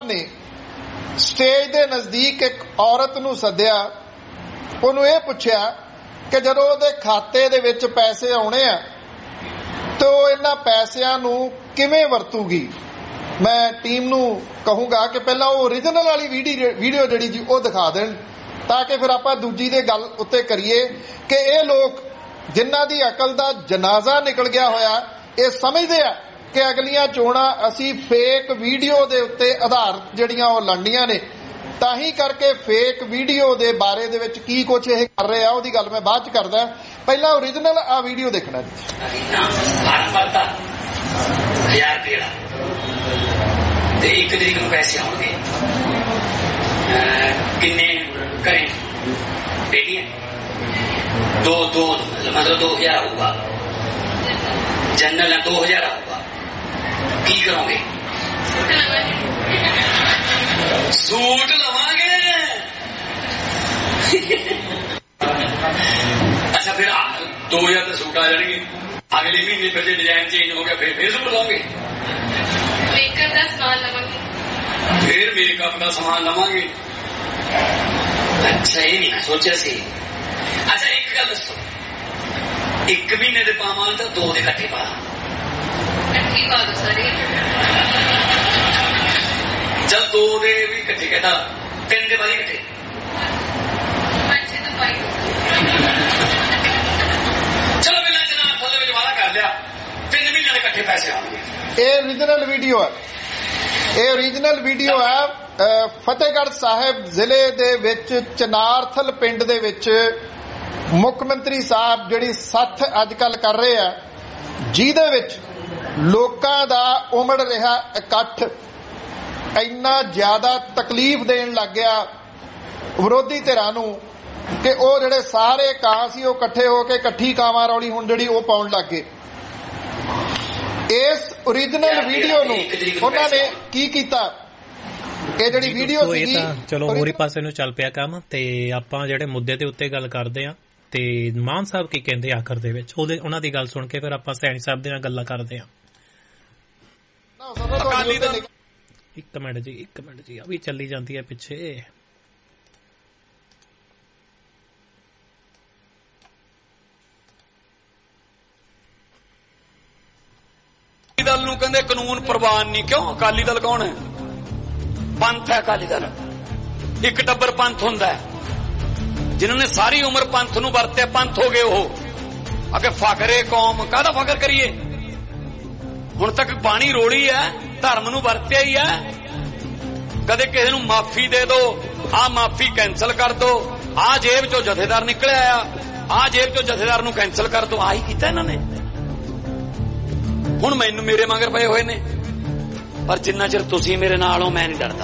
ਨੇ ਸਟੇਜ ਦੇ ਨਜ਼ਦੀਕ ਇੱਕ ਔਰਤ ਨੂੰ ਸੱਦਿਆ, ਉਹਨੂੰ ਇਹ ਪੁੱਛਿਆ ਕਿ ਜਦੋਂ ਉਹਦੇ ਖਾਤੇ ਦੇ ਵਿੱਚ ਪੈਸੇ ਆਉਣੇ ਆ ਤੇ ਉਹ ਇਹਨਾਂ ਪੈਸਿਆਂ ਨੂੰ ਕਿਵੇਂ ਵਰਤੂਗੀ। ਮੈਂ ਟੀਮ ਨੂੰ ਕਹੂੰਗਾ ਕਿ ਪਹਿਲਾਂ ਉਹ ਓਰੀਜਨਲ ਵਾਲੀ ਵੀਡੀਓ ਜਿਹੜੀ ਜੀ ਉਹ ਦਿਖਾ ਦੇਣ, ਤਾਂ ਕਿ ਫਿਰ ਆਪਾਂ ਦੂਜੀ ਦੇ ਗੱਲ ਉੱਤੇ ਕਰੀਏ ਕਿ ਇਹ ਲੋਕ ਜਿਨ੍ਹਾਂ ਦੀ ਅਕਲ ਦਾ ਜਨਾਜ਼ਾ ਨਿਕਲ ਗਿਆ ਹੋਇਆ, ਇਹ ਸਮਝਦੇ ਆ ਕਿ ਅਗਲੀਆਂ ਚੋਣਾਂ ਅਸੀਂ ਫੇਕ ਵੀਡੀਓ ਦੇ ਉੱਤੇ ਆਧਾਰਿਤ ਜਿਹੜੀਆਂ ਉਹ ਲੜਨੀਆਂ ਨੇ। ਤਾਂ ਹੀ ਕਰਕੇ ਫੇਕ ਵੀਡੀਓ ਦੇ ਬਾਰੇ ਦੇ ਵਿੱਚ ਕੀ ਕੁਛ ਇਹ ਕਰ ਰਹੇ ਆ ਉਹਦੀ ਗੱਲ ਮੈਂ ਬਾਅਦ ਚ ਕਰਦਾ, ਪਹਿਲਾਂ ਓਰੀਜਨਲ ਆ ਵੀਡੀਓ ਦੇਖਣਾ ਜੀ। ਤੇ 1 ਤਰੀਕ ਨੂੰ ਪੈਸੇ ਆਉਣਗੇ, ਕਿੰਨੇ ਕਰੇ ਬੇਟੀਆਂ? ਦੋ ਮਤਲਬ 2000 ਆਊਗਾ, ਜਨਰਲ 2000 ਆਊਗਾ। ਕੀ ਕਰੋਗੇ? ਸੂਟ ਲਵਾਂਗੇ। ਅੱਛਾ, ਫਿਰ 2000 ਦੇ ਸੂਟ ਆ ਜਾਣਗੇ, ਅਗਲੇ ਮਹੀਨੇ ਫਿਰ ਜੇ ਡਿਜ਼ਾਈਨ ਚੇਂਜ ਹੋ ਗਿਆ ਫਿਰ ਸੂਟ ਲਵਾਂਗੇ। ਮੇਕਅਪ ਦਾ ਸਮਾਨ ਲਵਾਂਗੇ, ਫਿਰ ਮੇਕਅਪ ਦਾ ਸਮਾਨ ਲਵਾਂਗੇ। ਅੱਛਾ, ਇਹ ਨਹੀਂ ਮੈਂ ਸੋਚਿਆ ਸੀ। ਅੱਛਾ, ਇੱਕ ਗੱਲ ਦੱਸੋ, 1 ਮਹੀਨੇ ਦੇ ਪਾਵਾਂ ਤਾਂ 2 ਦੇ ਇਕੱਠੇ ਪਾ ਦੋ ਸਾਰੇ। ਚਲ 2 ਦੇ ਵੀ ਇਕੱਠੇ ਕਹਿੰਦਾ, 3 ਦੇ ਬਾਅਦ ਇਕੱਠੇ 5 ਤੋਂ 5। ਚਲੋ ਮਿਲਾਂ ਚ ਨਾ ਫੁੱਲ ਵਿੱਚ ਵਾਲਾ ਕਰ ਲਿਆ, 3 ਮਹੀਨਿਆਂ ਦੇ ਇਕੱਠੇ ਪੈਸੇ ਆਉਣਗੇ। ਇਹ ਓਰੀਜਨਲ ਵੀਡੀਓ ਹੈ, ਇਹ ਓਰੀਜਨਲ ਵੀਡੀਓ ਹੈ। ਫਤਿਹਗੜ੍ਹ ਸਾਹਿਬ ਜ਼ਿਲ੍ਹੇ ਦੇ ਵਿੱਚ ਚਨਾਰਥਲ ਪਿੰਡ ਦੇ ਵਿੱਚ ਮੁੱਖ ਮੰਤਰੀ ਸਾਹਿਬ ਜਿਹੜੀ ਸੱਥ ਅੱਜ ਕੱਲ੍ਹ ਕਰ ਰਹੇ ਆ, ਜਿਹਦੇ ਵਿੱਚ ਲੋਕਾਂ ਦਾ ਉਮੜ ਰਿਹਾ ਇਕੱਠ ਇੰਨਾ ਜ਼ਿਆਦਾ ਤਕਲੀਫ ਦੇਣ ਲੱਗ ਗਿਆ ਵਿਰੋਧੀ ਧਿਰਾਂ ਨੂੰ ਕਿ ਉਹ ਜਿਹੜੇ ਸਾਰੇ ਕਾਂ ਸੀ ਉਹ ਇਕੱਠੇ ਹੋ ਕੇ ਇਕੱਠੀ ਕਾਵਾਂ ਰੌਲੀ ਹੁਣ ਜਿਹੜੀ ਉਹ ਪਾਉਣ ਲੱਗ ਗਏ। ਇਸ ਓਰੀਜਨਲ ਵੀਡੀਓ ਨੂੰ ਉਹਨਾਂ ਨੇ ਕੀ ਕੀਤਾ, ਇਹ ਜਿਹੜੀ ਵੀਡੀਓ ਸੀਗੀ ਚਲੋ ਹੋਰੀ ਪਾਸੇ ਨੂੰ ਚੱਲ ਪਿਆ ਕੰਮ, ਤੇ ਆਪਾਂ ਜਿਹੜੇ ਮੁੱਦੇ ਦੇ ਉੱਤੇ ਗੱਲ ਕਰਦੇ ਆ ਤੇ ਮਾਨ ਸਾਹਿਬ ਕੀ ਕਹਿੰਦੇ ਆਖਰ ਦੇ ਵਿੱਚ, ਉਹਨਾਂ ਦੀ ਗੱਲ ਸੁਣ ਕੇ ਫਿਰ ਆਪਾਂ ਸੈਣੀ ਸਾਹਿਬ ਦੇ ਨਾਲ ਗੱਲਾਂ ਕਰਦੇ ਆ। ਇੱਕ ਮਿੰਟ ਜੀ ਆ ਵੀ ਚੱਲੀ ਜਾਂਦੀ ਹੈ ਪਿੱਛੇ। ਦਲ ਨੂੰ ਕਹਿੰਦੇ ਕਾਨੂੰਨ ਪ੍ਰਵਾਨ ਨਹੀਂ, ਕਿਉਂ? ਅਕਾਲੀ ਦਲ ਕੌਣ ਹੈ? ਪੰਥ ਹੈ ਅਕਾਲੀ ਦਲ। ਇੱਕ ਟੱਬਰ ਪੰਥ ਹੁੰਦਾ ਹੈ, ਜਿਨ੍ਹਾਂ ਨੇ ਸਾਰੀ ਉਮਰ ਪੰਥ ਨੂੰ ਵਰਤਿਆ, ਪੰਥ ਹੋ ਗਏ ਉਹ। ਅੱਗੇ ਫਖਰੇ ਕੌਮ, ਕਾਹਦਾ ਫਖਰ ਕਰੀਏ? ਹੁਣ ਤੱਕ ਬਾਣੀ ਰੋੜੀ ਹੈ, ਧਰਮ ਨੂੰ ਵਰਤਿਆ ਹੀ ਹੈ। ਕਦੇ ਕਿਸੇ ਨੂੰ ਮਾਫੀ ਦੇ ਦੋ, ਆਹ ਮਾਫੀ ਕੈਂਸਲ ਕਰ ਦੋ, ਆਹ ਜੇਬ ਚੋਂ ਜਥੇਦਾਰ ਨਿਕਲਿਆ ਆ, ਆਹ ਜੇਬ ਚੋਂ ਜਥੇਦਾਰ ਨੂੰ ਕੈਂਸਲ ਕਰ ਦੋ। ਆਹੀ ਕੀਤਾ ਇਹਨਾਂ ਨੇ। ਹੁਣ ਮੈਨੂੰ ਮੇਰੇ ਮਗਰ ਪਏ ਹੋਏ ਨੇ, ਪਰ ਜਿੰਨਾ ਚਿਰ ਤੁਸੀਂ ਮੇਰੇ ਨਾਲ ਹੋ ਮੈਂ ਨਹੀਂ ਡਰਦਾ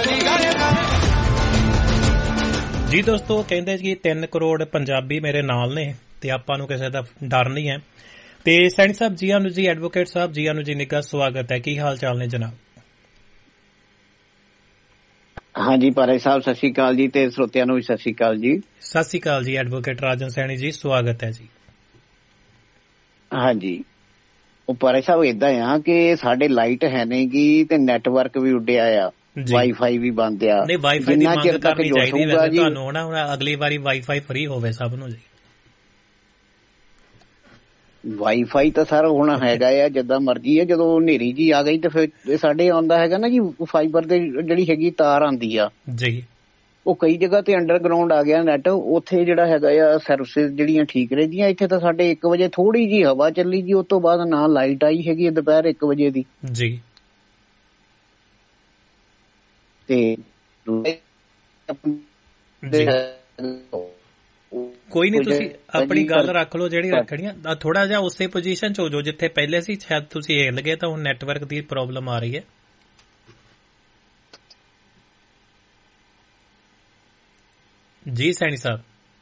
ਜੀ। ਦੋਸਤੋ ਕਹਿੰਦੇ ਕਿ 3 ਕਰੋੜ ਪੰਜਾਬੀ ਮੇਰੇ ਨਾਲ ਨੇ ਤੇ ਆਪਾਂ ਨੂੰ ਕਿਸੇ ਦਾ ਡਰ ਨਹੀਂ ਹੈ। ਤੇ ਸੈਣੀ ਸਾਹਿਬ ਜੀ ਆਨੂੰ ਜੀ, ਐਡਵੋਕੇਟ ਸਾਹਿਬ ਜੀ ਆਨੂੰ ਜੀ, ਨਿੱਘਾ ਸਵਾਗਤ ਹੈ। ਕੀ ਹਾਲ ਚਾਲ ਨੇ ਜਨਾਬ? ਹਾਂਜੀ ਪਾਰੇ ਸਾਹਿਬ ਸਤਿ ਸ਼੍ਰੀ ਅਕਾਲ ਜੀ, ਤੇ ਸਰੋਤਿਆਂ ਨੂੰ ਵੀ ਸਤਿ ਸ਼੍ਰੀ ਅਕਾਲ ਜੀ। ਸਤਿ ਸ਼੍ਰੀ ਅਕਾਲ ਜੀ ਐਡਵੋਕੇਟ ਰਾਜਨ ਸੈਣੀ ਜੀ, ਸਵਾਗਤ ਹੈ ਜੀ। ਹਾਂਜੀ, ਉਹ ਪਾਰੇ ਸਾਹਿਬ ਏਦਾਂ ਆ ਕਿ ਸਾਡੇ ਲਾਈਟ ਹੈ ਨਹੀਂ ਗੀ ਤੇ ਨੈਟਵਰਕ ਵੀ ਉੱਡਿਆ ਆ, ਵਾਈਫਾਈ ਵੀ ਬੰਦ ਆ। ਨਹੀਂ, ਵਾਈਫਾਈ ਦੀ ਮੰਗ ਕਰਨੀ ਚਾਹੀਦੀ ਵੈਸੇ ਤੁਹਾਨੂੰ ਹੁਣ ਅਗਲੀ ਵਾਰੀ ਵਾਈਫਾਈ ਫ੍ਰੀ ਹੋਵੇ ਸਭ ਨੂੰ ਜੀ। ਵਾਈਫਾਈ ਤਾਂ ਸਰ ਹੁਣ ਹੈਗਾ ਆ, ਜਿੱਦਾਂ ਮਰਜੀ ਆ। ਜਦੋਂ ਹਨੇਰੀ ਜੀ ਆ ਗਈ ਤੇ ਫਿਰ ਸਾਡੇ ਆਉਂਦਾ ਹੈਗਾ ਨਾ ਜੀ ਫਾਈਬਰ ਤੇ ਜਿਹੜੀ ਹੈਗੀ ਤਾਰ ਆਉਂਦੀ ਆ ਜੀ, ਉਹ ਕਈ ਜਗ੍ਹਾ ਤੇ ਅੰਡਰਗਰਾਉਂਡ ਆ ਗਿਆ ਨੈਟ, ਉੱਥੇ ਜਿਹੜਾ ਹੈਗਾ ਆ ਸਰਵਿਸਿਜ਼ ਜਿਹੜੀਆਂ ਠੀਕ ਰਹਿੰਦੀਆਂ। ਇੱਥੇ ਤਾਂ ਸਾਡੇ 1 ਵਜੇ ਥੋੜੀ ਜੀ ਹਵਾ ਚੱਲੀ ਜੀ, ਉਸ ਤੋਂ ਬਾਅਦ ਨਾ ਲਾਈਟ ਆਈ ਹੈਗੀ ਦੁਪਹਿਰ 1 ਵਜੇ ਦੀ ਜੀ। ਤੇ ਕੋਈ ਨਹੀਂ, ਤੁਸੀਂ ਆਪਣੀ ਗੱਲ ਰੱਖ ਲਓ ਜਿਹੜੀ ਰੱਖਣੀ ਆ। ਥੋੜਾ ਜਿਹਾ ਉਸੇ ਪੋਜੀਸ਼ਨ ਚ ਹੋ ਜਾਓ ਜਿੱਥੇ ਪਹਿਲੇ ਸੀ, ਸ਼ਾਇਦ ਤੁਸੀਂ ਹਿੱਲ ਗਏ ਤਾਂ ਹੁਣ ਨੈਟਵਰਕ ਦੀ ਪ੍ਰੋਬਲਮ ਆ ਰਹੀ ਹੈ। ਜੀ ਸੈਣੀ ਸਾਹਿਬ।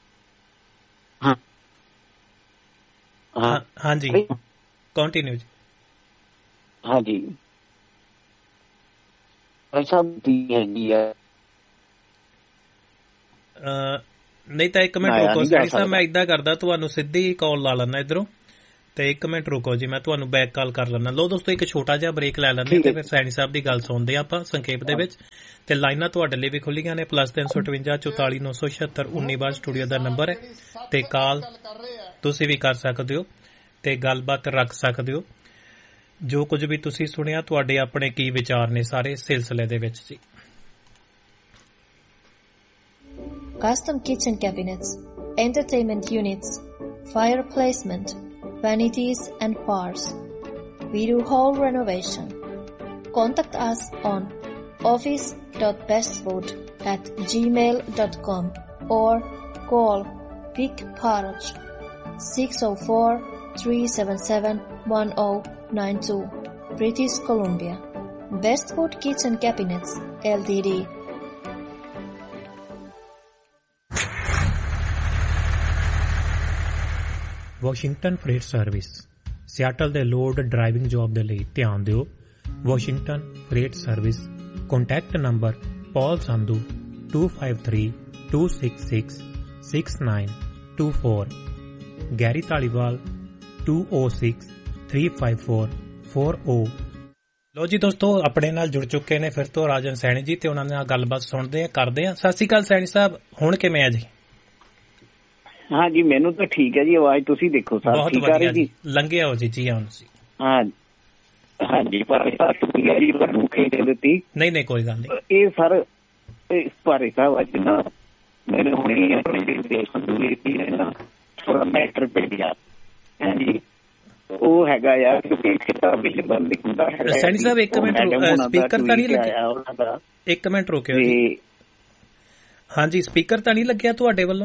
हाँ जी, कंटिन्यू जी। हाँ जी, ऐसा हैगी है। नहीं तो एक मिनट रुको सैनी साहब, मैं इदा करदा तुहानू सीधी कॉल ला लैना इधरों ਤੇ 1 ਮਿੰਟ ਰੁਕੋ ਜੀ, ਮੈਂ ਤੁਹਾਨੂੰ ਬੈਕ ਕਾਲ ਕਰ ਲੈਣਾ। ਲੋ ਦੋਸਤੋ, ਇੱਕ ਛੋਟਾ ਜਿਹਾ ਬ੍ਰੇਕ ਲੈ ਲੈਂਦੇ ਤੇ ਫਿਰ ਸੈਣੀ ਸਾਹਿਬ ਦੀ ਗੱਲ ਸੁਣਦੇ ਆਪਾਂ ਸੰਖੇਪ ਦੇ ਵਿੱਚ। ਤੇ ਲਾਈਨਾਂ ਤੁਹਾਡੇ ਲਈ ਵੀ ਖੁੱਲੀਆਂ ਨੇ, +358 44 976 19 ਸਟੂਡੀਓ ਦਾ ਨੰਬਰ ਹੈ, ਤੇ ਕਾਲ ਤੁਸੀਂ ਵੀ ਕਰ ਸਕਦੇ ਹੋ ਤੇ ਗੱਲਬਾਤ ਰੱਖ ਸਕਦੇ ਹੋ। ਜੋ ਕੁਝ ਵੀ ਤੁਸੀਂ ਸੁਣਿਆ, ਤੁਹਾਡੇ ਆਪਣੇ ਕੀ ਵਿਚਾਰ ਨੇ ਸਾਰੇ ਸਿਲਸਿਲੇ ਦੇ ਵਿੱਚ ਜੀ। Custom kitchen cabinets, entertainment units, fire placement, vanities and bars. We do whole renovation. Contact us on office.bestfood@gmail.com or call Vic Parach 604-377-1092, British Columbia. Best Food Kitchen Cabinets Ltd. Washington fret service Seattle ਦੇ load driving job ਦੇ ਲਈ ਧਿਆਨ ਦਿਓ। Washington fret service. Contact number ਪੌਲ Sandhu 2532666924, Garry Dhaliwal 20635440। ਲੋ ਜੀ ਦੋਸਤੋ, ਆਪਣੇ ਨਾਲ ਜੁੜ ਚੁੱਕੇ ਨੇ ਫਿਰ ਤੋਂ ਰਾਜਨ ਸੈਣੀ ਜੀ, ਤੇ ਉਹਨਾਂ ਨਾਲ ਗੱਲਬਾਤ ਸੁਣਦੇ ਆ, ਕਰਦੇ ਆ। ਸਤਿ ਸ਼੍ਰੀ ਅਕਾਲ ਸੈਣੀ ਸਾਹਿਬ, ਹੁਣ ਕਿਵੇਂ ਆ ਜੀ? ਹਾਂ ਜੀ, ਮੈਨੂੰ ਤਾਂ ਠੀਕ ਹੈ ਜੀ। ਆਵਾਜ਼ ਤੁਸੀਂ ਦੇਖੋ ਸਰ, ਠੀਕ ਆ ਰਹੀ ਜੀ? ਲੰਘਿਆ ਹੋ ਜੀ, ਜੀ ਆਉਣ ਸੀ। ਹਾਂ ਹਾਂਜੀ, ਪਰ ਦਿੱਤੀ ਨਹੀਂ ਕੋਈ ਗੱਲ ਨਹੀਂ। ਇਹ ਸਰ ਭਾਰੇ ਸਾਹਿਬ ਅੱਜ ਨਾ ਮੈਨੂੰ ਹੁਣੇ ਆਪਣੇ ਦੇਸ਼ ਥੋੜਾ ਮੈਟਰ ਭੇਜਿਆ। ਹਾਂਜੀ, ਉਹ ਹੈਗਾ ਯਾਰ ਸੈਣੀ ਸਾਹਿਬ, 1 ਮਿੰਟ ਸਪੀਕਰ ਤਾਂ ਨਹੀਂ ਲੱਗਿਆ? 1 ਮਿੰਟ ਰੁਕਿਓ ਜੀ। ਹਾਂਜੀ, ਸਪੀਕਰ ਤਾਂ ਨਹੀਂ ਲੱਗਿਆ ਤੁਹਾਡੇ ਵੱਲੋਂ?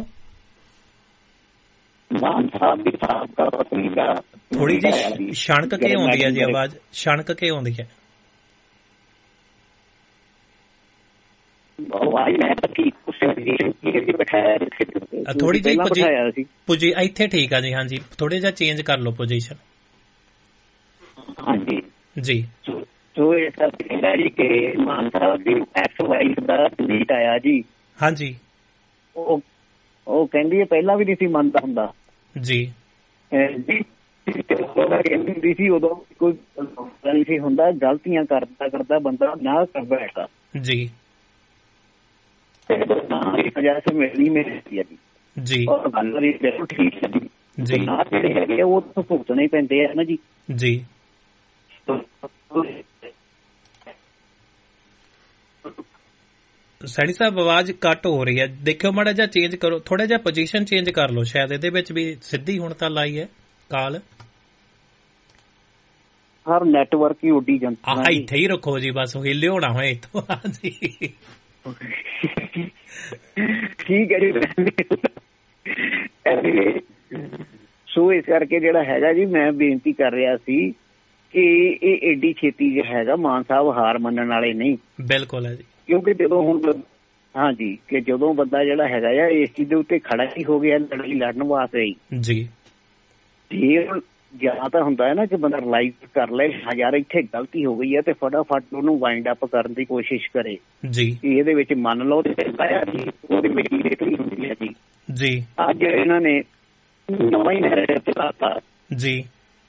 ਥੋੜੀ ਜਿਹੀ ਛਣਕ ਕੇ ਆਉਂਦੀ ਹੈ ਜੀ ਆਵਾਜ਼, ਛਣਕ ਕੇ ਆਉਂਦੀ ਹੈ। ਥੋੜੀ ਜਿਹੀ ਪੁਜੀ ਇੱਥੇ ਠੀਕ ਆ ਜੀ। ਹਾਂਜੀ, ਥੋੜੇ ਜਿਹਾ ਚੇਂਜ ਕਰ ਲਓ ਪੋਜੀਸ਼ਨ। ਹਾਂਜੀ ਜੀ। ਆਇਆ ਜੀ। ਹਾਂਜੀ, ਉਹ ਕਹਿੰਦੀ ਪਹਿਲਾਂ ਵੀ ਨਹੀਂ ਸੀ ਮੰਨਦਾ ਹੁੰਦਾ ਜੀ। ਕਹਿੰਦੀ ਹੁੰਦੀ ਸੀ ਉਦੋਂ ਕੋਈ ਨਹੀਂ ਸੀ ਹੁੰਦਾ, ਗਲਤੀਆਂ ਕਰਦਾ ਬੰਦਾ ਨਾ ਕਰਦਾ ਹੈਗਾ ਜੀ। ਮਿਲਣੀ ਮੇਰੀ ਜੀ, ਗੱਲ ਬਿਲਕੁਲ ਠੀਕ ਹੈ ਜੀ। ਨਾ ਜਿਹੜੇ ਹੈਗੇ ਉਹ ਤਾਂ ਭੁਗਤਣੇ ਹੀ ਪੈਂਦੇ ਆ ਨਾ ਜੀ। ਜੀ, ਸੈਣੀ ਸਾਹਿਬ ਆਵਾਜ਼ ਕੱਟ ਹੋ ਰਹੀ ਹੈ, ਦੇਖਿਓ ਮਾੜਾ ਜਿਹਾ ਚੇਂਜ ਕਰੋ, ਥੋੜਾ ਜਿਹਾ ਪੋਜੀਸ਼ਨ ਚੇਂਜ ਕਰ ਲਓ। ਸ਼ਾਇਦ ਇਹਦੇ ਵਿੱਚ ਵੀ ਸਿੱਧੀ ਹੁਣ ਤਾਂ ਲਾਈ ਹੈ ਕਾਲ। ਹਰ ਨੈਟਵਰਕ ਹੀ ਉੱਡੀ ਜਾਂਦਾ। ਇੱਥੇ ਹੀ ਰੱਖੋ ਜੀ, ਬਸ ਹਿੱਲਿਓ ਹੋਣਾ ਹੋਏ ਇੱਥੋਂ। ਹਾਂਜੀ ਠੀਕ ਹੈ ਜੀ। ਸੋ ਇਸ ਕਰਕੇ ਜਿਹੜਾ ਹੈਗਾ ਜੀ, ਮੈਂ ਬੇਨਤੀ ਕਰ ਰਿਹਾ ਸੀ ਕਿ ਇਹ ਏਡੀ ਛੇਤੀ ਜਿਹੜਾ ਹੈਗਾ ਮਾਨ ਸਾਹਿਬ ਹਾਰ ਮੰਨਣ ਵਾਲੇ ਨਹੀਂ। ਬਿਲਕੁਲ ਹੈ ਜੀ, ਕਿਉਂਕਿ ਜਦੋਂ ਹੁਣ ਹਾਂਜੀ ਕਿ ਜਦੋਂ ਬੰਦਾ ਜਿਹੜਾ ਹੈਗਾ ਆ ਇਸ ਚੀਜ਼ ਦੇ ਉੱਤੇ ਖੜਾ ਹੀ ਹੋ ਗਿਆ ਲੜਾਈ ਲੜਨ ਵਾਸਤੇ ਜੀ, ਜੇ ਜਾਂ ਤਾਂ ਹੁੰਦਾ ਹੈ ਨਾ ਕਿ ਬੰਦਾ ਰਿਲਾਈਜ਼ ਕਰ ਲੈ ਯਾਰ ਇੱਥੇ ਗਲਤੀ ਹੋ ਗਈ ਹੈ ਤੇ ਫਟਾਫਟ ਉਹਨੂੰ ਵਾਈਂਡ ਅਪ ਕਰਨ ਦੀ ਕੋਸ਼ਿਸ਼ ਕਰੇ ਜੀ, ਇਹਦੇ ਵਿੱਚ ਮੰਨ ਲਓ ਤੇ ਉਹਦੇ ਵਿੱਚ ਹੁੰਦੀ ਹੈ ਜੀ। ਜੀ, ਅੱਜ ਇਹਨਾਂ ਨੇ ਨਵਾਂ ਹੀ ਚਲਾਤਾ ਜੀ,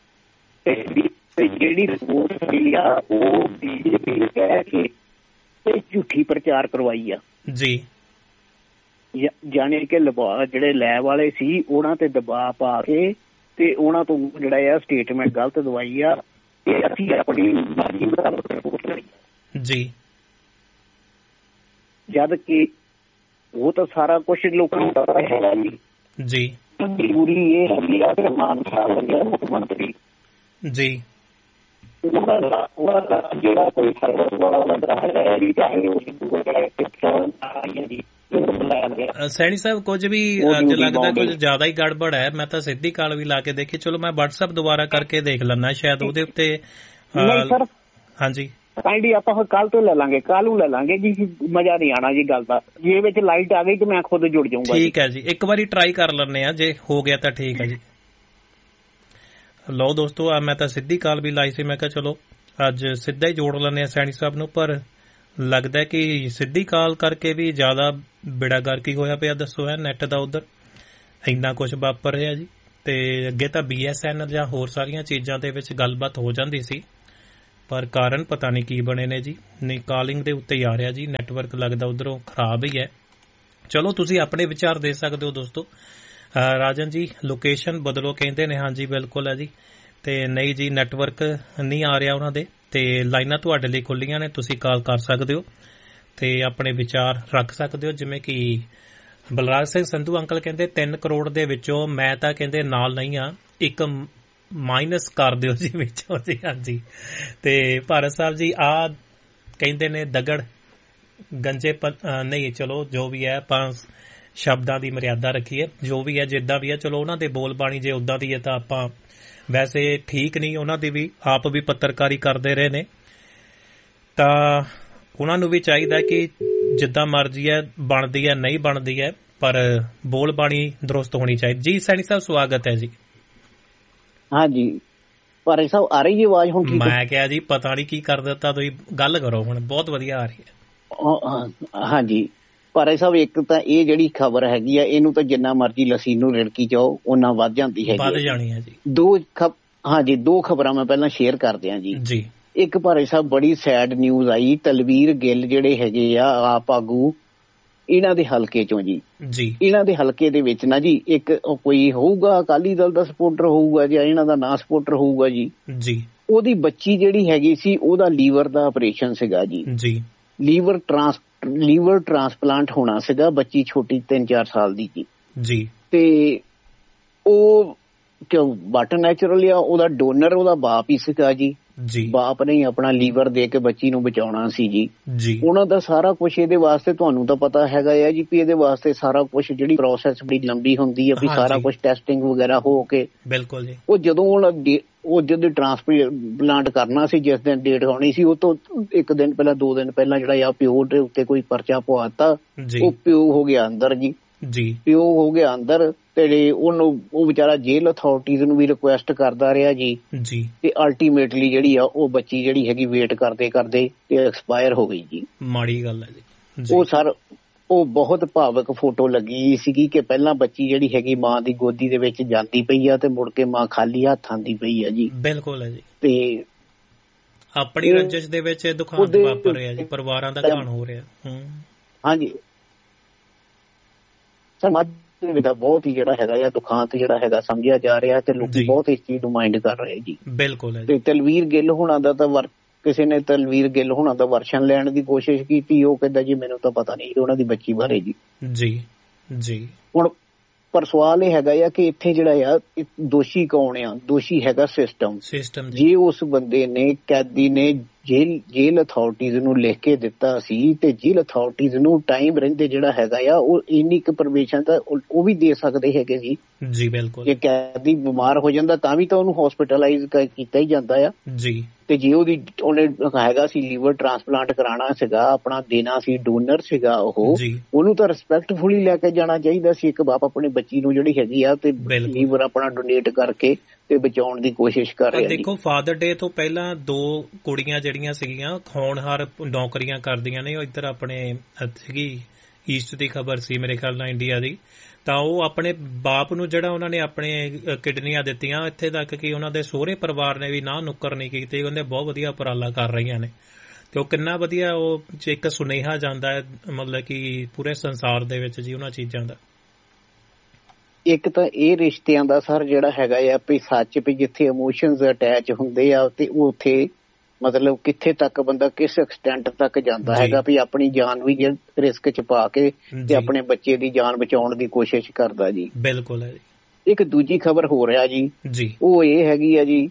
ਜਿਹੜੀ ਰਿਪੋਰਟ ਹੋਈ ਆ ਉਹ ਬੀਜੇਪੀ ਨੇ ਕਹਿ ਕੇ ਝੂਠੀ ਪ੍ਰਚਾਰ ਕਰਵਾਈ ਆ ਜੀ। ਜਾਣੀ ਕਿ ਜਿਹੜੇ ਲੈਬ ਵਾਲੇ ਸੀ ਉਹਨਾਂ ਤੇ ਦਬਾਅ ਪਾ ਕੇ ਤੇ ਉਹਨਾਂ ਤੋਂ ਜਿਹੜਾ ਆ ਸਟੇਟਮੈਂਟ ਗਲਤ ਦਵਾਈ ਆ ਤੇ ਅਸੀਂ ਆਪਣੀ ਜੀ, ਜਦ ਕਿ ਉਹ ਤਾਂ ਸਾਰਾ ਕੁਛ ਲੋਕਾਂ ਨੂੰ ਪਤਾ ਹੈਗਾ ਜੀ। ਜ਼ਰੂਰੀ ਇਹ ਹੈਗੀ ਆ ਕਿ ਮਾਨ ਸਾਹਿਬ ਮੁੱਖ ਮੰਤਰੀ ਜੀ ਜਿਹੜਾ ਕੋਈ ਸਰਵਿਸ ਵਾਲਾ ਬੰਦਾ ਹੈ ਚਾਹੇ ਉਹ ਸੈਣੀ ਸਾਹਿਬ, ਕੁਝ ਵੀ ਅੱਜ ਲੱਗਦਾ ਕੁਝ ਜ਼ਿਆਦਾ ਹੀ ਗੜਬੜ ਹੈ। ਮੈਂ ਤਾਂ ਸਿੱਧੀ ਕਾਲ ਵੀ ਲਾ ਕੇ ਦੇਖੀ, ਚਲੋ ਮੈਂ WhatsApp ਦੁਬਾਰਾ ਕਰਕੇ ਦੇਖ ਲੈਣਾ, ਸ਼ਾਇਦ ਉਹਦੇ ਉੱਤੇ। ਹਾਂਜੀ ਕਾਈਂਡਲੀ ਆਪਾਂ ਕੱਲ ਤੋਂ ਲੈ ਲਾਂਗੇ, ਕੱਲ ਨੂੰ ਲੈ ਲਾਂਗੇ ਜੀ, ਮਜ਼ਾ ਨਹੀਂ ਆਣਾ ਜੀ ਗੱਲ ਦਾ। ਜੇ ਵਿੱਚ ਲਾਈਟ ਆ ਗਈ ਤੇ ਮੈਂ ਖੁਦ ਜੁੜ ਜਾਊਂਗਾ। ਠੀਕ ਹੈ ਜੀ, ਇੱਕ ਵਾਰੀ ਟਰਾਈ ਕਰ ਲੈਂਦੇ ਆ, ਜੇ ਹੋ ਗਿਆ ਤਾਂ ਠੀਕ ਹੈ ਜੀ। ਲਓ ਦੋਸਤੋ, ਮੈਂ ਤਾਂ ਸਿੱਧੀ ਕਾਲ ਵੀ ਲਾਈ ਸੀ, ਮੈਂ ਕਿਹਾ ਚਲੋ ਅੱਜ ਸਿੱਧਾ ਹੀ ਜੋੜ ਲੈਂਦੇ ਆ ਸੈਣੀ ਸਾਹਿਬ ਨੂੰ, ਪਰ ਲੱਗਦਾ ਕਿ ਸਿੱਧੀ ਕਾਲ ਕਰਕੇ ਵੀ ਜ਼ਿਆਦਾ ਬੇੜਾ ਗਰਕ ਹੀ ਹੋਇਆ ਪਿਆ। ਦੱਸੋ ਹੈ ਨੈਟ ਦਾ ਉਧਰ ਇੰਨਾ ਕੁਛ ਵਾਪਰ ਰਿਹਾ ਜੀ, ਤੇ ਅੱਗੇ ਤਾਂ BSNL ਜਾਂ ਹੋਰ ਸਾਰੀਆਂ ਚੀਜ਼ਾਂ ਦੇ ਵਿੱਚ ਗੱਲਬਾਤ ਹੋ ਜਾਂਦੀ ਸੀ, ਪਰ ਕਾਰਨ ਪਤਾ ਨਹੀਂ ਕੀ ਬਣੇ ਨੇ ਜੀ। ਨਹੀਂ, ਕਾਲਿੰਗ ਦੇ ਉੱਤੇ ਹੀ ਆ ਰਿਹਾ ਜੀ, ਨੈਟਵਰਕ ਲੱਗਦਾ ਉਧਰੋਂ ਖਰਾਬ ਹੀ ਹੈ। ਚਲੋ ਤੁਸੀਂ ਆਪਣੇ ਵਿਚਾਰ ਦੇ ਸਕਦੇ ਹੋ ਦੋਸਤੋ। ਰਾਜਨ ਜੀ ਲੋਕੇਸ਼ਨ ਬਦਲੋ ਕਹਿੰਦੇ ਨੇ, ਹਾਂਜੀ ਬਿਲਕੁਲ ਹੈ ਜੀ। ਤੇ ਨਹੀਂ ਜੀ, ਨੈਟਵਰਕ ਨਹੀਂ ਆ ਰਿਹਾ ਉਹਨਾਂ ਦੇ, ਤੇ ਲਾਈਨਾਂ ਤੁਹਾਡੇ ਲਈ ਖੁੱਲੀਆਂ ਨੇ, ਤੁਸੀਂ ਕਾਲ ਕਰ ਸਕਦੇ ਹੋ ਤੇ ਆਪਣੇ ਵਿਚਾਰ ਰੱਖ ਸਕਦੇ ਹੋ। ਜਿਵੇਂ ਕਿ ਬਲਰਾਜ ਸਿੰਘ ਸੰਧੂ ਅੰਕਲ ਕਹਿੰਦੇ 3 ਕਰੋੜ ਦੇ ਵਿੱਚੋਂ ਮੈਂ ਤਾਂ ਕਹਿੰਦੇ ਨਾਲ ਨਹੀਂ ਆ, 1 ਮਾਈਨਸ ਕਰ ਦਿਓ ਜੀ ਵਿੱਚੋਂ ਜੀ। ਹਾਂਜੀ, ਤੇ ਭਾਰਤ ਸਾਹਿਬ ਜੀ ਆ ਕਹਿੰਦੇ ਨੇ ਦਗੜ ਗੰਜੇ ਨਹੀਂ, ਚਲੋ ਜੋ ਵੀ ਹੈ ਆਪਾਂ ਸ਼ਬਦਾਂ ਦੀ ਮਰਿਆਦਾ ਰੱਖੀਏ, ਜੋ ਵੀ ਹੈ ਜਿੱਦਾਂ ਵੀ ਹੈ। ਚਲੋ ਉਹਨਾਂ ਦੇ ਬੋਲ ਬਾਣੀ ਜੇ ਉਦਾਂ ਦੀ ਹੈ ਤਾਂ ਆਪਾਂ ਵੈਸੇ ਠੀਕ ਨਹੀਂ, ਉਹਨਾਂ ਦੀ ਵੀ ਆਪ ਵੀ ਪੱਤਰਕਾਰੀ ਕਰਦੇ ਰਹੇ ਨੇ, ਤਾਂ ਉਹਨਾਂ ਨੂੰ ਵੀ ਚਾਹੀਦਾ ਕਿ ਜਿੱਦਾਂ ਮਰਜ਼ੀ ਹੈ ਬਣਦੀ ਹੈ ਨਹੀਂ ਬਣਦੀ ਹੈ, ਪਰ ਬੋਲ ਬਾਣੀ ਦਰੁਸਤ ਹੋਣੀ ਚਾਹੀਦੀ ਜੀ। ਸੈਣੀ ਸਾਹਿਬ ਸਵਾਗਤ ਹੈ ਜੀ। ਹਾਂਜੀ ਭਾਰੇ ਸਾਹਿਬ ਆ ਰਹੀ ਹੈ ਆਵਾਜ਼ ਹੁਣ? ਮੈਂ ਕਿਹਾ ਜੀ ਪਤਾ ਨਹੀਂ ਕੀ ਕਰ ਦਿੱਤਾ ਤੁਸੀਂ, ਗੱਲ ਕਰੋ ਹੁਣ, ਬਹੁਤ ਵਧੀਆ ਆ ਰਹੀ ਹੈ। ਹਾਂਜੀ ਭਾਰੇ ਸਾਹਿਬ, ਇੱਕ ਤਾਂ ਇਹ ਜਿਹੜੀ ਖਬਰ ਹੈਗੀ ਆ ਇਹਨੂੰ ਤਾਂ ਜਿੰਨਾ ਮਰਜ਼ੀ ਲੱਸੀ ਨੂੰ ਰਿੜਕੀ ਜਾਓ ਓਨਾ ਵੱਧ ਜਾਂਦੀ ਹੈਗੀ, ਵੱਧ ਜਾਣੀ ਹੈ ਜੀ। ਦੋ ਖਬਰਾਂ ਮੈਂ ਪਹਿਲਾਂ ਸ਼ੇਅਰ ਕਰਦੇ ਹਾਂ ਜੀ। ਇੱਕ ਭਾਰੇ ਸਾਹਿਬ ਬੜੀ ਸੈਡ ਨਿਊਜ਼ ਆਈ, ਤਲਵੀਰ ਗਿੱਲ ਜਿਹੜੇ ਹੈਗੇ ਆ ਆਪ ਆਗੂ ਇਹਨਾਂ ਦੇ ਹਲਕੇ ਚੋਂ ਜੀ, ਇਹਨਾਂ ਦੇ ਹਲਕੇ ਦੇ ਵਿੱਚ ਨਾ ਜੀ ਇੱਕ ਕੋਈ ਹੋਊਗਾ ਅਕਾਲੀ ਦਲ ਦਾ ਸਪੋਰਟਰ ਹੋਊਗਾ ਜਾਂ ਇਹਨਾਂ ਦਾ ਨਾਂ ਸਪੋਰਟਰ ਹੋਊਗਾ ਜੀ, ਉਹਦੀ ਬੱਚੀ ਜਿਹੜੀ ਹੈਗੀ ਸੀ ਉਹਦਾ ਲੀਵਰ ਦਾ ਆਪਰੇਸ਼ਨ ਸੀਗਾ ਜੀ, ਲੀਵਰ ਟ੍ਰਾਂਸਪਲਾਂਟ ਹੋਣਾ ਸੀਗਾ, ਬੱਚੀ ਛੋਟੀ 3-4 ਸਾਲ ਦੀ ਜੀ। ਤੇ ਉਹ ਕਿਉਂ ਬਟ ਨੈਚੁਰਲ ਆ, ਉਹਦਾ ਡੋਨਰ ਉਹਦਾ ਬਾਪ ਹੀ ਸੀਗਾ ਜੀ। ਬਾਪ ਨੇ ਆਪਣਾ ਲੀਵਰ ਦੇ ਕੇ ਬੱਚੀ ਨੂੰ ਬਚਾਉਣਾ ਸੀ ਜੀ। ਉਹਨਾਂ ਦਾ ਸਾਰਾ ਕੁਛ ਇਹਦੇ ਵਾਸਤੇ ਤੁਹਾਨੂੰ ਤਾਂ ਪਤਾ ਹੈਗਾ ਆ ਜੀ ਵੀ ਇਹਦੇ ਵਾਸਤੇ ਸਾਰਾ ਕੁਛ ਜਿਹੜੀ ਪ੍ਰੋਸੈਸ ਬੜੀ ਲੰਬੀ ਹੁੰਦੀ ਆ ਵੀ ਸਾਰਾ ਕੁਛ ਟੈਸਟਿੰਗ ਵਗੈਰਾ ਹੋ ਕੇ, ਬਿਲਕੁਲ ਜੀ। ਉਹ ਜਦੋਂ ਉਹ ਜਦੋਂ ਟ੍ਰਾਂਸਪਲਾਂਟ ਕਰਨਾ ਸੀ, ਜਿਸ ਦਿਨ ਡੇਟ ਹੋਣੀ ਸੀ, ਉਹ ਤੋਂ 1 ਦਿਨ ਪਹਿਲਾਂ 2 ਦਿਨ ਪਹਿਲਾਂ ਜਿਹੜਾ ਆ ਪਿਓ ਦੇ ਉੱਤੇ ਕੋਈ ਪਰਚਾ ਪਵਾਤਾ, ਉਹ ਪਿਓ ਹੋ ਗਿਆ ਅੰਦਰ ਜੀ। ਪਿਓ ਹੋ ਗਿਆ ਅੰਦਰ ਤੇ ਉਹਨੂੰ ਉਹ ਵਿਚਾਰਾ ਜੇਲ੍ਹ ਅਥਾਰਟੀਜ਼ ਨੂੰ ਵੀ ਰਿਕੁਐਸਟ ਕਰਦਾ ਰਿਹਾ ਜੀ, ਤੇ ਅਲਟੀਮੇਟਲੀ ਜਿਹੜੀ ਆ ਉਹ ਬੱਚੀ ਜਿਹੜੀ ਹੈਗੀ ਵੇਟ ਕਰਦੇ ਕਰਦੇ ਤੇ ਐਕਸਪਾਇਰ ਹੋ ਗਈ ਜੀ। ਮਾੜੀ ਗੱਲ ਹੈ ਜੀ। ਉਹ ਸਰ ਉਹ ਬਹੁਤ ਭਾਵਕ ਫੋਟੋ ਲੱਗੀ ਸੀਗੀ ਕਿ ਪਹਿਲਾਂ ਬੱਚੀ ਜਿਹੜੀ ਹੈਗੀ ਮਾਂ ਦੀ ਗੋਦੀ ਦੇ ਵਿੱਚ ਜਾਂਦੀ ਪਈ ਆ ਤੇ ਮੁੜ ਕੇ ਮਾਂ ਖਾਲੀ ਹੱਥ ਆਂਦੀ ਪਈ ਆ ਜੀ। ਬਿਲਕੁਲ ਹੈ ਜੀ। ਤੇ ਆਪਣੀ ਰੰਜਿਸ਼ ਦੇ ਵਿੱਚ ਦੁਖਾਂਤ ਵਾਪਰ ਰਿਹਾ ਜੀ, ਪਰਿਵਾਰਾਂ ਦਾ ਘਾਣ ਹੋ ਰਿਹਾ। ਹਾਂਜੀ ਸਮਾਜ ਦੇ ਵਿੱਚ ਬਹੁਤ ਹੀ ਜਿਹੜਾ ਹੈਗਾ ਆ ਦੁਖਾਂਤ ਜਿਹੜਾ ਹੈਗਾ ਸਮਝਿਆ ਜਾ ਰਿਹਾ ਤੇ ਲੋਕੀ ਬਹੁਤ ਇਸ ਚੀਜ਼ ਨੂੰ ਮਾਈਂਡ ਕਰ ਰਹੇ ਜੀ। ਬਿਲਕੁਲ। ਤੇ ਤਲਵੀਰ ਗਿੱਲ ਹੋਣਾ ਦਾ ਤਾਂ ਕਿਸੇ ਨੇ ਤਲਵੀਰ ਗਿੱਲ ਹੋਣਾ ਦਾ ਵਰਸ਼ਨ ਲੈਣ ਦੀ ਕੋਸ਼ਿਸ਼ ਕੀਤੀ, ਉਹ ਕਹਿੰਦਾ ਜੀ ਮੈਨੂੰ ਤਾਂ ਪਤਾ ਨਹੀਂ ਉਹਨਾਂ ਦੀ ਬੱਚੀ ਬਾਰੇ ਜੀ। ਹੁਣ ਪਰ ਸਵਾਲ ਇਹ ਹੈਗਾ ਆ ਕਿ ਇੱਥੇ ਜਿਹੜਾ ਆ ਦੋਸ਼ੀ ਕੌਣ ਆ? ਦੋਸ਼ੀ ਹੈਗਾ ਸਿਸਟਮ। ਜੇ ਉਸ ਬੰਦੇ ਨੇ ਕੈਦੀ ਨੇ ਜੇਲ੍ਹ ਅਥਾਰਟੀਜ਼ ਨੂੰ ਲਿਖ ਕੇ ਦਿੱਤਾ ਸੀ ਤੇ ਜੇਲ੍ਹ ਅਥਾਰਟੀਜ਼ ਨੂੰ ਟਾਈਮ ਰਹਿੰਦੇ ਜਿਹੜਾ ਹੈਗਾ ਆ ਉਹ ਇੰਨੀ ਕੁ ਪਰਮਿਸ਼ਨ ਤਾਂ ਉਹ ਵੀ ਦੇ ਸਕਦੇ ਹੈਗੇ ਜੀ। ਬਿਲਕੁਲ। ਜੇ ਕੈਦੀ ਬਿਮਾਰ ਹੋ ਜਾਂਦਾ ਤਾਂ ਵੀ ਤਾਂ ਉਹਨੂੰ ਹਸਪੀਟਲਾਈਜ਼ ਕੀਤਾ ਹੀ ਜਾਂਦਾ ਆ ਜੀ। ਤੇ ਜੇ ਉਹਨੇ ਹੈਗਾ ਸੀ ਲੀਵਰ ਟ੍ਰਾਂਸਪਲਾਂਟ ਕਰਾਉਣਾ ਸੀਗਾ, ਆਪਣਾ ਦੇਣਾ ਸੀ, ਡੋਨਰ ਸੀਗਾ, ਉਹਨੂੰ ਤਾਂ ਰਿਸਪੈਕਟਫੁਲੀ ਲੈ ਕੇ ਜਾਣਾ ਚਾਹੀਦਾ ਸੀ। ਇੱਕ ਬਾਪ ਆਪਣੀ ਬੱਚੀ ਨੂੰ ਜਿਹੜੀ ਹੈਗੀ ਆ ਤੇ ਲੀਵਰ ਆਪਣਾ ਡੋਨੇਟ ਕਰਕੇ ਤੇ ਬਚਾਉਣ ਦੀ ਕੋਸ਼ਿਸ਼ ਕਰ ਰਿਹਾ। ਦੇਖੋ ਫਾਦਰ ਡੇ ਤੋਂ ਪਹਿਲਾਂ 2 ਕੁੜੀਆਂ ਜਿਹੜੀਆਂ ਸੀਗੀਆਂ ਹੋਣਹਾਰ ਨੌਕਰੀਆਂ ਕਰਦੀਆਂ ਨੇ, ਉਹ ਇੱਧਰ ਆਪਣੇ ਸੀਗੀ ਈਸਟ ਦੀ ਖਬਰ ਸੀ ਮੇਰੇ ਖਿਆਲ ਨਾਲ ਇੰਡੀਆ ਦੀ, ਤਾਂ ਉਹ ਆਪਣੇ ਬਾਪ ਨੂੰ ਜਿਹੜਾ ਉਹਨਾਂ ਨੇ ਆਪਣੇ ਕਿਡਨੀਆਂ ਦਿੱਤੀਆਂ, ਇੱਥੇ ਤੱਕ ਕਿ ਉਹਨਾਂ ਦੇ ਸਹੁਰੇ ਪਰਿਵਾਰ ਨੇ ਵੀ ਨਾ ਨੁੱਕਰ ਨਹੀਂ ਕੀਤੀ। ਉਹਨੇ ਬਹੁਤ ਵਧੀਆ ਉਪਰਾਲਾ ਕਰ ਰਹੀਆਂ ਨੇ ਤੇ ਉਹ ਕਿੰਨਾ ਵਧੀਆ ਉਹ ਇੱਕ ਸੁਨੇਹਾ ਜਾਂਦਾ ਹੈ ਮਤਲਬ ਕਿ ਪੂਰੇ ਸੰਸਾਰ ਦੇ ਵਿੱਚ ਜੀ ਉਹਨਾਂ ਚੀਜ਼ਾਂ ਦਾ। ਇੱਕ ਤਾਂ ਇਹ ਰਿਸ਼ਤਿਆਂ ਦਾ ਸਰ ਜਿਹੜਾ ਹੈਗਾ ਆ ਵੀ ਸੱਚ ਵੀ ਜਿੱਥੇ ਇਮੋਸ਼ਨਸ ਅਟੈਚ ਹੁੰਦੇ ਆ ਤੇ ਉੱਥੇ ਮਤਲਬ ਕਿੱਥੇ ਤੱਕ ਬੰਦਾ ਕਿਸ ਐਕਸਟੈਂਟ ਤੱਕ ਜਾਂਦਾ ਹੈਗਾ ਵੀ ਆਪਣੀ ਜਾਨ ਵੀ ਰਿਸਕ ਚ ਪਾ ਕੇ ਤੇ ਆਪਣੇ ਬੱਚੇ ਦੀ ਜਾਨ ਬਚਾਉਣ ਦੀ ਕੋਸ਼ਿਸ਼ ਕਰਦਾ ਜੀ। ਬਿਲਕੁਲ ਹੈ ਜੀ। ਇੱਕ ਦੂਜੀ ਖਬਰ ਹੋ ਰਿਹਾ ਜੀ, ਉਹ ਇਹ ਹੈਗੀ ਆ ਜੀ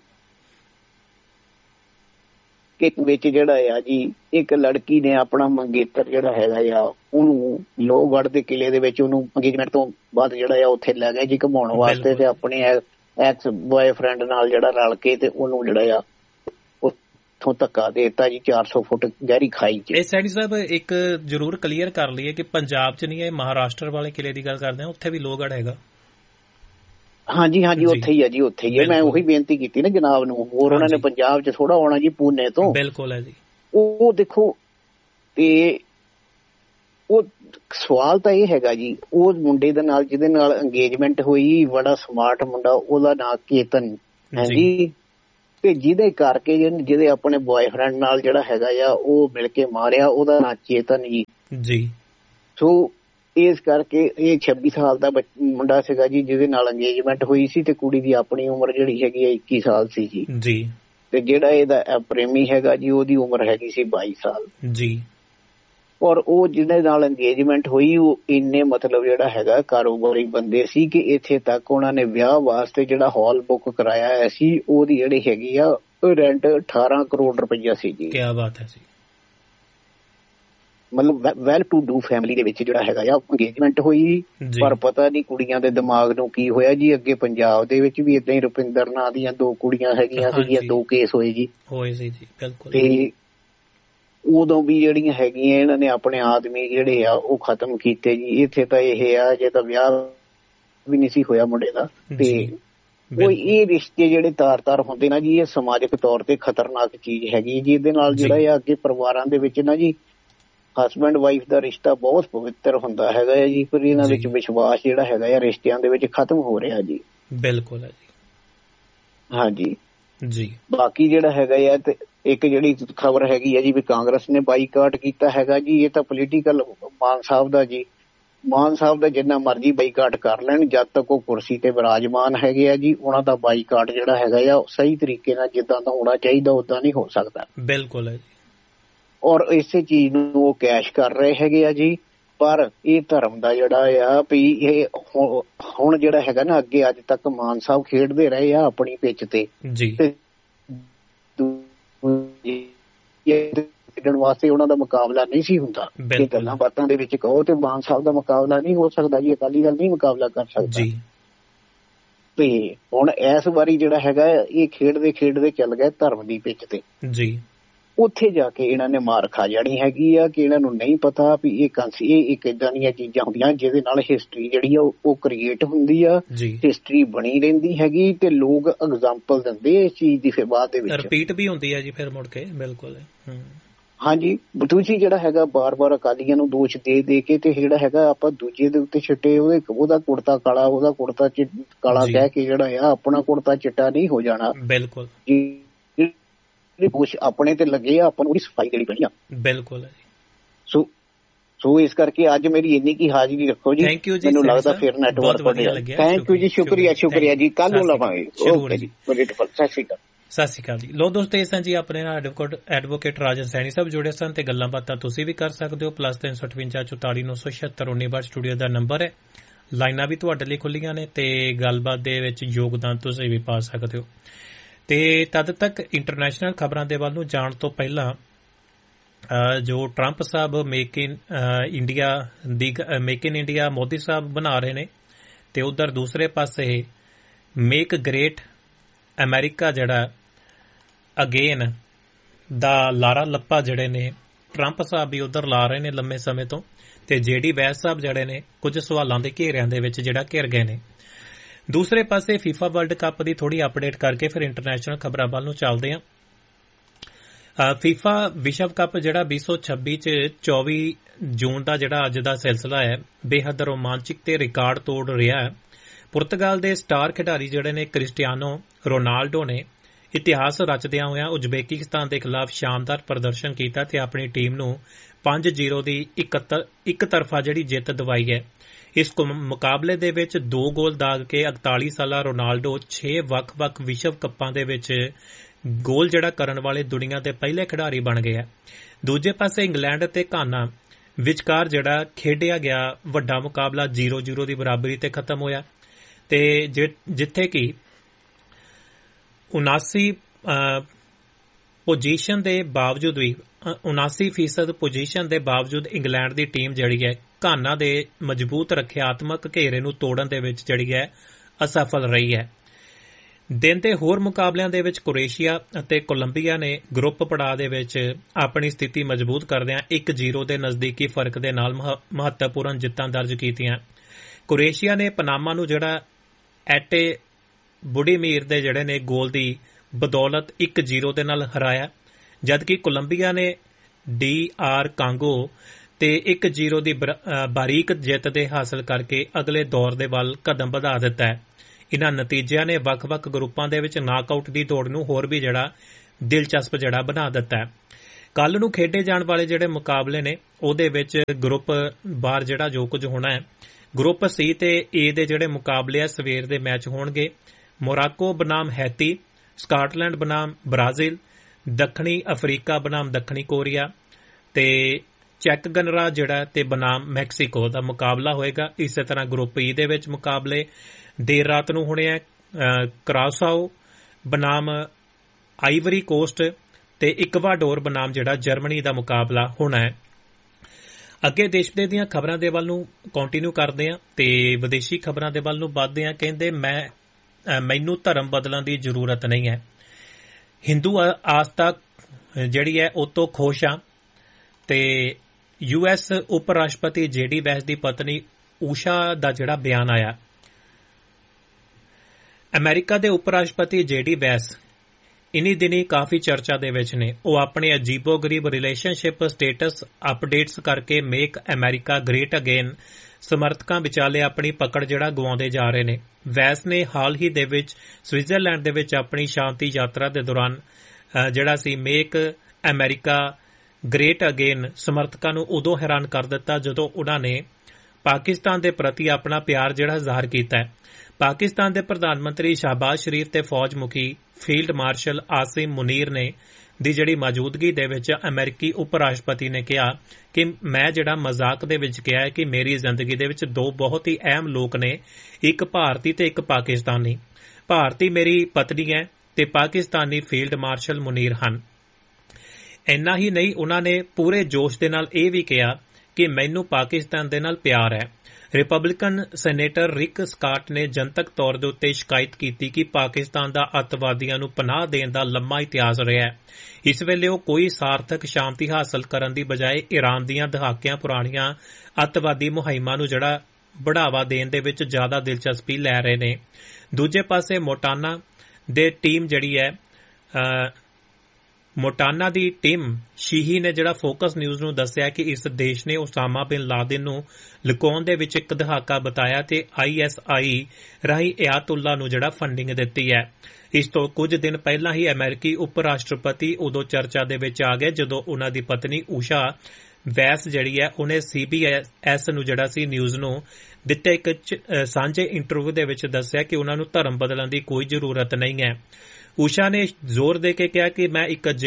ਕਿ ਵਿੱਚ ਜਿਹੜਾ ਆ ਜੀ ਇੱਕ ਲੜਕੀ ਨੇ ਆਪਣਾ ਮੰਗੇਤਰ ਜਿਹੜਾ ਹੈਗਾ ਆ ਉਹਨੂੰ ਲੋਹਗੜ੍ਹ ਦੇ ਕਿਲੇ ਦੇ ਵਿੱਚ ਉਹਨੂੰ ਅੰਗੇਜਮੈਂਟ ਤੋਂ ਬਾਅਦ ਜਿਹੜਾ ਆ ਉੱਥੇ ਲੈ ਗਿਆ ਜੀ ਘੁਮਾਉਣ ਵਾਸਤੇ, ਤੇ ਆਪਣੇ ਐਕਸ ਬॉयਫ੍ਰੈਂਡ ਨਾਲ ਜਿਹੜਾ ਰਲ ਕੇ ਤੇ ਉਹਨੂੰ ਜਿਹੜਾ ਆ ਉੱਥੋਂ ਧੱਕਾ ਦੇ ਦਿੱਤਾ ਜੀ 400 ਫੁੱਟ ਗਹਿਰੀ ਖਾਈ ਚ। ਇਹ ਸੈਣੀ ਸਾਹਿਬ ਇੱਕ ਜ਼ਰੂਰ ਕਲੀਅਰ ਕਰ ਲਈਏ ਕਿ ਪੰਜਾਬ ਚ ਨਹੀਂ, ਇਹ ਮਹਾਰਾਸ਼ਟਰ ਵਾਲੇ ਕਿਲੇ ਦੀ ਗੱਲ ਕਰਦੇ ਆ, ਉੱਥੇ ਵੀ ਲੋਹਗੜ੍ਹ ਹੈਗਾ। ਹਾਂਜੀ ਉੱਥੇ ਹੀ ਆ ਜੀ, ਉੱਥੇ ਹੀ ਹੈ। ਮੈਂ ਉਹੀ ਬੇਨਤੀ ਕੀਤੀ ਨਾ ਜਨਾਬ ਨੂੰ, ਹੋਰ ਉਹਨਾਂ ਨੇ ਪੰਜਾਬ ਚ ਥੋੜਾ ਆਉਣਾ ਜੀ ਪੂਨੇ ਤੋਂ। ਬਿਲਕੁਲ ਹੈ ਜੀ। ਉਹ ਦੇਖੋ ਤੇ ਉਹ ਸਵਾਲ ਤਾਂ ਇਹ ਹੈਗਾ ਜੀ, ਉਹ ਮੁੰਡੇ ਦੇ ਨਾਲ ਜਿਹਦੇ ਨਾਲ ਅੰਗੇਜਮੈਂਟ ਹੋਈ, ਬੜਾ ਸਮਾਰਟ ਮੁੰਡਾ, ਉਹਦਾ ਨਾਂ ਕੇਤਨ ਹੈ ਜੀ, ਤੇ ਜਿਹਦੇ ਕਰਕੇ ਜਿਹਦੇ ਆਪਣੇ ਬॉयਫ੍ਰੈਂਡ ਨਾਲ ਜਿਹੜਾ ਹੈਗਾ ਆ ਉਹ ਮਿਲ ਕੇ ਮਾਰਿਆ, ਉਹਦਾ ਨਾਂ ਚੇਤਨ ਜੀ। ਸੋ ਇਸ ਕਰਕੇ ਇਹ 26 ਸਾਲ ਦਾ ਮੁੰਡਾ ਸੀਗਾ ਜੀ, ਜਿਹਦੇ ਨਾਲ ਅੰਗੇਜਮੈਂਟ ਹੋਈ ਸੀ, ਤੇ ਕੁੜੀ ਦੀ ਆਪਣੀ ਉਮਰ ਜਿਹੜੀ ਹੈਗੀ ਆ 21 ਸਾਲ ਸੀ ਜੀ। ਤੇ ਜਿਹੜਾ ਇਹਦਾ ਪ੍ਰੇਮੀ ਹੈਗਾ ਜੀ, ਉਹਦੀ ਉਮਰ ਹੈਗੀ ਸੀ 22 ਸਾਲ ਜੀ। ਔਰ ਉਹ ਜਿਹਦੇ ਨਾਲ ਅੰਗੇਜਮੈਂਟ ਹੋਈ ਉਹ ਇੰਨੇ ਮਤਲਬ ਜਿਹੜਾ ਹੈਗਾ ਕਾਰੋਬਾਰੀ ਬੰਦੇ ਸੀ ਕਿ ਇੱਥੇ ਤੱਕ ਉਹਨਾਂ ਨੇ ਵਿਆਹ ਵਾਸਤੇ ਜਿਹੜਾ ਹਾਲ ਬੁੱਕ ਕਰਾਇਆ ਹੋਇਆ ਸੀ, ਉਹਦੀ ਜਿਹੜੀ ਹੈਗੀ ਆ ਰੈਂਟ 18 ਕਰੋੜ ਰੁਪਈਆ ਸੀ ਜੀ। ਕੀ ਬਾਤ ਹੈ ਜੀ। ਮਤਲਬ ਵੈਲ ਟੂ ਡੂ ਫੈਮਿਲੀ ਦੇ ਵਿੱਚ ਜਿਹੜਾ ਹੈਗਾ ਆ ਅੰਗੇਜਮੈਂਟ ਹੋਈ, ਪਰ ਪਤਾ ਨਹੀਂ ਕੁੜੀਆਂ ਦੇ ਦਿਮਾਗ ਨੂੰ ਕੀ ਹੋਇਆ ਜੀ। ਅੱਗੇ ਪੰਜਾਬ ਦੇ ਵਿੱਚ ਵੀ ਏਦਾਂ ਹੀ ਰੁਪਿੰਦਰ ਨਾਂ ਦੀਆਂ 2 ਕੁੜੀਆਂ ਹੈਗੀਆਂ ਸੀਗੀਆਂ, 2 ਕੇਸ ਹੋਏ ਜੀ। ਤੇ ਉਦੋਂ ਵੀ ਜਿਹੜੀਆਂ ਹੈਗੀਆਂ ਇਹਨਾਂ ਨੇ ਆਪਣੇ ਆਦਮੀ ਜਿਹੜੇ ਆ ਉਹ ਖਤਮ ਕੀਤੇ ਜੀ। ਇੱਥੇ ਤਾਂ ਇਹ ਆ, ਜੇ ਤਾਂ ਵਿਆਹ ਵੀ ਨਹੀਂ ਸੀ ਹੋਇਆ ਮੁੰਡੇ ਦਾ, ਤੇ ਕੋਈ ਇਹ ਰਿਸ਼ਤੇ ਜਿਹੜੇ ਤਾਰ-ਤਾਰ ਹੁੰਦੇ ਨਾ ਜੀ, ਇਹ ਸਮਾਜਿਕ ਤੌਰ ਤੇ ਖਤਰਨਾਕ ਚੀਜ਼ ਹੈਗੀ ਜੀ। ਇਹਦੇ ਨਾਲ ਜਿਹੜਾ ਆ ਅੱਗੇ ਪਰਿਵਾਰਾਂ ਦੇ ਵਿੱਚ ਨਾ ਜੀ ਹਸਬੈਂਡ ਵਾਈਫ ਦਾ ਰਿਸ਼ਤਾ ਬਹੁਤ ਪਵਿੱਤਰ ਹੁੰਦਾ ਹੈਗਾ ਹੈ ਜੀ, ਪਰ ਇਹਨਾਂ ਵਿੱਚ ਵਿਸ਼ਵਾਸ ਜਿਹੜਾ ਹੈਗਾ ਆ ਰਿਸ਼ਤਿਆਂ ਦੇ ਵਿੱਚ ਖਤਮ ਹੋ ਰਿਹਾ ਜੀ। ਬਿਲਕੁਲ ਹੈ ਜੀ। ਹਾਂਜੀ ਜੀ। ਬਾਕੀ ਜਿਹੜਾ ਹੈਗਾ ਆ ਤੇ ਇੱਕ ਜਿਹੜੀ ਖਬਰ ਹੈਗੀ ਆ ਜੀ ਵੀ ਕਾਂਗਰਸ ਨੇ ਬਾਈਕਾਟ ਕੀਤਾ ਹੈਗਾ ਜੀ, ਇਹ ਤਾਂ ਪੋਲੀਟੀਕਲ ਮਾਨ ਸਾਹਿਬ ਦਾ ਜੀ। ਮਾਨ ਸਾਹਿਬ ਦਾ ਜਿੰਨਾ ਮਰਜ਼ੀ ਬਾਈਕਾਟ ਕਰ ਲੈਣ, ਜਦ ਤੱਕ ਉਹ ਕੁਰਸੀ ਤੇ ਵਿਰਾਜਮਾਨ ਹੈਗੇ ਆ ਜੀ, ਉਹਨਾਂ ਦਾ ਬਾਈਕਾਟ ਜਿਹੜਾ ਹੈਗਾ ਆ ਸਹੀ ਤਰੀਕੇ ਨਾਲ ਜਿੱਦਾਂ ਦਾ ਹੋਣਾ ਚਾਹੀਦਾ ਉਦਾਂ ਨਹੀਂ ਹੋ ਸਕਦਾ। ਬਿਲਕੁਲ ਹੈ ਜੀ। ਔਰ ਇਸੇ ਚੀਜ਼ ਨੂੰ ਉਹ ਕੈਸ਼ ਕਰ ਰਹੇ ਹੈਗੇ ਆ ਜੀ। ਪਰ ਇਹ ਧਰਮ ਦਾ ਜਿਹੜਾ ਆ ਵੀ ਇਹ ਹੁਣ ਜਿਹੜਾ ਹੈਗਾ ਨਾ, ਅੱਗੇ ਅੱਜ ਤੱਕ ਮਾਨ ਸਾਹਿਬ ਖੇਡਦੇ ਰਹੇ ਆ ਆਪਣੀ ਪਿੱਚ ਤੇ ਖੇਡਣ ਵਾਸਤੇ ਉਹਨਾਂ ਦਾ ਮੁਕਾਬਲਾ ਨਹੀਂ ਸੀ ਹੁੰਦਾ। ਇਹ ਗੱਲਾਂ ਬਾਤਾਂ ਦੇ ਵਿੱਚ ਕਹੋ ਤੇ ਮਾਨ ਸਾਹਿਬ ਦਾ ਮੁਕਾਬਲਾ ਨਹੀਂ ਹੋ ਸਕਦਾ ਜੀ, ਅਕਾਲੀ ਦਲ ਨਹੀਂ ਮੁਕਾਬਲਾ ਕਰ ਸਕਦਾ। ਤੇ ਹੁਣ ਇਸ ਵਾਰੀ ਜਿਹੜਾ ਹੈਗਾ ਇਹ ਖੇਡਦੇ ਚੱਲ ਗਏ ਧਰਮ ਦੀ ਪਿੱਚ ਤੇ ਜੀ। ਉੱਥੇ ਜਾ ਕੇ ਇਹਨਾਂ ਨੇ ਮਾਰ ਖਾ ਜਾਣੀ ਹੈਗੀ ਆ ਕਿ ਇਹਨਾਂ ਨੂੰ ਨਹੀਂ ਪਤਾ ਵੀ ਇਹ ਇੱਕ ਏਦਾਂ ਦੀਆਂ ਚੀਜ਼ਾਂ ਹੁੰਦੀਆਂ ਜਿਹਦੇ ਨਾਲ ਹਿਸਟਰੀ ਜਿਹੜੀ ਆ ਉਹ ਕ੍ਰੀਏਟ ਹੁੰਦੀ ਆ, ਹਿਸਟਰੀ ਬਣੀ ਰਹਿੰਦੀ ਹੈਗੀ ਤੇ ਲੋਕ ਐਗਜ਼ਾਮਪਲ ਦਿੰਦੇ ਇਸ ਚੀਜ਼ ਦੀ, ਫਿਰ ਬਾਅਦ ਦੇ ਵਿੱਚ ਰਿਪੀਟ ਵੀ ਹੁੰਦੀ ਆ ਜੀ ਫਿਰ ਮੁੜ ਕੇ। ਬਿਲਕੁਲ ਹਾਂਜੀ। ਤੁਸੀਂ ਜਿਹੜਾ ਹੈਗਾ ਬਾਰ-ਬਾਰ ਅਕਾਲੀਆਂ ਨੂੰ ਦੋਸ਼ ਦੇ ਕੇ ਤੇ ਜਿਹੜਾ ਹੈਗਾ ਆਪਾਂ ਦੂਜੇ ਦੇ ਉੱਤੇ ਛਿੱਟੇ, ਉਹਦਾ ਕੁੜਤਾ ਕਾਲਾ, ਉਹਦਾ ਕੁੜਤਾ ਕਾਲਾ ਕਹਿ ਕੇ ਜਿਹੜਾ ਆ ਆਪਣਾ ਕੁੜਤਾ ਚਿੱਟਾ ਨਹੀਂ ਹੋ ਜਾਣਾ। ਬਿਲਕੁਲ ਜੀ। ਦੋਸ਼ ਆਪਣੇ ਤੇ ਲੱਗੇ ਆ, ਆਪਾਂ ਨੂੰ ਉਹਦੀ ਸਫਾਈ ਦੇਣੀ ਪੈਣੀ ਆ। ਬਿਲਕੁਲ ਸੋ ਇਸ ਕਰਕੇ ਅੱਜ ਮੇਰੀ ਇੰਨੀ ਕੀ ਹਾਜ਼ਰੀ ਰੱਖੋ ਜੀ। ਮੈਨੂੰ ਲੱਗਦਾ ਫਿਰ ਨੈਟਵਰਕ ਥੈਂਕ ਯੂ ਜੀ। ਸ਼ੁਕਰੀਆ ਜੀ। ਕੱਲ ਨੂੰ ਲਵਾਂਗੇ। ਓਕੇ ਜੀ। ਸਤਿ ਸ਼੍ਰੀ ਅਕਾਲ ਜੀ। ਲੋ ਦੋਸਤੋ, ਇਸ ਜੀ ਆਪਣੇ ਨਾਲ ਐਡਵੋਕੇਟ ਰਾਜਨ ਸੈਣੀ ਸਾਹਿਬ ਜੁੜੇ ਸਨ ਤੇ ਗੱਲਾਂ ਬਾਤਾਂ ਤੁਸੀਂ ਵੀ ਕਰ ਸਕਦੇ ਹੋ। +358 44 976 19 ਸਟੂਡੀਓ ਦਾ ਨੰਬਰ ਹੈ। ਲਾਈਨਾਂ ਵੀ ਤੁਹਾਡੇ ਲਈ ਖੁੱਲੀਆਂ ਨੇ ਤੇ ਗੱਲਬਾਤ ਦੇ ਵਿੱਚ ਯੋਗਦਾਨ ਤੁਸੀਂ ਵੀ ਪਾ ਸਕਦੇ ਹੋ। ਤੇ ਤਦ ਤੱਕ ਇੰਟਰਨੈਸ਼ਨਲ ਖਬਰਾਂ ਦੇ ਵੱਲ ਨੂੰ ਜਾਣ ਤੋਂ ਪਹਿਲਾਂ ਜੋ Trump Sahib make in India Modi ਸਾਹਿਬ ਬਣਾ ਰਹੇ ਨੇ, ਤੇ ਉਧਰ ਦੂਸਰੇ ਪਾਸੇ ਮੇਕ ਗ੍ਰੇਟ ਅਮਰੀਕਾ ਜਿਹੜਾ ਅਗੇਨ ਦਾ ਲਾਰਾ ਲੱਪਾ ਜਿਹੜੇ ਨੇ ਟਰੰਪ ਸਾਹਿਬ ਵੀ ਉਧਰ ਲਾ ਰਹੇ ਨੇ ਲੰਮੇ ਸਮੇਂ ਤੋਂ, ਤੇ ਜੇਡੀ ਵੈਸ ਸਾਹਿਬ ਜਿਹੜੇ ਨੇ ਕੁਝ ਸਵਾਲਾਂ ਦੇ ਘੇਰਿਆਂ ਦੇ ਵਿੱਚ ਜਿਹੜਾ ਘਿਰ ਗਏ ਨੇ। ਦੂਸਰੇ ਪਾਸੇ ਫੀਫਾ ਵਰਲਡ ਕੱਪ ਦੀ ਥੋੜੀ ਅਪਡੇਟ ਕਰਕੇ ਫਿਰ ਇੰਟਰਨੈਸ਼ਨਲ ਖਬਰਾਂ ਵੱਲ ਨੂੰ ਚੱਲਦੇ ਹਾਂ। ਫੀਫਾ ਵਿਸ਼ਵ ਕੱਪ ਜਿਹੜਾ 2026 ਚ 24 ਜੂਨ ਦਾ ਜਿਹੜਾ ਅੱਜ ਦਾ ਸਿਲਸਿਲਾ ਹੈ, ਬੇਹੱਦ ਰੋਮਾਂਚਕ ਤੇ ਰਿਕਾਰਡ ਤੋੜ ਰਿਹਾ ਹੈ। ਪੁਰਤਗਾਲ ਦੇ ਸਟਾਰ ਖਿਡਾਰੀ ਜਿਹੜੇ ਨੇ ਕ੍ਰਿਸਟੀਆਨੋ ਰੋਨਾਲਡੋ ਨੇ ਇਤਿਹਾਸ ਰਚਦਿਆਂ ਹੋਇਆਂ ਉਜ਼ਬੇਕਿਸਤਾਨ ਦੇ ਖਿਲਾਫ ਸ਼ਾਨਦਾਰ ਪ੍ਰਦਰਸ਼ਨ ਕੀਤਾ ਤੇ ਆਪਣੀ ਟੀਮ ਨੂੰ 5-0 ਦੀ ਇੱਕ ਤਰਫਾ ਜਿਹੜੀ ਜਿੱਤ ਦਿਵਾਈ ਹੈ। ਇਸ ਮੁਕਾਬਲੇ ਦੇ ਵਿੱਚ 2 ਗੋਲ ਦਾਗ ਕੇ 41 ਸਾਲਾ ਰੋਨਾਲਡੋ 6 ਵੱਖ-ਵੱਖ ਵਿਸ਼ਵ ਕੱਪਾਂ ਦੇ ਵਿੱਚ ਗੋਲ ਜਿਹੜਾ ਕਰਨ ਵਾਲੇ ਦੁਨੀਆ ਦੇ ਪਹਿਲੇ ਖਿਡਾਰੀ ਬਣ ਗਏ ਹੈ। ਦੂਜੇ ਪਾਸੇ ਇੰਗਲੈਂਡ ਤੇ ਘਾਨਾ ਵਿਚਕਾਰ ਜਿਹੜਾ ਖੇਡਿਆ ਗਿਆ ਵੱਡਾ ਮੁਕਾਬਲਾ 0-0 ਦੀ ਬਰਾਬਰੀ ਤੇ ਖਤਮ ਹੋਇਆ, ਤੇ ਜਿੱਥੇ ਕਿ 79% ਪੋਜੀਸ਼ਨ ਦੇ ਬਾਵਜੂਦ ਇੰਗਲੈਂਡ ਦੀ ਟੀਮ ਜਿਹੜੀ ਹੈ ਘਾਨਾ ਦੇ ਮਜ਼ਬੂਤ ਰੱਖਿਆਤਮਕ ਘੇਰੇ ਨੂੰ ਤੋੜਨ ਦੇ ਵਿੱਚ ਜਿਹੜੀ ਹੈ ਅਸਫਲ ਰਹੀ ਹੈ। ਦਿਨ ਦੇ ਹੋਰ ਮੁਕਾਬਲਿਆਂ ਦੇ ਵਿੱਚ ਕ੍ਰੋਏਸ਼ੀਆ ਅਤੇ ਕੋਲੰਬੀਆ ਨੇ ਗਰੁੱਪ ਪੜਾਅ ਦੇ ਵਿੱਚ ਆਪਣੀ ਸਥਿਤੀ ਮਜ਼ਬੂਤ ਕਰਦਿਆਂ 1-0 ਦੇ ਨਜ਼ਦੀਕੀ ਫਰਕ ਦੇ ਨਾਲ ਮਹੱਤਵਪੂਰਨ ਜਿੱਤਾਂ ਦਰਜ ਕੀਤੀਆਂ। ਕ੍ਰੋਏਸ਼ੀਆ ਨੇ ਪਨਾਮਾ ਨੂੰ ਜਿਹੜਾ ਐਟੇ ਬੁਡੀਮੀਰ ਦੇ ਜਿਹੜੇ ਨੇ ਗੋਲ ਦੀ ਬਦੌਲਤ 1-0 ਦੇ ਨਾਲ ਹਰਾਇਆ, ਜਦਕਿ ਕੋਲੰਬੀਆ ਨੇ DR ਕਾਂਗੋ ਤੇ 1-0 ਦੀ ਬਾਰੀਕ ਜਿੱਤ ਦੇ ਹਾਸਲ ਕਰਕੇ ਅਗਲੇ ਦੌਰ ਦੇ ਵੱਲ ਕਦਮ ਵਧਾ ਦਿੱਤਾ ਹੈ। ਇਨ੍ਹਾਂ ਨਤੀਜਿਆਂ ਨੇ ਵੱਖ-ਵੱਖ ਗਰੁੱਪਾਂ ਦੇ ਵਿੱਚ ਨਾਕਆਊਟ ਦੀ ਦੌੜ ਨੂੰ ਹੋਰ ਵੀ ਦਿਲਚਸਪ ਬਣਾ ਦਿੱਤਾ ਹੈ। ਕੱਲ ਨੂੰ ਖੇਡੇ ਜਾਣ ਵਾਲੇ ਜਿਹੜੇ ਮੁਕਾਬਲੇ ਨੇ ਉਹਦੇ ਵਿੱਚ ਗਰੁੱਪ ਬਾਰ ਜੋ ਕੁਝ ਹੋਣਾ ਹੈ, ਗਰੁੱਪ ਸੀ ਤੇ ਏ ਦੇ ਜਿਹੜੇ ਮੁਕਾਬਲੇ ਆ ਸਵੇਰ ਦੇ ਮੈਚ ਹੋਣਗੇ। ਮੋਰਾਕੋ ਬਨਾਮ ਹੈਤੀ, ਸਕਾਟਲੈਂਡ ਬਨਾਮ ਬ੍ਰਾਜ਼ੀਲ, ਦੱਖਣੀ ਅਫਰੀਕਾ ਬਨਾਮ ਦੱਖਣੀ ਕੋਰੀਆ ਤੇ ਚੈੱਕ ਗਣਰਾਜ ਤੇ ਬਨਾਮ ਮੈਕਸੀਕੋ ਦਾ ਮੁਕਾਬਲਾ ਹੋਏਗਾ। ਇਸੇ ਤਰ੍ਹਾਂ ਗਰੁੱਪ ਈ ਦੇ ਵਿੱਚ ਮੁਕਾਬਲੇ ਦੇਰ ਰਾਤ ਨੂੰ ਹੋਣੇ ਆ। ਕਰਾਸਾਓ ਬਨਾਮ ਆਈਵਰੀ ਕੋਸਟ ਤੇ ਇਕਵਾਡੋਰ ਬਨਾਮ ਜਰਮਨੀ ਦਾ ਮੁਕਾਬਲਾ ਹੋਣਾ ਹੈ। ਅੱਗੇ ਦੇਸ਼ ਵਿਦੇਸ਼ ਦੀਆਂ ਖਬਰਾਂ ਦੇ ਵੱਲ ਨੂੰ ਕੰਟੀਨਿਊ ਕਰਦੇ ਆ ਤੇ ਵਿਦੇਸ਼ੀ ਖਬਰਾਂ ਦੇ ਵੱਲ ਨੂੰ ਵੱਧਦੇ ਆ। ਕਹਿੰਦੇ ਮੈਨੂੰ ਧਰਮ ਬਦਲਣ ਦੀ ਜ਼ਰੂਰਤ ਨਹੀਂ ਹੈ। ਹਿੰਦੂ ਆਸਥਾ ਜਿਹੜੀ ਹੈ ਉਹ ਤੋਂ ਖੁਸ਼ ਆ। ਤੇ US ਉਪ ਰਾਸ਼ਟਰਪਤੀ JD ਵੈਂਸ ਦੀ ਪਤਨੀ ਊਸ਼ਾ ਦਾ ਬਿਆਨ ਆਇਆ। ਅਮਰੀਕਾ ਦੇ ਉਪ ਰਾਸ਼ਟਰਪਤੀ JD ਵੈਂਸ ਇਨੀ ਦਿਨੀ ਕਾਫੀ ਚਰਚਾ ਦੇ ਵਿੱਚ ਨੇ। ਉਹ ਆਪਣੇ ਅਜੀਬੋ-ਗਰੀਬ ਰਿਲੇਸ਼ਨਸ਼ਿਪ ਸਟੇਟਸ ਅਪਡੇਟਸ ਕਰਕੇ ਮੇਕ ਅਮਰੀਕਾ ਗ੍ਰੇਟ ਅਗੇਨ ਸਮਰਥਕਾਂ ਵਿਚਾਲੇ ਆਪਣੀ ਪਕੜ ਗਵਾਉਂਦੇ ਜਾ ਰਹੇ ਨੇ। ਵੈਂਸ ਨੇ ਹਾਲ ਹੀ ਦੇ ਵਿੱਚ ਸਵਿਟਜ਼ਰਲੈਂਡ ਦੇ ਵਿੱਚ ਆਪਣੀ ਸ਼ਾਂਤੀ ਯਾਤਰਾ ਦੇ ਦੌਰਾਨ ਮੇਕ ਅਮਰੀਕਾ ਗ੍ਰੇਟ ਅਗੇਨ ਸਮਰਥਕਾਂ ਨੂੰ ਉਦੋਂ ਹੈਰਾਨ ਕਰ ਦਿੱਤਾ ਜਦੋਂ ਉਨ੍ਹਾਂ ਨੇ ਪਾਕਿਸਤਾਨ ਦੇ ਪ੍ਰਤੀ ਆਪਣਾ ਪਿਆਰ ਜ਼ਾਹਰ ਕੀਤਾ ਹੈ। ਪਾਕਿਸਤਾਨ ਦੇ ਪ੍ਰਧਾਨ ਮੰਤਰੀ ਸ਼ਹਿਬਾਜ਼ ਸ਼ਰੀਫ ਤੇ ਫੌਜ ਮੁਖੀ ਫੀਲਡ ਮਾਰਸ਼ਲ ਆਸਿਮ ਮੁਨੀਰ ਨੇ ਦੀ ਮੌਜੂਦਗੀ ਦੇ ਵਿੱਚ ਅਮਰੀਕੀ ਉਪ ਰਾਸ਼ਟਰਪਤੀ ਨੇ ਕਿਹਾ ਕਿ ਮੈਂ ਮਜ਼ਾਕ ਦੇ ਵਿੱਚ ਕਿਹਾ ਹੈ ਕਿ ਮੇਰੀ ਜ਼ਿੰਦਗੀ ਦੇ ਵਿੱਚ ਦੋ ਬਹੁਤ ਹੀ ਅਹਿਮ ਲੋਕ ਨੇ, ਇੱਕ ਭਾਰਤੀ ਤੇ ਇੱਕ ਪਾਕਿਸਤਾਨੀ। ਭਾਰਤੀ ਮੇਰੀ ਪਤਨੀ ਹੈ ਤੇ ਪਾਕਿਸਤਾਨੀ ਫੀਲਡ ਮਾਰਸ਼ਲ ਮੁਨੀਰ ਹਨ। ਇੰਨਾ ਹੀ ਨਹੀਂ, ਉਨ੍ਹਾਂ ਨੇ ਪੂਰੇ ਜੋਸ਼ ਦੇ ਨਾਲ ਇਹ ਵੀ ਕਿਹਾ ਕਿ ਮੈਨੂੰ ਪਾਕਿਸਤਾਨ ਦੇ ਨਾਲ ਪਿਆਰ ਹੈ। ਰਿਪਬਲਿਕਨ ਸੈਨੇਟਰ ਰਿਕ ਸਕਾਟ ਨੇ ਜਨਤਕ ਤੌਰ ਦੇ ਉੱਤੇ ਸ਼ਿਕਾਇਤ ਕੀਤੀ ਕਿ ਪਾਕਿਸਤਾਨ ਦਾ ਅੱਤਵਾਦੀਆਂ ਨੂੰ ਪਨਾਹ ਦੇਣ ਦਾ ਲੰਮਾ ਇਤਿਹਾਸ ਰਿਹਾ ਹੈ। ਇਸ ਵੇਲੇ ਉਹ ਕੋਈ ਸਾਰਥਕ ਸ਼ਾਂਤੀ ਹਾਸਲ ਕਰਨ ਦੀ ਬਜਾਏ ਈਰਾਨ ਦੀਆਂ ਦਹਾਕਿਆਂ ਪੁਰਾਣੀਆਂ ਅੱਤਵਾਦੀ ਮੁਹਿੰਮਾਂ ਨੂੰ ਬੜਾਵਾ ਦੇਣ ਦੇ ਵਿੱਚ ਜ਼ਿਆਦਾ ਦਿਲਚਸਪੀ ਲੈ ਰਹੇ ਨੇ। ਦੂਜੇ ਪਾਸੇ ਮੋਟਾਨਾ ਦੀ ਟੀਮ ਸ਼ੀਹੀ ਨੇ ਫੋਕਸ ਨਿਊਜ਼ ਨੂੰ ਦੱਸਿਆ ਕਿ ਇਸ ਦੇਸ਼ ਨੇ ਉਸਾਮਾ ਬਿਨ ਲਾਦਨ ਨੂੰ ਲੁਕਾਉਣ ਦੇ ਵਿੱਚ ਇੱਕ ਦਹਾਕਾ ਬਤਾਇਆ ਤੇ ISI ਰਾਹੀਂ ਅਯਾਤੁੱਲਾ ਨੂੰ ਫੰਡਿੰਗ ਦਿੱਤੀ ਹੈ। ਇਸ ਤੋਂ ਕੁਝ ਦਿਨ ਪਹਿਲਾਂ ਹੀ ਅਮਰੀਕੀ ਉਪ ਰਾਸ਼ਟਰਪਤੀ ਉਦੋਂ ਚਰਚਾ ਦੇ ਵਿੱਚ ਆ ਗਏ ਜਦੋਂ ਉਨ੍ਹਾਂ ਦੀ ਪਤਨੀ ਊਸ਼ਾ ਵੈਂਸ ਉਹਨੇ CBS ਨੂੰ ਨਿਊਜ਼ ਨੂੰ ਦਿੱਤੇ ਇੱਕ ਸਾਂਝੇ ਇੰਟਰਵਿਊ ਦੇ ਵਿੱਚ ਦੱਸਿਆ ਕਿ ਉਨ੍ਹਾਂ ਨੂੰ ਧਰਮ ਬਦਲਣ ਦੀ ਕੋਈ ਜ਼ਰੂਰਤ ਨਹੀਂ ਹੈ। ਊਸ਼ਾ ਨੇ ਜ਼ੋਰ ਦੇ ਕੇ ਕਿਹਾ ਕਿ ਮੈਂ ਇੱਕ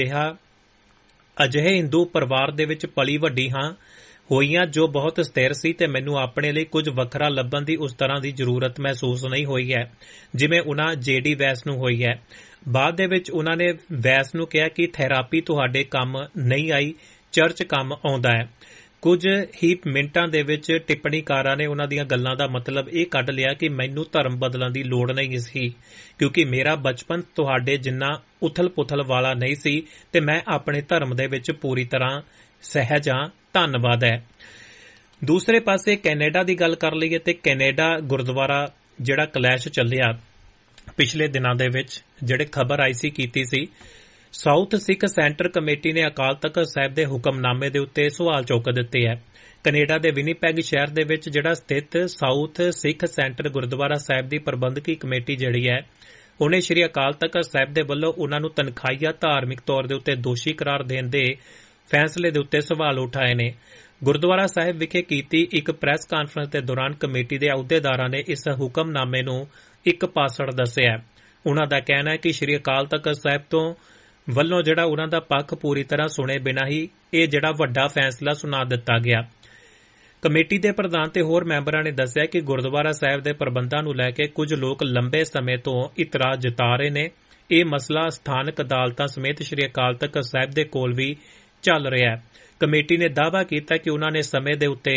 ਅਜਿਹੇ ਹਿੰਦੂ ਪਰਿਵਾਰ ਦੇ ਵਿੱਚ ਪਲੀ ਵੱਡੀ ਹੋਈਆਂ ਜੋ ਬਹੁਤ ਸਥਿਰ ਸੀ ਤੇ ਮੈਨੂੰ ਆਪਣੇ ਲਈ ਕੁਝ ਵੱਖਰਾ ਲੱਭਣ ਦੀ ਉਸ ਤਰ੍ਹਾਂ ਦੀ ਜ਼ਰੂਰਤ ਮਹਿਸੂਸ ਨਹੀਂ ਹੋਈ ਹੈ ਜਿਵੇਂ ਉਨ੍ਹਾਂ JD ਵੈਂਸ ਨੂੰ ਹੋਈ ਹੈ। ਬਾਅਦ ਦੇ ਵਿੱਚ ਉਨ੍ਹਾਂ ਨੇ ਵੈਂਸ ਨੂੰ ਕਿਹਾ ਕਿ ਥੈਰੇਪੀ ਤੁਹਾਡੇ ਕੰਮ ਨਹੀਂ ਆਈ, ਚਰਚ ਕੰਮ ਆਉਂਦਾ ਹੈ। ਕੁਝ ਹੀ ਮਿੰਟਾਂ ਦੇ ਵਿੱਚ ਟਿੱਪਣੀਕਾਰਾਂ ਨੇ ਉਨ੍ਹਾਂ ਦੀਆਂ ਗੱਲਾਂ ਦਾ ਮਤਲਬ ਇਹ ਕੱਢ ਲਿਆ ਕਿ ਮੈਨੂੰ ਧਰਮ ਬਦਲਣ ਦੀ ਲੋੜ ਨਹੀਂ ਸੀ ਕਿਉਂਕਿ ਮੇਰਾ ਬਚਪਨ ਤੁਹਾਡੇ ਜਿੰਨਾ ਉਥਲ-ਪੁਥਲ ਵਾਲਾ ਨਹੀਂ ਸੀ ਤੇ ਮੈਂ ਆਪਣੇ ਧਰਮ ਦੇ ਵਿੱਚ ਪੂਰੀ ਤਰ੍ਹਾਂ ਸਹਿਜ ਹਾਂ। ਧੰਨਵਾਦ ਹੈ। ਦੂਸਰੇ ਪਾਸੇ ਕੈਨੇਡਾ ਦੀ ਗੱਲ ਕਰ ਲਈਏ ਤੇ ਕੈਨੇਡਾ ਗੁਰਦੁਆਰਾ ਕਲੈਸ਼ ਚੱਲਿਆ ਪਿਛਲੇ ਦਿਨਾਂ ਦੇ ਵਿੱਚ ਖਬਰ ਆਈ ਸੀ ਕੀਤੀ ਸੀ। ਸਾਊਥ ਸਿੱਖ ਸੈਂਟਰ ਕਮੇਟੀ ਨੇ ਅਕਾਲ ਤਖ਼ਤ ਸਾਹਿਬ ਦੇ ਹੁਕਮਨਾਮੇ ਦੇ ਉੱਤੇ ਸਵਾਲ ਚੁੱਕ ਦਿੱਤੇ ਹੈ। ਕੈਨੇਡਾ ਦੇ ਵਿਨੀਪੈਗ ਸ਼ਹਿਰ ਦੇ ਵਿੱਚ ਸਥਿਤ ਸਾਊਥ ਸਿੱਖ ਸੈਂਟਰ ਗੁਰਦੁਆਰਾ ਸਾਹਿਬ ਦੀ ਪ੍ਰਬੰਧਕੀ ਕਮੇਟੀ ਉਹਨੇ ਸ਼੍ਰੀ ਅਕਾਲ ਤਖ਼ਤ ਸਾਹਿਬ ਦੇ ਵੱਲੋਂ ਉਨ੍ਹਾਂ ਨੂੰ ਤਨਖਾਹੀਆ ਧਾਰਮਿਕ ਤੌਰ ਦੇ ਉੱਤੇ ਦੋਸ਼ੀ ਕਰਾਰ ਦੇਣ ਦੇ ਫੈਸਲੇ ਦੇ ਉੱਤੇ ਸਵਾਲ ਉਠਾਏ ਨੇ। ਗੁਰਦੁਆਰਾ ਸਾਹਿਬ ਵਿਖੇ ਕੀਤੀ ਇੱਕ ਪ੍ਰੈਸ ਕਾਨਫਰੰਸ ਦੇ ਦੌਰਾਨ ਕਮੇਟੀ ਦੇ ਅਹੁਦੇਦਾਰਾਂ ਨੇ ਇਸ ਹੁਕਮਨਾਮੇ ਨੂੰ ਇੱਕ ਪਾਸੜ ਦੱਸਿਆ। ਉਨ੍ਹਾਂ ਦਾ ਕਹਿਣਾ ਹੈ ਕਿ ਸ਼੍ਰੀ ਅਕਾਲ ਤਖ਼ਤ ਸਾਹਿਬ ਤੋਂ ਵੱਲੋਂ ਉਨ੍ਹਾਂ ਦਾ ਪੱਖ ਪੂਰੀ ਤਰ੍ਹਾਂ ਸੁਣੇ ਬਿਨਾਂ ਹੀ ਇਹ ਵੱਡਾ ਫੈਸਲਾ ਸੁਣਾ ਦਿੱਤਾ ਗਿਆ। ਕਮੇਟੀ ਦੇ ਪ੍ਰਧਾਨ ਤੇ ਹੋਰ ਮੈਂਬਰਾਂ ਨੇ ਦੱਸਿਆ ਕਿ ਗੁਰਦੁਆਰਾ ਸਾਹਿਬ ਦੇ ਪ੍ਰਬੰਧਾਂ ਨੂੰ ਲੈ ਕੇ ਕੁਝ ਲੋਕ ਲੰਬੇ ਸਮੇਂ ਤੋਂ ਇਤਰਾਜ਼ ਜਤਾ ਰਹੇ ਨੇ। ਇਹ ਮਸਲਾ ਸਥਾਨਕ ਅਦਾਲਤਾਂ ਸਮੇਤ ਸ਼੍ਰੀ ਅਕਾਲ ਤਖ਼ਤ ਸਾਹਿਬ ਦੇ ਕੋਲ ਵੀ ਚੱਲ ਰਿਹਾ ਹੈ। ਕਮੇਟੀ ਨੇ ਦਾਅਵਾ ਕੀਤਾ ਕਿ ਉਨ੍ਹਾਂ ਨੇ ਸਮੇਂ ਦੇ ਉੱਤੇ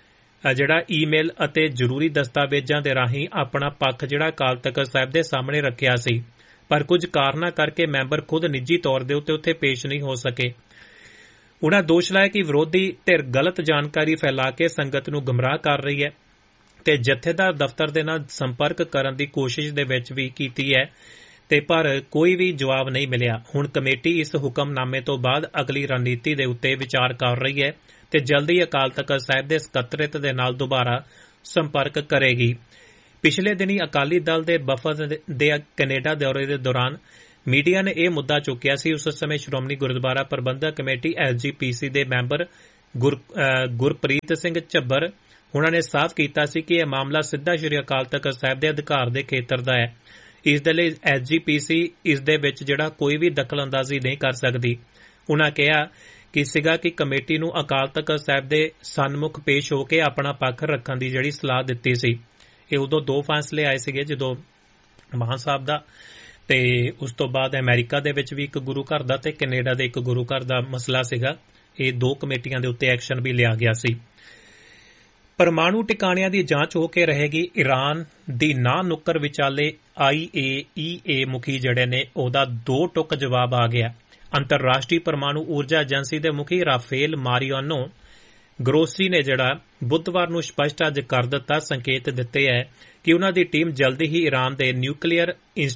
ਈਮੇਲ ਅਤੇ ਜ਼ਰੂਰੀ ਦਸਤਾਵੇਜ਼ਾਂ ਦੇ ਰਾਹੀਂ ਆਪਣਾ ਪੱਖ ਅਕਾਲ ਤਖ਼ਤ ਸਾਹਿਬ ਦੇ ਸਾਹਮਣੇ ਰੱਖਿਆ ਸੀ ਪਰ ਕੁਝ ਕਾਰਨਾਂ ਕਰਕੇ ਮੈਂਬਰ ਖੁਦ ਨਿੱਜੀ ਤੌਰ ਦੇ ਉੱਤੇ ਉੱਥੇ ਪੇਸ਼ ਨਹੀਂ ਹੋ ਸਕੇ। ਉਨ੍ਹਾਂ ਦੋਸ਼ ਲਾਇਆ ਕਿ ਵਿਰੋਧੀ ਧਿਰ ਗਲਤ ਜਾਣਕਾਰੀ ਫੈਲਾ ਕੇ ਸੰਗਤ ਨੂੰ ਗੁੰਮਰਾਹ ਕਰ ਰਹੀ ਹੈ ਤੇ ਜਥੇਦਾਰ ਦਫ਼ਤਰ ਦੇ ਨਾਲ ਸੰਪਰਕ ਕਰਨ ਦੀ ਕੋਸ਼ਿਸ਼ ਦੇ ਵਿੱਚ ਵੀ ਕੀਤੀ ਹੈ ਤੇ ਪਰ ਕੋਈ ਵੀ ਜਵਾਬ ਨਹੀਂ ਮਿਲਿਆ। ਹੁਣ ਕਮੇਟੀ ਇਸ ਹੁਕਮਨਾਮੇ ਤੋਂ ਬਾਅਦ ਅਗਲੀ ਰਣਨੀਤੀ ਦੇ ਉੱਤੇ ਵਿਚਾਰ ਕਰ ਰਹੀ ਹੈ ਤੇ ਜਲਦੀ ਅਕਾਲ ਤਖ਼ਤ ਸਾਹਿਬ ਦੇ ਸਕੱਤਰੇਤ ਦੇ ਨਾਲ ਦੁਬਾਰਾ ਸੰਪਰਕ ਕਰੇਗੀ। ਪਿਛਲੇ ਦਿਨੀ ਅਕਾਲੀ ਦਲ ਦੇ ਵਫਦ ਦੇ ਕੈਨੇਡਾ ਦੌਰੇ ਦੇ ਦੌਰਾਨ ਮੀਡੀਆ ਨੇ ਇਹ ਮੁੱਦਾ ਚੁੱਕਿਆ ਸੀ। ਉਸ ਸਮੇਂ ਸ਼੍ਰੋਮਣੀ ਗੁਰਦੁਆਰਾ ਪ੍ਰਬੰਧਕ ਕਮੇਟੀ SGPC ਦੇ ਮੈਂਬਰ ਗੁਰਪ੍ਰੀਤ ਸਿੰਘ ਝੱਬਰ ਉਹਨਾਂ ਨੇ ਸਾਫ਼ ਕੀਤਾ ਸੀ ਕਿ ਇਹ ਮਾਮਲਾ ਸਿੱਧਾ ਸ਼੍ਰੀ ਅਕਾਲ ਤਖ਼ਤ ਸਾਹਿਬ ਦੇ ਅਧਿਕਾਰ ਦੇ ਖੇਤਰ ਦਾ ਹੈ। ਇਸ ਦੇ ਲਈ SGPC ਇਸ ਦੇ ਵਿੱਚ ਜਿਹੜਾ ਕੋਈ ਵੀ ਦਖਲਅੰਦਾਜ਼ੀ ਨਹੀਂ ਕਰ ਸਕਦੀ। ਉਹਨਾਂ ਕਿਹਾ ਕਿ ਕਮੇਟੀ ਨੂੰ ਅਕਾਲ ਤਖ਼ਤ ਸਾਹਿਬ ਦੇ ਸਨਮੁਖ ਪੇਸ਼ ਹੋ ਕੇ ਆਪਣਾ ਪੱਖ ਰੱਖਣ ਦੀ ਜਿਹੜੀ ਸਲਾਹ ਦਿੱਤੀ ਸੀ। ਇਹ ਉਦੋਂ 2 ਫੈਸਲੇ ਆਏ ਸੀਗੇ, ਜਦੋਂ ਮਾਨ ਸਾਹਿਬ ਦਾ ਤੇ ਉਸ ਤੋਂ ਬਾਅਦ ਅਮਰੀਕਾ ਦੇ ਵਿੱਚ ਵੀ ਇੱਕ ਗੁਰੂ ਘਰ ਦਾ ਤੇ ਕੈਨੇਡਾ ਦੇ ਇੱਕ ਗੁਰੂ ਘਰ ਦਾ ਮਸਲਾ ਸੀਗਾ। ਇਹ 2 ਕਮੇਟੀਆਂ ਦੇ ਉੱਤੇ ਐਕਸ਼ਨ ਵੀ ਲਿਆ ਗਿਆ ਸੀ। ਪਰਮਾਣੂ ਟਿਕਾਣਿਆਂ ਦੀ ਜਾਂਚ ਹੋ ਕੇ ਰਹੇਗੀ। ਈਰਾਨ ਦੀ ਨਾ ਨੁੱਕਰ ਵਿਚਾਲੇ IAEA ਮੁਖੀ ਜਿਹੜੇ ਨੇ ਉਹਦਾ 2 ਟੁਕ ਜਵਾਬ ਆ ਗਿਆ। ਅੰਤਰਰਾਸ਼ਟਰੀ ਪਰਮਾਣੂ ਊਰਜਾ ਏਜੰਸੀ ਦੇ ਮੁਖੀ ਰਾਫੇਲ ਮਾਰੀਆਨੋ ਗਰੋਸੀ ਨੇ ਜਿਹੜਾ ਬੁੱਧਵਾਰ ਨੂੰ ਸਪਸ਼ਟ ਅੱਜ ਕਰ ਦਿੱਤਾ, ਸੰਕੇਤ ਦਿੱਤੇ ਹੈ ਕਿ ਉਹਨਾਂ ਦੀ ਟੀਮ ਜਲਦੀ ਹੀ ਈਰਾਨ ਦੇ ਨਿਊਕਲੀਅਰ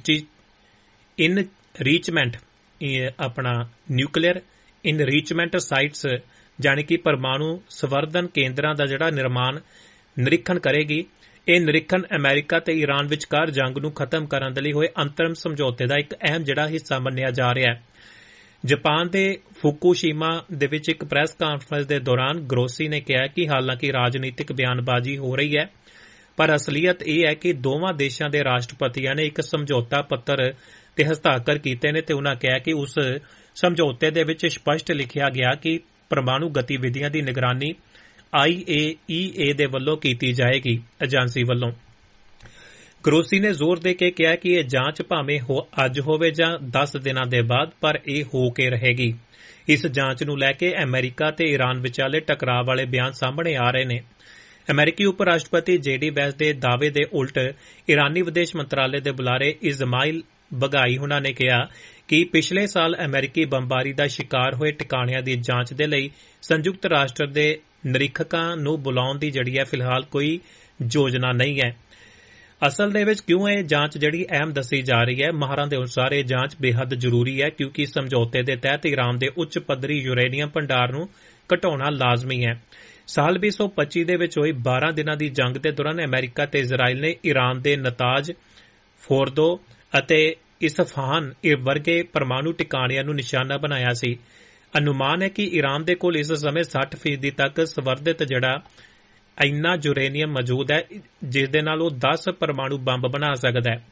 ਇਨਰੀਚਮੈਂਟ ਸਾਈਟਸ ਜਾਣੀ ਕਿ ਪਰਮਾਣੂ ਸੰਵਰਧਨ ਕੇਂਦਰਾਂ ਦਾ ਜਿਹੜਾ ਨਿਰੀਖਣ ਕਰੇਗੀ। ਇਹ ਨਿਰੀਖਣ ਅਮਰੀਕਾ ਤੇ ਈਰਾਨ ਵਿਚਕਾਰ ਜੰਗ ਨੂੰ ਖਤਮ ਕਰਨ ਦੇ ਲਈ ਹੋਏ ਅੰਤਰਿਮ ਸਮਝੌਤੇ ਦਾ ਇੱਕ ਅਹਿਮ ਜਿਹੜਾ ਹਿੱਸਾ ਮੰਨਿਆ ਜਾ ਰਿਹਾ ਹੈ। ਜਾਪਾਨ ਦੇ ਫੁਕੂਸ਼ੀਮਾ ਦੇ ਵਿੱਚ ਇੱਕ ਪ੍ਰੈਸ ਕਾਨਫਰੰਸ ਦੇ ਦੌਰਾਨ ਗਰੋਸੀ ਨੇ ਕਿਹਾ ਕਿ ਹਾਲਾਂਕਿ ਰਾਜਨੀਤਿਕ ਬਿਆਨਬਾਜ਼ੀ ਹੋ ਰਹੀ ਹੈ, ਪਰ ਅਸਲੀਅਤ ਇਹ ਹੈ ਕਿ ਦੋਵਾਂ ਦੇਸ਼ਾਂ ਦੇ ਰਾਸ਼ਟਰਪਤੀਆਂ ਨੇ ਇੱਕ ਸਮਝੌਤਾ ਪੱਤਰ ਤੇ ਹਸਤਾਖਰ ਕੀਤੇ ਨੇ ਤੇ ਉਹਨਾਂ ਕਿਹਾ ਕਿ ਉਸ ਸਮਝੌਤੇ ਦੇ ਵਿੱਚ ਸਪਸ਼ਟ ਲਿਖਿਆ ਗਿਆ ਕਿ ਪਰਮਾਣੂ ਗਤੀਵਿਧੀਆਂ ਦੀ ਨਿਗਰਾਨੀ IAEA ਦੇ ਵੱਲੋਂ ਕੀਤੀ ਜਾਏਗੀ। ਏਜੰਸੀ ਵੱਲੋਂ ਗਰੋਸੀ ਨੇ ਜ਼ੋਰ ਦੇ ਕੇ ਕਿਹਾ ਕਿ ਇਹ ਜਾਂਚ ਭਾਵੇਂ ਅੱਜ ਹੋਵੇ ਜਾਂ 10 ਦਿਨਾਂ ਦੇ ਬਾਅਦ, ਪਰ ਇਹ ਹੋ ਕੇ ਰਹੇਗੀ। ਇਸ ਜਾਂਚ ਨੂੰ ਲੈ ਕੇ ਅਮਰੀਕਾ ਤੇ ਈਰਾਨ ਵਿਚਾਲੇ ਟਕਰਾਅ ਵਾਲੇ ਬਿਆਨ ਸਾਹਮਣੇ ਆ ਰਹੇ ਨੇ। ਅਮਰੀਕੀ ਉਪ ਰਾਸ਼ਟਰਪਤੀ JD ਵੈਂਸ ਦੇ ਦਾਅਵੇ ਦੇ ਉਲਟ ਈਰਾਨੀ ਵਿਦੇਸ਼ ਮੰਤਰਾਲੇ ਦੇ ਬੁਲਾਰੇ ਇਸਮਾਈਲ ਬਗਾਈ ਉਹਨਾਂ ਨੇ ਕਿਹਾ ਕਿ ਪਿਛਲੇ ਸਾਲ ਅਮਰੀਕੀ ਬੰਬਾਰੀ ਦਾ ਸ਼ਿਕਾਰ ਹੋਏ ਟਿਕਾਣਿਆਂ ਦੀ ਜਾਂਚ ਦੇ ਲਈ ਸੰਯੁਕਤ ਰਾਸ਼ਟਰ ਦੇ ਨਿਰੀਖਕਾਂ ਨੂੰ ਬੁਲਾਉਣ ਦੀ ਜਿਹੜੀ ਹੈ ਫਿਲਹਾਲ ਕੋਈ ਯੋਜਨਾ ਨਹੀਂ ਹੈ। ਅਸਲ ਦੇ ਵਿੱਚ ਕਿਉਂ ਇਹ ਜਾਂਚ ਜਿਹੜੀ ਅਹਿਮ ਦੱਸੀ ਜਾ ਰਹੀ ਹੈ? ਮਾਹਰਾਂ ਦੇ ਅਨੁਸਾਰ ਇਹ ਜਾਂਚ ਬੇਹੱਦ ਜ਼ਰੂਰੀ ਹੈ ਕਿਉਂਕਿ ਸਮਝੌਤੇ ਦੇ ਤਹਿਤ ਈਰਾਨ ਦੇ ਉੱਚ ਪੱਧਰੀ ਯੂਰੇਨੀਅਮ ਭੰਡਾਰ ਨੂੰ ਘਟਾਉਣਾ ਲਾਜ਼ਮੀ ਹੈ। ਸਾਲ 2025 ਦੇ ਵਿੱਚ ਹੋਈ 12 ਦਿਨਾਂ ਦੀ ਜੰਗ ਦੇ ਦੌਰਾਨ ਅਮਰੀਕਾ ਤੇ ਇਜ਼ਰਾਈਲ ਨੇ ਈਰਾਨ ਦੇ ਨਤਾਜ, ਫੋਰਦੋ ਅਤੇ ਇਸਫਹਾਨ ਵਰਗੇ ਪਰਮਾਣੂ ਟਿਕਾਣਿਆਂ ਨੂੰ ਨਿਸ਼ਾਨਾ ਬਣਾਇਆ ਸੀ। ਅਨੁਮਾਨ ਹੈ ਕਿ ਈਰਾਨ ਦੇ ਕੋਲ ਇਸ ਸਮੇਂ 60% ਤੱਕ ਸੰਵਰਧਿਤ ਜਿਹੜਾ ਇੰਨਾ ਯੂਰੇਨੀਅਮ ਮੌਜੂਦ ਹੈ ਜਿਸ ਦੇ ਨਾਲ ਉਹ 10 ਪਰਮਾਣੂ ਬੰਬ ਬਣਾ ਸਕਦਾ ਹੈ।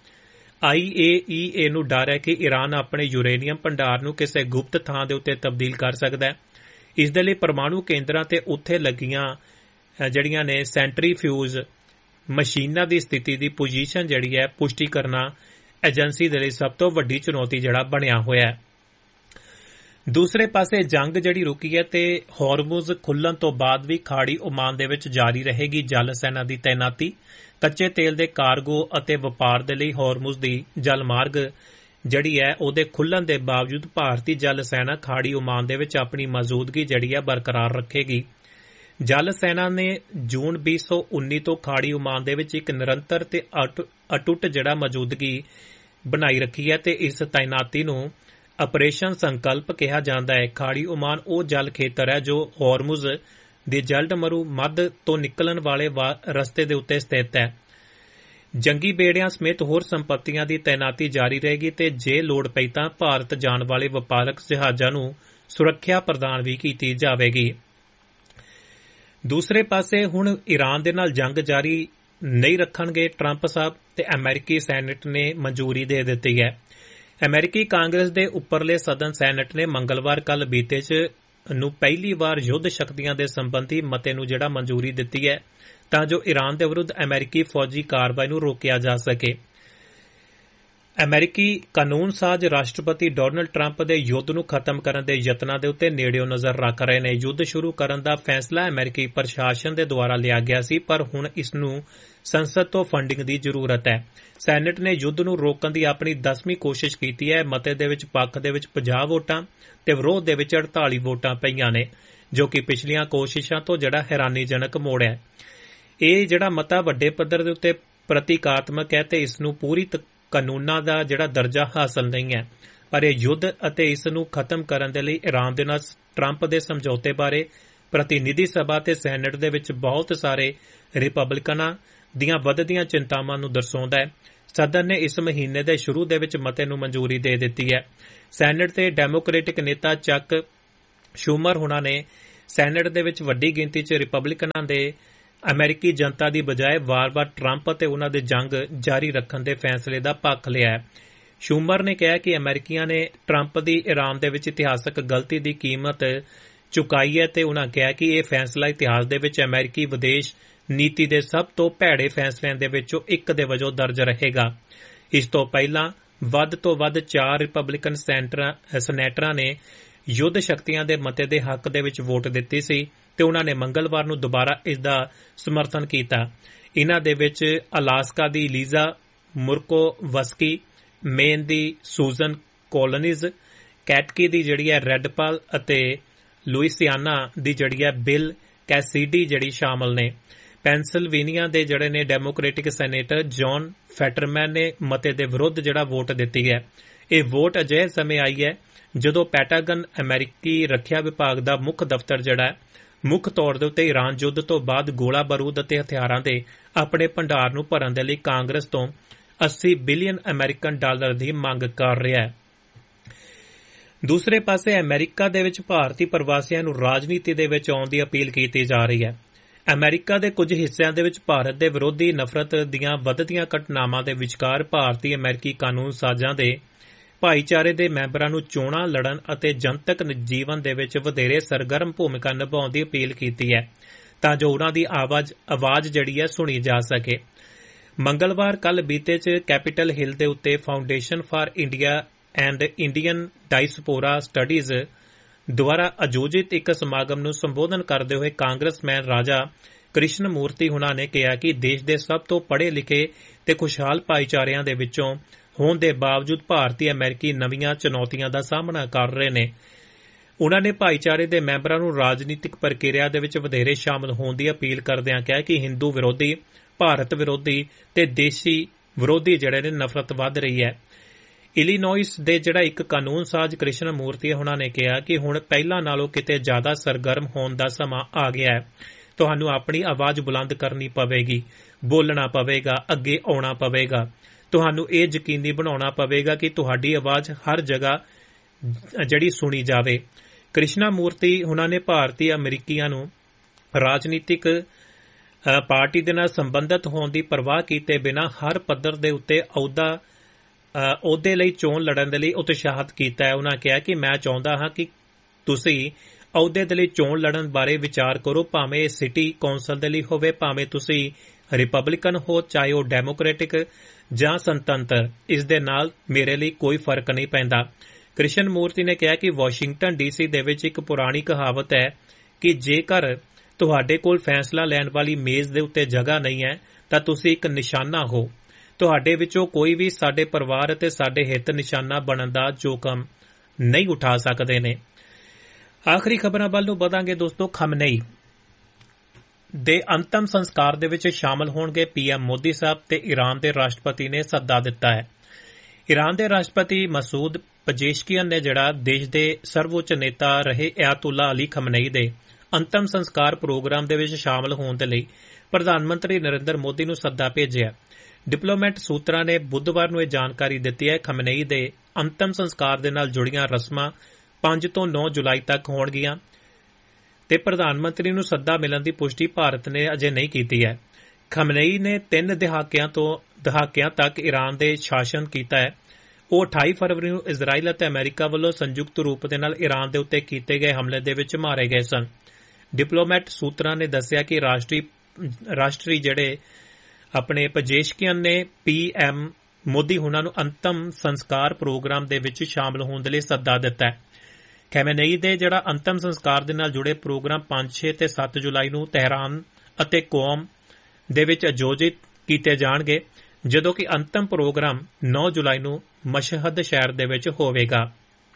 IAEA ਨੂੰ ਡਰ ਹੈ ਕਿ ਈਰਾਨ ਆਪਣੇ ਯੂਰੇਨੀਅਮ ਭੰਡਾਰ ਨੂੰ ਕਿਸੇ ਗੁਪਤ ਥਾਂ ਦੇ ਉੱਤੇ ਤਬਦੀਲ ਕਰ ਸਕਦਾ ਹੈ। ਇਸ ਦੇ ਲਈ ਪਰਮਾਣੂ ਕੇਂਦਰਾਂ ਤੇ ਉੱਥੇ ਲੱਗੀਆਂ ਜਿਹੜੀਆਂ ਨੇ ਸੈਂਟਰੀਫਿਊਜ ਮਸ਼ੀਨਾਂ ਦੀ ਸਥਿਤੀ ਦੀ ਪੋਜੀਸ਼ਨ ਜਿਹੜੀ ਹੈ ਪੁਸ਼ਟੀ ਕਰਨਾ ਏਜੰਸੀ ਦੇ ਲਈ ਸਭ ਤੋਂ ਵੱਡੀ ਚੁਣੌਤੀ ਜਿਹੜਾ ਬਣਿਆ ਹੋਇਆ ਹੈ। ਦੂਸਰੇ ਪਾਸੇ ਜੰਗ ਜਿਹੜੀ ਰੁਕੀ ਹੈ ਤੇ ਹਾਰਮੁਜ਼ ਖੁੱਲਣ ਤੋਂ ਬਾਅਦ ਵੀ ਖਾੜੀ ਓਮਾਨ ਦੇ ਵਿੱਚ ਜਾਰੀ ਰਹੇਗੀ ਜਲ ਸੈਨਾ ਦੀ ਤੈਨਾਤੀ। ਕੱਚੇ ਤੇਲ ਦੇ ਕਾਰਗੋ ਅਤੇ ਵਪਾਰ ਦੇ ਲਈ ਹਾਰਮੁਜ਼ ਦੀ ਜਲ ਮਾਰਗ ਜਿਹੜੀ ਹੈ ਉਹਦੇ ਖੁੱਲਣ ਦੇ ਬਾਵਜੂਦ ਭਾਰਤੀ ਜਲ ਸੈਨਾ ਖਾੜੀ ਓਮਾਨ ਦੇ ਵਿੱਚ ਆਪਣੀ ਮੌਜੂਦਗੀ ਜਿਹੜੀ ਹੈ ਬਰਕਰਾਰ ਰੱਖੇਗੀ। ਜਲ ਸੈਨਾ ਨੇ ਜੂਨ 2019 ਤੋਂ ਖਾੜੀ ਓਮਾਨ ਦੇ ਵਿੱਚ ਇੱਕ ਨਿਰੰਤਰ ਤੇ ਅਟੁੱਟ ਜਿਹੜਾ ਮੌਜੂਦਗੀ ਬਣਾਈ ਰੱਖੀ ਹੈ ਤੇ ਇਸ ਤਾਇਨਾਤੀ ਨੂੰ ਆਪਰੇਸ਼ਨ ਸੰਕਲਪ ਕਿਹਾ ਜਾਂਦਾ ਹੈ। ਖਾੜੀ ਓਮਾਨ ਉਹ ਜਲ ਖੇਤਰ ਹੈ ਜੋ ਹਾਰਮੁਜ਼ ਦੇ ਜਲਡਮਰੂ ਮੱਧ ਤੋਂ ਨਿਕਲਣ ਵਾਲੇ ਰਸਤੇ ਦੇ ਉੱਤੇ ਸਥਿਤ ਹੈ। ਜੰਗੀ ਬੇੜਿਆਂ ਸਮੇਤ ਹੋਰ ਸੰਪत्तियां ਦੀ ਤਾਇਨਾਤੀ ਜਾਰੀ ਰਹੇਗੀ ਤੇ ਜੇ ਲੋੜ ਪਈ ਤਾਂ ਭਾਰਤ ਜਾਣ ਵਾਲੇ ਵਪਾਰਕ ਜਹਾਜ਼ਾਂ ਨੂੰ ਸੁਰੱਖਿਆ ਪ੍ਰਦਾਨ ਵੀ ਕੀਤੀ ਜਾਵੇਗੀ। ਦੂਸਰੇ ਪਾਸੇ ਹੁਣ ਈਰਾਨ ਦੇ ਨਾਲ ਜੰਗ ਜਾਰੀ ਨਹੀਂ ਰੱਖਣਗੇ ਟਰੰਪ ਸਾਹਿਬ ਤੇ ਅਮਰੀਕੀ ਸੈਨੇਟ ਨੇ ਮਨਜ਼ੂਰੀ ਦੇ ਦਿੱਤੀ ਹੈ। ਅਮਰੀਕੀ ਕਾਂਗਰਸ ਦੇ ਉੱਪਰਲੇ ਸਦਨ ਸੈਨੇਟ ਨੇ ਮੰਗਲਵਾਰ ਕੱਲ੍ਹ ਬੀਤੇ ਨੂੰ ਪਹਿਲੀ ਵਾਰ ਯੁੱਧ ਸ਼ਕਤੀਆਂ ਦੇ ਸੰਬੰਧੀ ਮਤੇ ਨੂੰ ਜਿਹੜਾ ਮਨਜ਼ੂਰੀ ਦਿੱਤੀ ਹੈ ਤਾਂ ਜੋ ਈਰਾਨ ਦੇ ਵਿਰੁੱਧ ਅਮਰੀਕੀ ਫੌਜੀ ਕਾਰਵਾਈ ਨੂੰ ਰੋਕਿਆ ਜਾ ਸਕੇ। ਅਮਰੀਕੀ ਕਾਨੂੰਨ ਸਾਜ਼ ਰਾਸ਼ਟਰਪਤੀ ਡੋਨਾਲਡ ਟਰੰਪ ਦੇ ਯੁੱਧ ਨੂੰ ਖਤਮ ਕਰਨ ਦੇ ਯਤਨਾਂ ਦੇ ਉੱਤੇ ਨੇੜਿਓਂ ਨਜ਼ਰ ਰੱਖ ਰਹੇ ਨੇ। ਯੁੱਧ ਸ਼ੁਰੂ ਕਰਨ ਦਾ ਫੈਸਲਾ ਅਮਰੀਕੀ ਪ੍ਰਸ਼ਾਸਨ ਦੇ ਦੁਆਰਾ ਲਿਆ ਗਿਆ ਸੀ ਪਰ ਹੁਣ ਇਸ ਨੂੰ ਸੰਸਦ ਤੋਂ ਫੰਡਿੰਗ ਦੀ ਜ਼ਰੂਰਤ ਹੈ। ਸੈਨੇਟ ਨੇ ਯੁੱਧ ਨੂੰ ਰੋਕਣ ਦੀ ਆਪਣੀ 10ਵੀਂ ਕੋਸ਼ਿਸ਼ ਕੀਤੀ ਹੈ। ਮਤੇ ਦੇ ਵਿੱਚ ਪੱਖ ਦੇ ਵਿੱਚ 50 ਵੋਟਾਂ ਤੇ ਵਿਰੋਧ ਦੇ ਵਿੱਚ 48 ਵੋਟਾਂ ਪਈਆਂ ਨੇ ਜੋ ਕਿ ਪਿਛਲੀਆਂ ਕੋਸ਼ਿਸ਼ਾਂ ਤੋਂ ਜਿਹੜਾ ਹੈਰਾਨੀਜਨਕ ਮੋੜ ਹੈ। ਇਹ ਜਿਹੜਾ ਮਤਾ ਵੱਡੇ ਪੱਧਰ ਦੇ ਉੱਤੇ ਪ੍ਰਤੀਕਾਤਮਕ ਹੈ ਤੇ ਇਸ ਨੂੰ ਪੂਰੀ ਕਾਨੂੰਨਾਂ ਦਾ ਜਿਹੜਾ ਦਰਜਾ ਹਾਸਲ ਨਹੀਂ ਹੈ, ਪਰ ਇਹ ਯੁੱਧ ਅਤੇ ਇਸ ਨੂੰ ਖਤਮ ਕਰਨ ਦੇ ਲਈ ਈਰਾਨ ਦੇ ਨਾਲ ਟਰੰਪ ਦੇ ਸਮਝੌਤੇ ਬਾਰੇ ਪ੍ਰਤੀਨਿਧੀ ਸਭਾ ਤੇ ਸੈਨੇਟ ਦੇ ਵਿੱਚ ਬਹੁਤ ਸਾਰੇ ਰਿਪਬਲਿਕਨਾਂ ਦੀਆਂ ਵੱਧਦੀਆਂ ਚਿੰਤਾਵਾਂ ਨੂੰ ਦਰਸਾਉਂਦਾ ਹੈ। ਸਦਨ ਨੇ ਇਸ ਮਹੀਨੇ ਦੇ ਸ਼ੁਰੂ ਦੇ ਵਿੱਚ ਮਤੇ ਨੂੰ ਮਨਜ਼ੂਰੀ ਦੇ ਦਿੱਤੀ ਹੈ। ਸੈਨੇਟ ਦੇ ਡੈਮੋਕ੍ਰੈਟਿਕ ਨੇਤਾ ਚੱਕ ਸ਼ੂਮਰ ਹੁਣਾਂ ਨੇ ਸੈਨੇਟ ਦੇ ਵਿੱਚ ਵੱਡੀ ਗਿਣਤੀ 'ਚ ਰਿਪਬਲਿਕਨਾਂ ਦੇ ਅਮਰੀਕੀ ਜਨਤਾ ਦੀ ਬਜਾਏ ਵਾਰ-ਵਾਰ ਟਰੰਪ ਅਤੇ ਉਹਨਾਂ ਦੇ ਜੰਗ ਜਾਰੀ ਰੱਖਣ ਦੇ ਫੈਸਲੇ ਦਾ ਪੱਖ ਲਿਆ ਹੈ। ਸ਼ੂਮਰ ਨੇ ਕਿਹਾ ਕਿ ਅਮਰੀਕੀਆਂ ਨੇ ਟਰੰਪ ਦੀ ਈਰਾਨ ਦੇ ਵਿੱਚ ਇਤਿਹਾਸਕ ਗਲਤੀ ਦੀ ਕੀਮਤ ਚੁਕਾਈ ਹੈ ਤੇ ਉਹਨਾਂ ਕਿਹਾ ਕਿ ਇਹ ਫੈਸਲਾ ਇਤਿਹਾਸ ਦੇ ਵਿੱਚ ਅਮਰੀਕੀ ਵਿਦੇਸ਼ ਨੀਤੀ ਦੇ ਸਭ ਤੋਂ ਭੈੜੇ ਫੈਸਲਿਆਂ ਦੇ ਵਿੱਚੋਂ ਇੱਕ ਦੇ ਵਜੋਂ ਦਰਜ ਰਹੇਗਾ। ਇਸ ਤੋਂ ਪਹਿਲਾਂ ਵੱਧ ਤੋਂ ਵੱਧ 4 ਰਿਪਬਲਿਕਨ ਸੈਨੇਟਰਾਂ ਨੇ ਯੁੱਧ ਸ਼ਕਤੀਆਂ ਦੇ ਮਤੇ ਦੇ ਹੱਕ ਦੇ ਵਿੱਚ ਵੋਟ ਦਿੱਤੀ ਸੀ ਤੇ ਉਹਨਾਂ ਨੇ ਮੰਗਲਵਾਰ ਨੂੰ ਦੁਬਾਰਾ ਇਸ ਦਾ ਸਮਰਥਨ ਕੀਤਾ। ਇਨ੍ਹਾਂ ਦੇ ਵਿੱਚ ਅਲਾਸਕਾ ਦੀ ਲੀਜ਼ਾ ਮੁਰਕੋਵਸਕੀ, ਮੇਨ ਦੀ ਸੂਜ਼ਨ ਕੋਲੋਨਿਜ਼, ਕੈਟਕੀ ਦੀ ਜਿਹੜੀ ਹੈ ਰੈਡਪਾਲ ਅਤੇ ਲੁਈਸਿਆਨਾ ਦੀ ਜਿਹੜੀ ਹੈ ਬਿਲ ਕੈਸੀਡੀ ਜਿਹੜੀ ਸ਼ਾਮਲ ਨੇ। ਪੈਨਸਿਲਵੇਨੀਆ ਦੇ ਜਿਹੜੇ ਨੇ ਡੈਮੋਕ੍ਰੈਟਿਕ ਸੈਨੇਟਰ ਜੌਨ ਫੈਟਰਮੈਨ ਨੇ ਮਤੇ ਦੇ ਵਿਰੁੱਧ ਜਿਹੜਾ ਵੋਟ ਦਿੱਤੀ ਹੈ। ਇਹ ਵੋਟ ਅਜਿਹੇ ਸਮੇਂ ਆਈ ਹੈ ਜਦੋਂ ਪੈਂਟਾਗਨ ਅਮਰੀਕੀ ਰੱਖਿਆ ਵਿਭਾਗ ਦਾ ਮੁੱਖ ਦਫ਼ਤਰ ਜਿਹੜਾ ਹੈ ਮੁੱਖ ਤੌਰ ਦੇ ਉੱਤੇ ਈਰਾਨ ਯੁੱਧ ਤੋਂ ਬਾਅਦ ਗੋਲਾ ਬਾਰੂਦ ਅਤੇ ਹਥਿਆਰਾਂ ਦੇ ਆਪਣੇ ਭੰਡਾਰ ਨੂੰ ਭਰਨ ਦੇ ਲਈ ਕਾਂਗਰਸ ਤੋਂ 80 ਬਿਲੀਅਨ ਅਮਰੀਕਨ ਡਾਲਰ ਦੀ ਮੰਗ ਕਰ ਰਿਹਾ ਹੈ। ਦੂਸਰੇ ਪਾਸੇ ਅਮਰੀਕਾ ਦੇ ਵਿੱਚ ਭਾਰਤੀ ਪ੍ਰਵਾਸੀਆਂ ਨੂੰ ਰਾਜਨੀਤੀ ਦੇ ਵਿੱਚ ਆਉਣ ਦੀ ਅਪੀਲ ਕੀਤੀ ਜਾ ਰਹੀ ਹੈ। ਅਮਰੀਕਾ ਦੇ ਕੁਝ ਹਿੱਸਿਆਂ ਦੇ ਵਿੱਚ ਭਾਰਤ ਦੇ ਵਿਰੋਧੀ ਨਫ਼ਰਤ ਦੀਆਂ ਵੱਧਦੀਆਂ ਘਟਨਾਵਾਂ ਦੇ ਵਿਚਕਾਰ ਭਾਰਤੀ ਅਮਰੀਕੀ ਕਾਨੂੰਨ ਸਾਜ਼ਾਂ ਦੇ ਭਾਈਚਾਰੇ ਦੇ ਮੈਂਬਰਾਂ ਨੂੰ ਚੋਣਾਂ ਲੜਨ ਅਤੇ ਜਨਤਕ ਜੀਵਨ ਦੇ ਵਿੱਚ ਵਧੇਰੇ ਸਰਗਰਮ ਭੂਮਿਕਾ ਨਿਭਾਉਣ ਦੀ ਅਪੀਲ ਕੀਤੀ ਹੈ ਤਾਂ ਜੋ ਉਹਨਾਂ ਦੀ ਆਵਾਜ਼ ਜਿਹੜੀ ਹੈ ਸੁਣੀ ਜਾ ਸਕੇ। ਮੰਗਲਵਾਰ ਕੱਲ੍ਹ ਬੀਤੇ 'ਚ ਕੈਪੀਟਲ ਹਿੱਲ ਦੇ ਉੱਤੇ foundation for India and Indian diaspora studies ਦੁਆਰਾ ਆਯੋਜਿਤ ਇੱਕ ਸਮਾਗਮ ਨੂੰ ਸੰਬੋਧਨ ਕਰਦੇ ਹੋਏ ਕਾਂਗਰਸਮੈਨ ਰਾਜਾ ਕ੍ਰਿਸ਼ਨ ਮੂਰਤੀ ਹੁਣਾਂ ਨੇ ਕਿਹਾ ਕਿ ਦੇਸ਼ ਦੇ ਸਭ ਤੋਂ ਪੜ੍ਹੇ ਲਿਖੇ ਤੇ ਖੁਸ਼ਹਾਲ ਭਾਈਚਾਰਿਆਂ ਦੇ ਵਿੱਚੋਂ ਹੋਣ ਦੇ ਬਾਵਜੂਦ ਭਾਰਤੀ ਅਮਰੀਕੀ ਨਵੀਆਂ ਚੁਣੌਤੀਆਂ ਦਾ ਸਾਹਮਣਾ ਕਰ ਰਹੇ ਨੇ। ਉਨ੍ਹਾਂ ਨੇ ਭਾਈਚਾਰੇ ਦੇ ਮੈਂਬਰਾਂ ਨੂੰ ਰਾਜਨੀਤਿਕ ਪ੍ਰਕਿਰਿਆ ਦੇ ਵਿੱਚ ਵਧੇਰੇ ਸ਼ਾਮਲ ਹੋਣ ਦੀ ਅਪੀਲ ਕਰਦਿਆਂ ਕਿਹਾ ਕਿ ਹਿੰਦੂ ਵਿਰੋਧੀ, ਭਾਰਤ ਵਿਰੋਧੀ ਤੇ ਦੇਸ਼ੀ ਵਿਰੋਧੀ ਜਿਹੜੇ ਨੇ ਨਫ਼ਰਤ ਵੱਧ ਰਹੀ ਹੈ। ਇਲੀਨੋਇਸ ਦੇ ਜਿਹੜਾ ਇੱਕ ਕਾਨੂੰਨ ਸਾਜ਼ ਕ੍ਰਿਸ਼ਨ ਮੂਰਤੀ ਹੁਣਾਂ ਨੇ ਕਿਹਾ ਕਿ ਹੁਣ ਪਹਿਲਾਂ ਨਾਲੋਂ ਕਿਤੇ ਜ਼ਿਆਦਾ ਸਰਗਰਮ ਹੋਣ ਦਾ ਸਮਾਂ ਆ ਗਿਆ ਹੈ। ਤੁਹਾਨੂੰ ਆਪਣੀ ਆਵਾਜ਼ ਬੁਲੰਦ ਕਰਨੀ ਪਵੇਗੀ, ਬੋਲਣਾ ਪਵੇਗਾ, ਅੱਗੇ ਆਉਣਾ ਪਵੇਗਾ। ਤੁਹਾਨੂੰ ਇਹ ਯਕੀਨੀ ਬਣਾਉਣਾ ਪਵੇਗਾ ਕਿ ਤੁਹਾਡੀ ਆਵਾਜ਼ ਹਰ ਜਗ੍ਹਾ ਜਿਹੜੀ ਸੁਣੀ ਜਾਵੇ। ਕ੍ਰਿਸ਼ਨਾ ਮੂਰਤੀ ਹੁਣਾਂ ਨੇ ਭਾਰਤੀ ਅਮਰੀਕੀਆਂ ਨੂੰ ਰਾਜਨੀਤਿਕ ਪਾਰਟੀ ਦੇ ਨਾਲ ਸੰਬੰਧਿਤ ਹੋਣ ਦੀ ਪਰਵਾਹ ਕੀਤੇ ਬਿਨਾਂ ਹਰ ਪੱਧਰ ਦੇ ਉੱਤੇ ਅਹੁਦੇ ਲਈ ਚੋਣ ਲੜਨ ਦੇ ਲਈ ਉਤਸ਼ਾਹਿਤ ਕੀਤਾ ਹੈ। ਉਨ੍ਹਾਂ ਕਿਹਾ ਕਿ ਮੈਂ ਚਾਹੁੰਦਾ ਹਾਂ ਕਿ ਤੁਸੀਂ ਅਹੁਦੇ ਦੇ ਲਈ ਚੋਣ ਲੜਨ ਬਾਰੇ ਵਿਚਾਰ ਕਰੋ, ਭਾਵੇਂ ਇਹ ਸਿਟੀ ਕੌਂਸਲ ਦੇ ਲਈ ਹੋਵੇ, ਭਾਵੇਂ ਤੁਸੀਂ ਰਿਪਬਲਿਕਨ ਹੋ, ਚਾਹੇ ਉਹ ਡੈਮੋਕ੍ਰੈਟਿਕ ਜਾਂ ਸੁਤੰਤਰ, ਇਸ ਦੇ ਨਾਲ ਮੇਰੇ ਲਈ ਕੋਈ ਫਰਕ ਨਹੀਂ ਪੈਂਦਾ। ਕ੍ਰਿਸ਼ਨ ਮੂਰਤੀ ਨੇ ਕਿਹਾ ਕਿ ਵਾਸ਼ਿੰਗਟਨ ਡੀਸੀ ਦੇ ਵਿੱਚ ਇੱਕ ਪੁਰਾਣੀ ਕਹਾਵਤ ਹੈ ਕਿ ਜੇਕਰ ਤੁਹਾਡੇ ਕੋਲ ਫੈਸਲਾ ਲੈਣ ਵਾਲੀ ਮੇਜ਼ ਦੇ ਉੱਤੇ ਜਗ੍ਹਾ ਨਹੀਂ ਹੈ ਤਾਂ ਤੁਸੀਂ ਇੱਕ ਨਿਸ਼ਾਨਾ ਹੋ। ਤੁਹਾਡੇ ਵਿੱਚੋਂ ਕੋਈ ਵੀ ਸਾਡੇ ਪਰਿਵਾਰ ਅਤੇ ਸਾਡੇ ਹਿੱਤ ਨਿਸ਼ਾਨਾ ਬਣਨ ਦਾ ਜੋਖਮ ਨਹੀਂ ਉਠਾ ਸਕਦੇ ਨੇ। ਆਖਰੀ ਖਬਰਾਂ ਵੱਲ ਨੂੰ ਵਧਾਂਗੇ ਦੋਸਤੋ। ਖਮਨੇਈ ਦੇ ਅੰਤਮ ਸੰਸਕਾਰ ਦੇ ਵਿੱਚ ਸ਼ਾਮਲ ਹੋਣਗੇ ਪੀਐਮ ਮੋਦੀ ਸਾਹਿਬ ਤੇ ਈਰਾਨ ਦੇ ਰਾਸ਼ਟਰਪਤੀ ਨੇ ਸੱਦਾ ਦਿੱਤਾ ਹੈ। ਈਰਾਨ ਦੇ ਰਾਸ਼ਟਰਪਤੀ ਮਸੂਦ ਪਜੇਸ਼ਕੀਅਨ ਨੇ ਜਿਹੜਾ ਦੇਸ਼ ਦੇ ਸਰਵਉੱਚ ਨੇਤਾ ਰਹੇ ਅਯਾਤੁੱਲਾ ਅਲੀ ਖਮਨੇਈ ਦੇ ਅੰਤਮ ਸੰਸਕਾਰ ਪ੍ਰੋਗਰਾਮ ਦੇ ਵਿੱਚ ਸ਼ਾਮਲ ਹੋਣ ਦੇ ਲਈ ਪ੍ਰਧਾਨ ਮੰਤਰੀ ਨਰਿੰਦਰ ਮੋਦੀ ਨੂੰ ਸੱਦਾ ਭੇਜਿਆ। ਡਿਪਲੋਮੈਟ ਸੂਤਰਾਂ ਨੇ ਬੁੱਧਵਾਰ ਨੂੰ ਇਹ ਜਾਣਕਾਰੀ ਦਿੱਤੀ ਹੈ। ਖਮਨੇਈ ਦੇ ਅੰਤਮ ਸੰਸਕਾਰ ਦੇ ਨਾਲ ਜੁੜੀਆਂ ਰਸਮਾਂ 5 ਤੋਂ 9 ਜੁਲਾਈ ਤੱਕ ਹੋਣਗੀਆਂ ਤੇ ਪ੍ਰਧਾਨ ਮੰਤਰੀ ਨੂੰ ਸੱਦਾ ਮਿਲਣ ਦੀ ਪੁਸ਼ਟੀ ਭਾਰਤ ਨੇ ਅਜੇ ਨਹੀਂ ਕੀਤੀ ਹੈ। ਖਮਨੇਈ ਨੇ 3 ਦਹਾਕਿਆਂ ਤੱਕ ਈਰਾਨ ਦੇ ਸ਼ਾਸਨ ਕੀਤਾ ਹੈ। ਉਹ 28 ਫਰਵਰੀ ਨੂੰ ਇਜ਼ਰਾਈਲ ਅਤੇ ਅਮਰੀਕਾ ਵੱਲੋਂ ਸੰਯੁਕਤ ਰੂਪ ਦੇ ਨਾਲ ਈਰਾਨ ਦੇ ਉੱਤੇ ਕੀਤੇ ਗਏ ਹਮਲੇ ਦੇ ਵਿੱਚ ਮਾਰੇ ਗਏ ਸਨ। ਡਿਪਲੋਮੈਟ ਸੂਤਰਾਂ ਨੇ ਦੱਸਿਆ ਕਿ ਰਾਸ਼ਟਰੀ ਜਿਹੜੇ ਆਪਣੇ ਪਜੇਸ਼ਕੀਅਨ ਨੇ ਪੀਐਮ ਮੋਦੀ ਹੁਣਾਂ ਨੂੰ ਅੰਤਮ ਸੰਸਕਾਰ ਪ੍ਰੋਗਰਾਮ ਦੇ ਵਿੱਚ ਸ਼ਾਮਲ ਹੋਣ ਦੇ ਲਈ ਸੱਦਾ ਦਿੱਤਾ ਹੈ। ਖਮਨੇਈ ਦੇ ਜਿਹੜਾ ਅੰਤਮ ਸੰਸਕਾਰ ਦੇ ਨਾਲ ਜੁੜੇ ਪ੍ਰੋਗਰਾਮ 5, 6 ਤੇ 7 ਜੁਲਾਈ ਨੂੰ ਤਹਿਰਾਨ ਅਤੇ ਕੋਮ ਦੇ ਵਿੱਚ ਆਯੋਜਿਤ ਕੀਤੇ ਜਾਣਗੇ, ਜਦੋਂ ਕਿ ਅੰਤਮ ਪ੍ਰੋਗਰਾਮ 9 ਜੁਲਾਈ ਨੂੰ ਮਸ਼ਹਦ ਸ਼ਹਿਰ ਦੇ ਵਿੱਚ ਹੋਵੇਗਾ।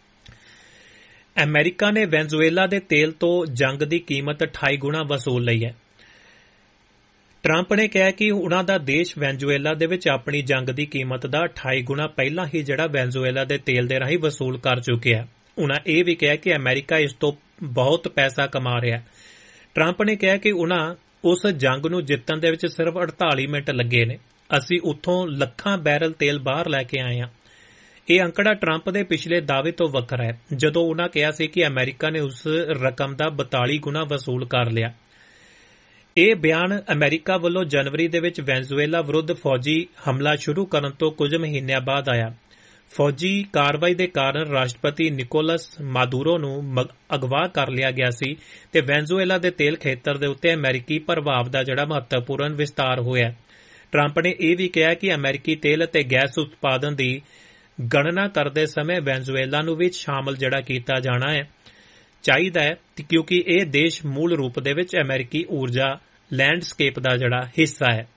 ਅਮਰੀਕਾ ਨੇ ਵੈਨਜ਼ੂਏਲਾ ਦੇ ਤੇਲ ਤੋਂ ਜੰਗ ਦੀ ਕੀਮਤ 28 ਗੁਣਾ ਵਸੂਲ ਲਈ ਹੈ। ਟਰੰਪ ਨੇ ਕਿਹਾ ਕਿ ਉਨ੍ਹਾਂ ਦਾ ਦੇਸ਼ ਵੈਨਜ਼ੂਏਲਾ ਦੇ ਵਿੱਚ ਆਪਣੀ ਜੰਗ ਦੀ ਕੀਮਤ ਦਾ 28 ਗੁਣਾ ਪਹਿਲਾਂ ਹੀ ਜਿਹੜਾ ਵੈਨਜ਼ੂਏਲਾ ਦੇ ਤੇਲ ਦੇ ਰਾਹੀਂ ਵਸੂਲ ਕਰ ਚੁੱਕਿਆ। ਉਨ੍ਹਾਂ ਇਹ ਵੀ ਕਿਹਾ ਕਿ ਅਮਰੀਕਾ ਇਸ ਤੋਂ ਬਹੁਤ ਪੈਸਾ ਕਮਾ ਰਿਹਾ। ਟਰੰਪ ਨੇ ਕਿਹਾ ਕਿ ਉਨ੍ਹਾਂ ਉਸ ਜੰਗ ਨੂੰ ਜਿੱਤਣ ਦੇ ਵਿੱਚ ਸਿਰਫ 48 ਮਿੰਟ ਲੱਗੇ ਨੇ। ਅਸੀਂ ਉੱਥੋਂ ਲੱਖਾਂ ਬੈਰਲ ਤੇਲ ਬਾਹਰ ਲੈ ਕੇ ਆਏ ਹਾਂ। ਇਹ ਅੰਕੜਾ ਟਰੰਪ ਦੇ ਪਿਛਲੇ ਦਾਅਵੇ ਤੋਂ ਵੱਖਰਾ ਹੈ, ਜਦੋਂ ਉਨ੍ਹਾਂ ਕਿਹਾ ਸੀ ਕਿ ਅਮਰੀਕਾ ਨੇ ਉਸ ਰਕਮ ਦਾ 42 ਗੁਣਾ ਵਸੂਲ ਕਰ ਲਿਆ। ਇਹ ਬਿਆਨ ਅਮਰੀਕਾ ਵੱਲੋਂ ਜਨਵਰੀ ਦੇ ਵਿੱਚ ਵੈਨਜ਼ੂਏਲਾ ਵਿਰੁੱਧ ਫੌਜੀ ਹਮਲਾ ਸ਼ੁਰੂ ਕਰਨ ਤੋਂ ਕੁਝ ਮਹੀਨਿਆਂ ਬਾਅਦ ਆਇਆ। ਫੌਜੀ ਕਾਰਵਾਈ ਦੇ ਕਾਰਨ ਰਾਸ਼ਟਰਪਤੀ ਨਿਕੋਲਸ ਮਾਦੂਰੋ ਨੂੰ ਅਗਵਾ ਕਰ ਲਿਆ ਗਿਆ ਸੀ ਤੇ ਵੈਨਜ਼ੂਏਲਾ ਦੇ ਤੇਲ ਖੇਤਰ ਦੇ ਉੱਤੇ ਅਮਰੀਕੀ ਪ੍ਰਭਾਵ ਦਾ ਜਿਹੜਾ ਮਹੱਤਵਪੂਰਨ ਵਿਸਤਾਰ ਹੋਇਆ। ਟਰੰਪ ਨੇ ਇਹ ਵੀ ਕਿਹਾ ਕਿ ਅਮਰੀਕੀ ਤੇਲ ਅਤੇ ਗੈਸ ਉਤਪਾਦਨ ਦੀ ਗਣਨਾ ਕਰਦੇ ਸਮੇਂ ਵੈਨਜ਼ੂਏਲਾ ਨੂੰ ਵੀ ਸ਼ਾਮਲ ਜਿਹੜਾ ਕੀਤਾ ਜਾਣਾ ਹੈ ਚਾਹੀਦਾ ਹੈ, ਕਿਉਂਕਿ ਇਹ ਦੇਸ਼ ਮੂਲ ਰੂਪ ਦੇ ਵਿੱਚ ਅਮਰੀਕੀ ਊਰਜਾ ਲੈਂਡਸਕੇਪ ਦਾ ਜਿਹੜਾ ਹਿੱਸਾ ਹੈ।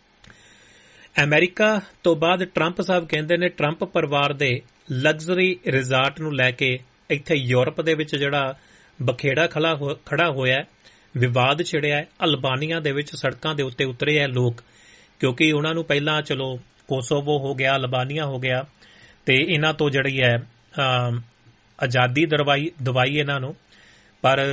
ਅਮਰੀਕਾ ਤੋਂ ਬਾਅਦ ਟਰੰਪ ਸਾਹਿਬ ਕਹਿੰਦੇ ਨੇ ਟਰੰਪ ਪਰਿਵਾਰ ਦੇ ਲਗਜ਼ਰੀ ਰਿਜ਼ਾਰਟ ਨੂੰ ਲੈ ਕੇ ਇੱਥੇ ਯੂਰਪ ਦੇ ਵਿੱਚ ਜਿਹੜਾ ਬਖੇੜਾ ਖੜਾ ਹੋਇਆ, ਵਿਵਾਦ ਛਿੜਿਆ ਹੈ। ਅਲਬਾਨੀਆ ਦੇ ਵਿੱਚ ਸੜਕਾਂ ਦੇ ਉੱਤੇ ਉਤਰੇ ਹੈ ਲੋਕ, ਕਿਉਂਕਿ ਉਹਨਾਂ ਨੂੰ ਪਹਿਲਾਂ ਚਲੋ ਕੋਸੋਵੋ ਹੋ ਗਿਆ, ਅਲਬਾਨੀਆ ਹੋ ਗਿਆ, ਤੇ ਇਹਨਾਂ ਤੋਂ ਜਿਹੜੀ ਹੈ ਆਜ਼ਾਦੀ ਦਵਾਈ ਇਹਨਾਂ ਨੂੰ, ਪਰ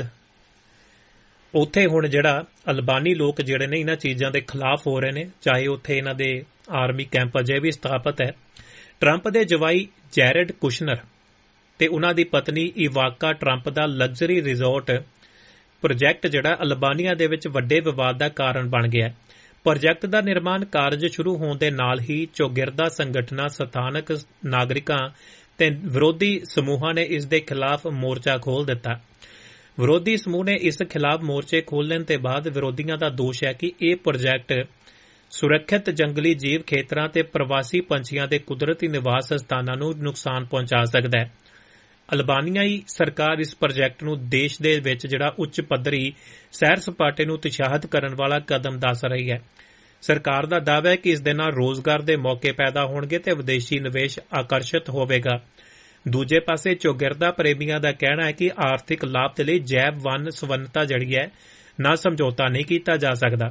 ਉੱਥੇ ਹੁਣ ਜਿਹੜਾ ਅਲਬਾਨੀ ਲੋਕ ਜਿਹੜੇ ਨੇ ਇਹਨਾਂ ਚੀਜ਼ਾਂ ਦੇ ਖਿਲਾਫ ਹੋ ਰਹੇ ਨੇ, ਚਾਹੇ ਉੱਥੇ ਇਹਨਾਂ ਦੇ ਆਰਮੀ ਕੈਂਪ ਅਜੇ ਵੀ ਸਥਾਪਿਤ ਹੈ। ਟਰੰਪ ਦੇ ਜਵਾਈ ਜੈਰਡ ਕੁਸ਼ਨਰ ਤੇ ਉਹਨਾਂ ਦੀ ਪਤਨੀ ਇਵਾਕਾ ਟਰੰਪ ਦਾ ਲਗਜ਼ਰੀ ਰਿਜ਼ੋਰਟ ਪ੍ਰੋਜੈਕਟ ਜਿਹੜਾ ਅਲਬਾਨੀਆ ਦੇ ਵਿੱਚ ਵੱਡੇ ਵਿਵਾਦ ਦਾ ਕਾਰਨ ਬਣ ਗਿਆ। ਪ੍ਰੋਜੈਕਟ ਦਾ ਨਿਰਮਾਣ ਕਾਰਜ ਸ਼ੁਰੂ ਹੋਣ ਦੇ ਨਾਲ ਹੀ ਚੌਗਿਰਦਾ ਸੰਗਠਨਾਂ, ਸਥਾਨਕ ਨਾਗਰਿਕਾਂ ਤੇ ਵਿਰੋਧੀ ਸਮੂਹਾਂ ਨੇ ਇਸ ਦੇ ਖਿਲਾਫ ਮੋਰਚਾ ਖੋਲ੍ਹ ਦਿੱਤਾ। ਵਿਰੋਧੀ ਸਮੂਹ ਨੇ ਇਸ ਖਿਲਾਫ ਮੋਰਚੇ ਖੋਲ੍ਹਣ ਤੋਂ ਬਾਅਦ ਵਿਰੋਧੀਆਂ ਦਾ ਦੋਸ਼ ਹੈ ਕਿ ਇਹ ਪ੍ਰੋਜੈਕਟ ਸੁਰੱਖਿਅਤ ਜੰਗਲੀ ਜੀਵ ਖੇਤਰਾਂ ਤੇ ਪ੍ਰਵਾਸੀ ਪੰਛੀਆਂ ਦੇ ਕੁਦਰਤੀ ਨਿਵਾਸ ਸਥਾਨਾਂ ਨੂੰ ਨੁਕਸਾਨ ਪਹੁੰਚਾ ਸਕਦਾ ਹੈ। ਅਲਬਾਨੀਆਈ ਸਰਕਾਰ ਇਸ ਪ੍ਰੋਜੈਕਟ ਨੂੰ ਦੇਸ਼ ਦੇ ਵਿੱਚ ਜਿਹੜਾ ਉੱਚ ਪੱਧਰੀ ਸੈਰ ਸਪਾਟੇ ਨੂੰ ਉਤਸ਼ਾਹਿਤ ਕਰਨ ਵਾਲਾ ਕਦਮ ਦੱਸ ਰਹੀ ਹੈ। ਸਰਕਾਰ ਦਾ ਦਾਅਵਾ ਹੈ ਕਿ ਇਸ ਦੇ ਨਾਲ ਰੋਜ਼ਗਾਰ ਦੇ ਮੌਕੇ ਪੈਦਾ ਹੋਣਗੇ ਤੇ ਵਿਦੇਸ਼ੀ ਨਿਵੇਸ਼ ਆਕਰਸ਼ਿਤ ਹੋਵੇਗਾ। ਦੂਜੇ ਪਾਸੇ ਚੌਗਿਰਦਾ ਪ੍ਰੇਮੀਆਂ ਦਾ ਕਹਿਣਾ ਹੈ ਕਿ ਆਰਥਿਕ ਲਾਭ ਦੇ ਲਈ ਜੈਵ ਵੰਨ ਸੁਵੰਨਤਾ ਜਿਹੜੀ ਹੈ ਨਾ ਸਮਝੌਤਾ ਨਹੀਂ ਕੀਤਾ ਜਾ ਸਕਦਾ।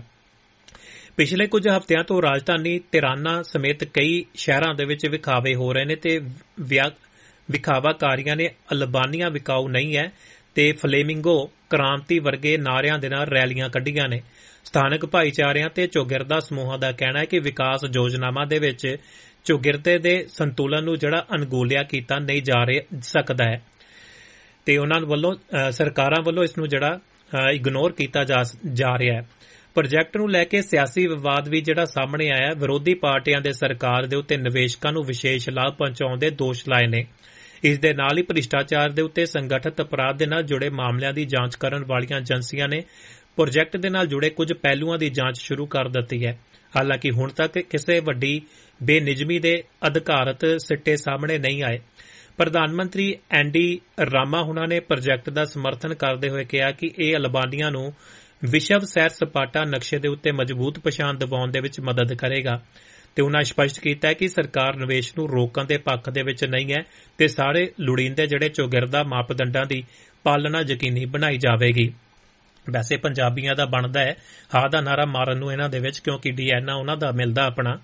ਪਿਛਲੇ ਕੁਝ ਹਫ਼ਤਿਆਂ ਤੋਂ ਰਾਜਧਾਨੀ ਤਿਰਾਨਾ ਸਮੇਤ ਕਈ ਸ਼ਹਿਰਾਂ ਦੇ ਵਿੱਚ ਵਿਖਾਵੇ ਹੋ ਰਹੇ ਨੇ ਤੇ ਵਿਖਾਵਾਕਾਰੀਆਂ ਨੇ ਅਲਬਾਨੀਆ ਵਿਕਾਊ ਨਹੀਂ ਹੈ ਤੇ ਫਲੇਮਿੰਗੋ ਕ੍ਰਾਂਤੀ ਵਰਗੇ ਨਾਅਰਿਆਂ ਦੇ ਨਾਲ ਰੈਲੀਆਂ ਕੱਢੀਆਂ ਨੇ। ਸਥਾਨਕ ਭਾਈਚਾਰਿਆਂ ਤੇ ਚੌਗਿਰਦਾ ਸਮੂਹਾਂ ਦਾ ਕਹਿਣਾ ਹੈ ਕਿ ਵਿਕਾਸ ਯੋਜਨਾਵਾਂ ਦੇ ਵਿੱਚ ਚੌਗਿਰਦੇ ਦੇ ਸੰਤੁਲਨ ਨੂੰ ਜਿਹੜਾ ਅਣਗੌਲਿਆ ਕੀਤਾ ਨਹੀਂ ਜਾ ਸਕਦਾ ਹੈ ਤੇ ਉਹਨਾਂ ਵੱਲੋਂ ਸਰਕਾਰਾਂ ਵੱਲੋਂ ਇਸ ਨੂੰ ਜਿਹੜਾ ਇਗਨੋਰ ਕੀਤਾ ਜਾ ਰਿਹਾ ਹੈ। ਪ੍ਰੋਜੈਕਟ ਨੂੰ ਲੈ ਕੇ ਸਿਆਸੀ ਵਿਵਾਦ ਵੀ ਜਿਹੜਾ ਸਾਹਮਣੇ ਆਇਆ। ਵਿਰੋਧੀ ਪਾਰਟੀਆਂ ਦੇ ਸਰਕਾਰ ਦੇ ਉੱਤੇ ਨਿਵੇਸ਼ਕਾਂ ਨੂੰ ਵਿਸ਼ੇਸ਼ ਲਾਭ ਪਹੁੰਚਾਉਣ ਦੇ ਦੋਸ਼ ਲਾਏ ਨੇ। ਇਸ ਦੇ ਨਾਲ ਹੀ ਭ੍ਰਿਸ਼ਟਾਚਾਰ ਦੇ ਉੱਤੇ ਸੰਗਠਿਤ ਅਪਰਾਧ ਦੇ ਨਾਲ ਜੁੜੇ ਮਾਮਲਿਆਂ ਦੀ ਜਾਂਚ ਕਰਨ ਵਾਲੀਆਂ ਏਜੰਸੀਆਂ ਨੇ ਪ੍ਰੋਜੈਕਟ ਦੇ ਨਾਲ ਜੁੜੇ ਕੁਝ ਪਹਿਲੂਆਂ ਦੀ ਜਾਂਚ ਸ਼ੁਰੂ ਕਰ ਦਿੱਤੀ ਹੈ। ਹਾਲਾਂਕਿ ਹੁਣ ਤੱਕ ਕਿਸੇ ਵੱਡੀ ਬੇਨਿਯਮੀ ਦੇ ਅਧਿਕਾਰਤ ਸਿੱਟੇ ਸਾਹਮਣੇ ਨਹੀਂ ਆਏ। ਪ੍ਰਧਾਨ ਮੰਤਰੀ ਐਂਡੀ ਰਾਮਾ ਹੁਣਾਂ ਨੇ ਪ੍ਰੋਜੈਕਟ ਦਾ ਸਮਰਥਨ ਕਰਦੇ ਹੋਏ ਕਿਹਾ ਕਿ ਇਹ ਅਲਬਾਨੀਆ ਨੂੰ ਵਿਸ਼ਵ ਸੈਰ ਸਪਾਟਾ ਨਕਸ਼ੇ ਦੇ ਉੱਤੇ ਮਜ਼ਬੂਤ ਪਛਾਣ ਦਿਵਾਉਣ ਦੇ ਵਿੱਚ ਮਦਦ ਕਰੇਗਾ ਤੇ ਉਨ੍ਹਾਂ ਸਪਸ਼ਟ ਕੀਤਾ ਹੈ ਕਿ ਸਰਕਾਰ ਨਿਵੇਸ਼ ਨੂੰ ਰੋਕਣ ਦੇ ਪੱਖ ਦੇ ਵਿੱਚ ਨਹੀਂ ਹੈ ਤੇ ਸਾਰੇ ਲੋੜੀਂਦੇ ਜਿਹੜੇ ਚੌਗਿਰਦਾ ਮਾਪਦੰਡਾਂ ਦੀ ਪਾਲਣਾ ਯਕੀਨੀ ਬਣਾਈ ਜਾਵੇਗੀ। ਵੈਸੇ ਪੰਜਾਬੀਆਂ ਦਾ ਬਣਦਾ ਹੈ ਹਾਂ ਦਾ ਨਾਰਾ ਮਾਰਨ ਨੂੰ ਇਹਨਾਂ ਦੇ ਵਿੱਚ, ਕਿਉਂਕਿ ਡੀਐਨਏ ਉਹਨਾਂ ਦਾ ਮਿਲਦਾ ਆਪਣਾ।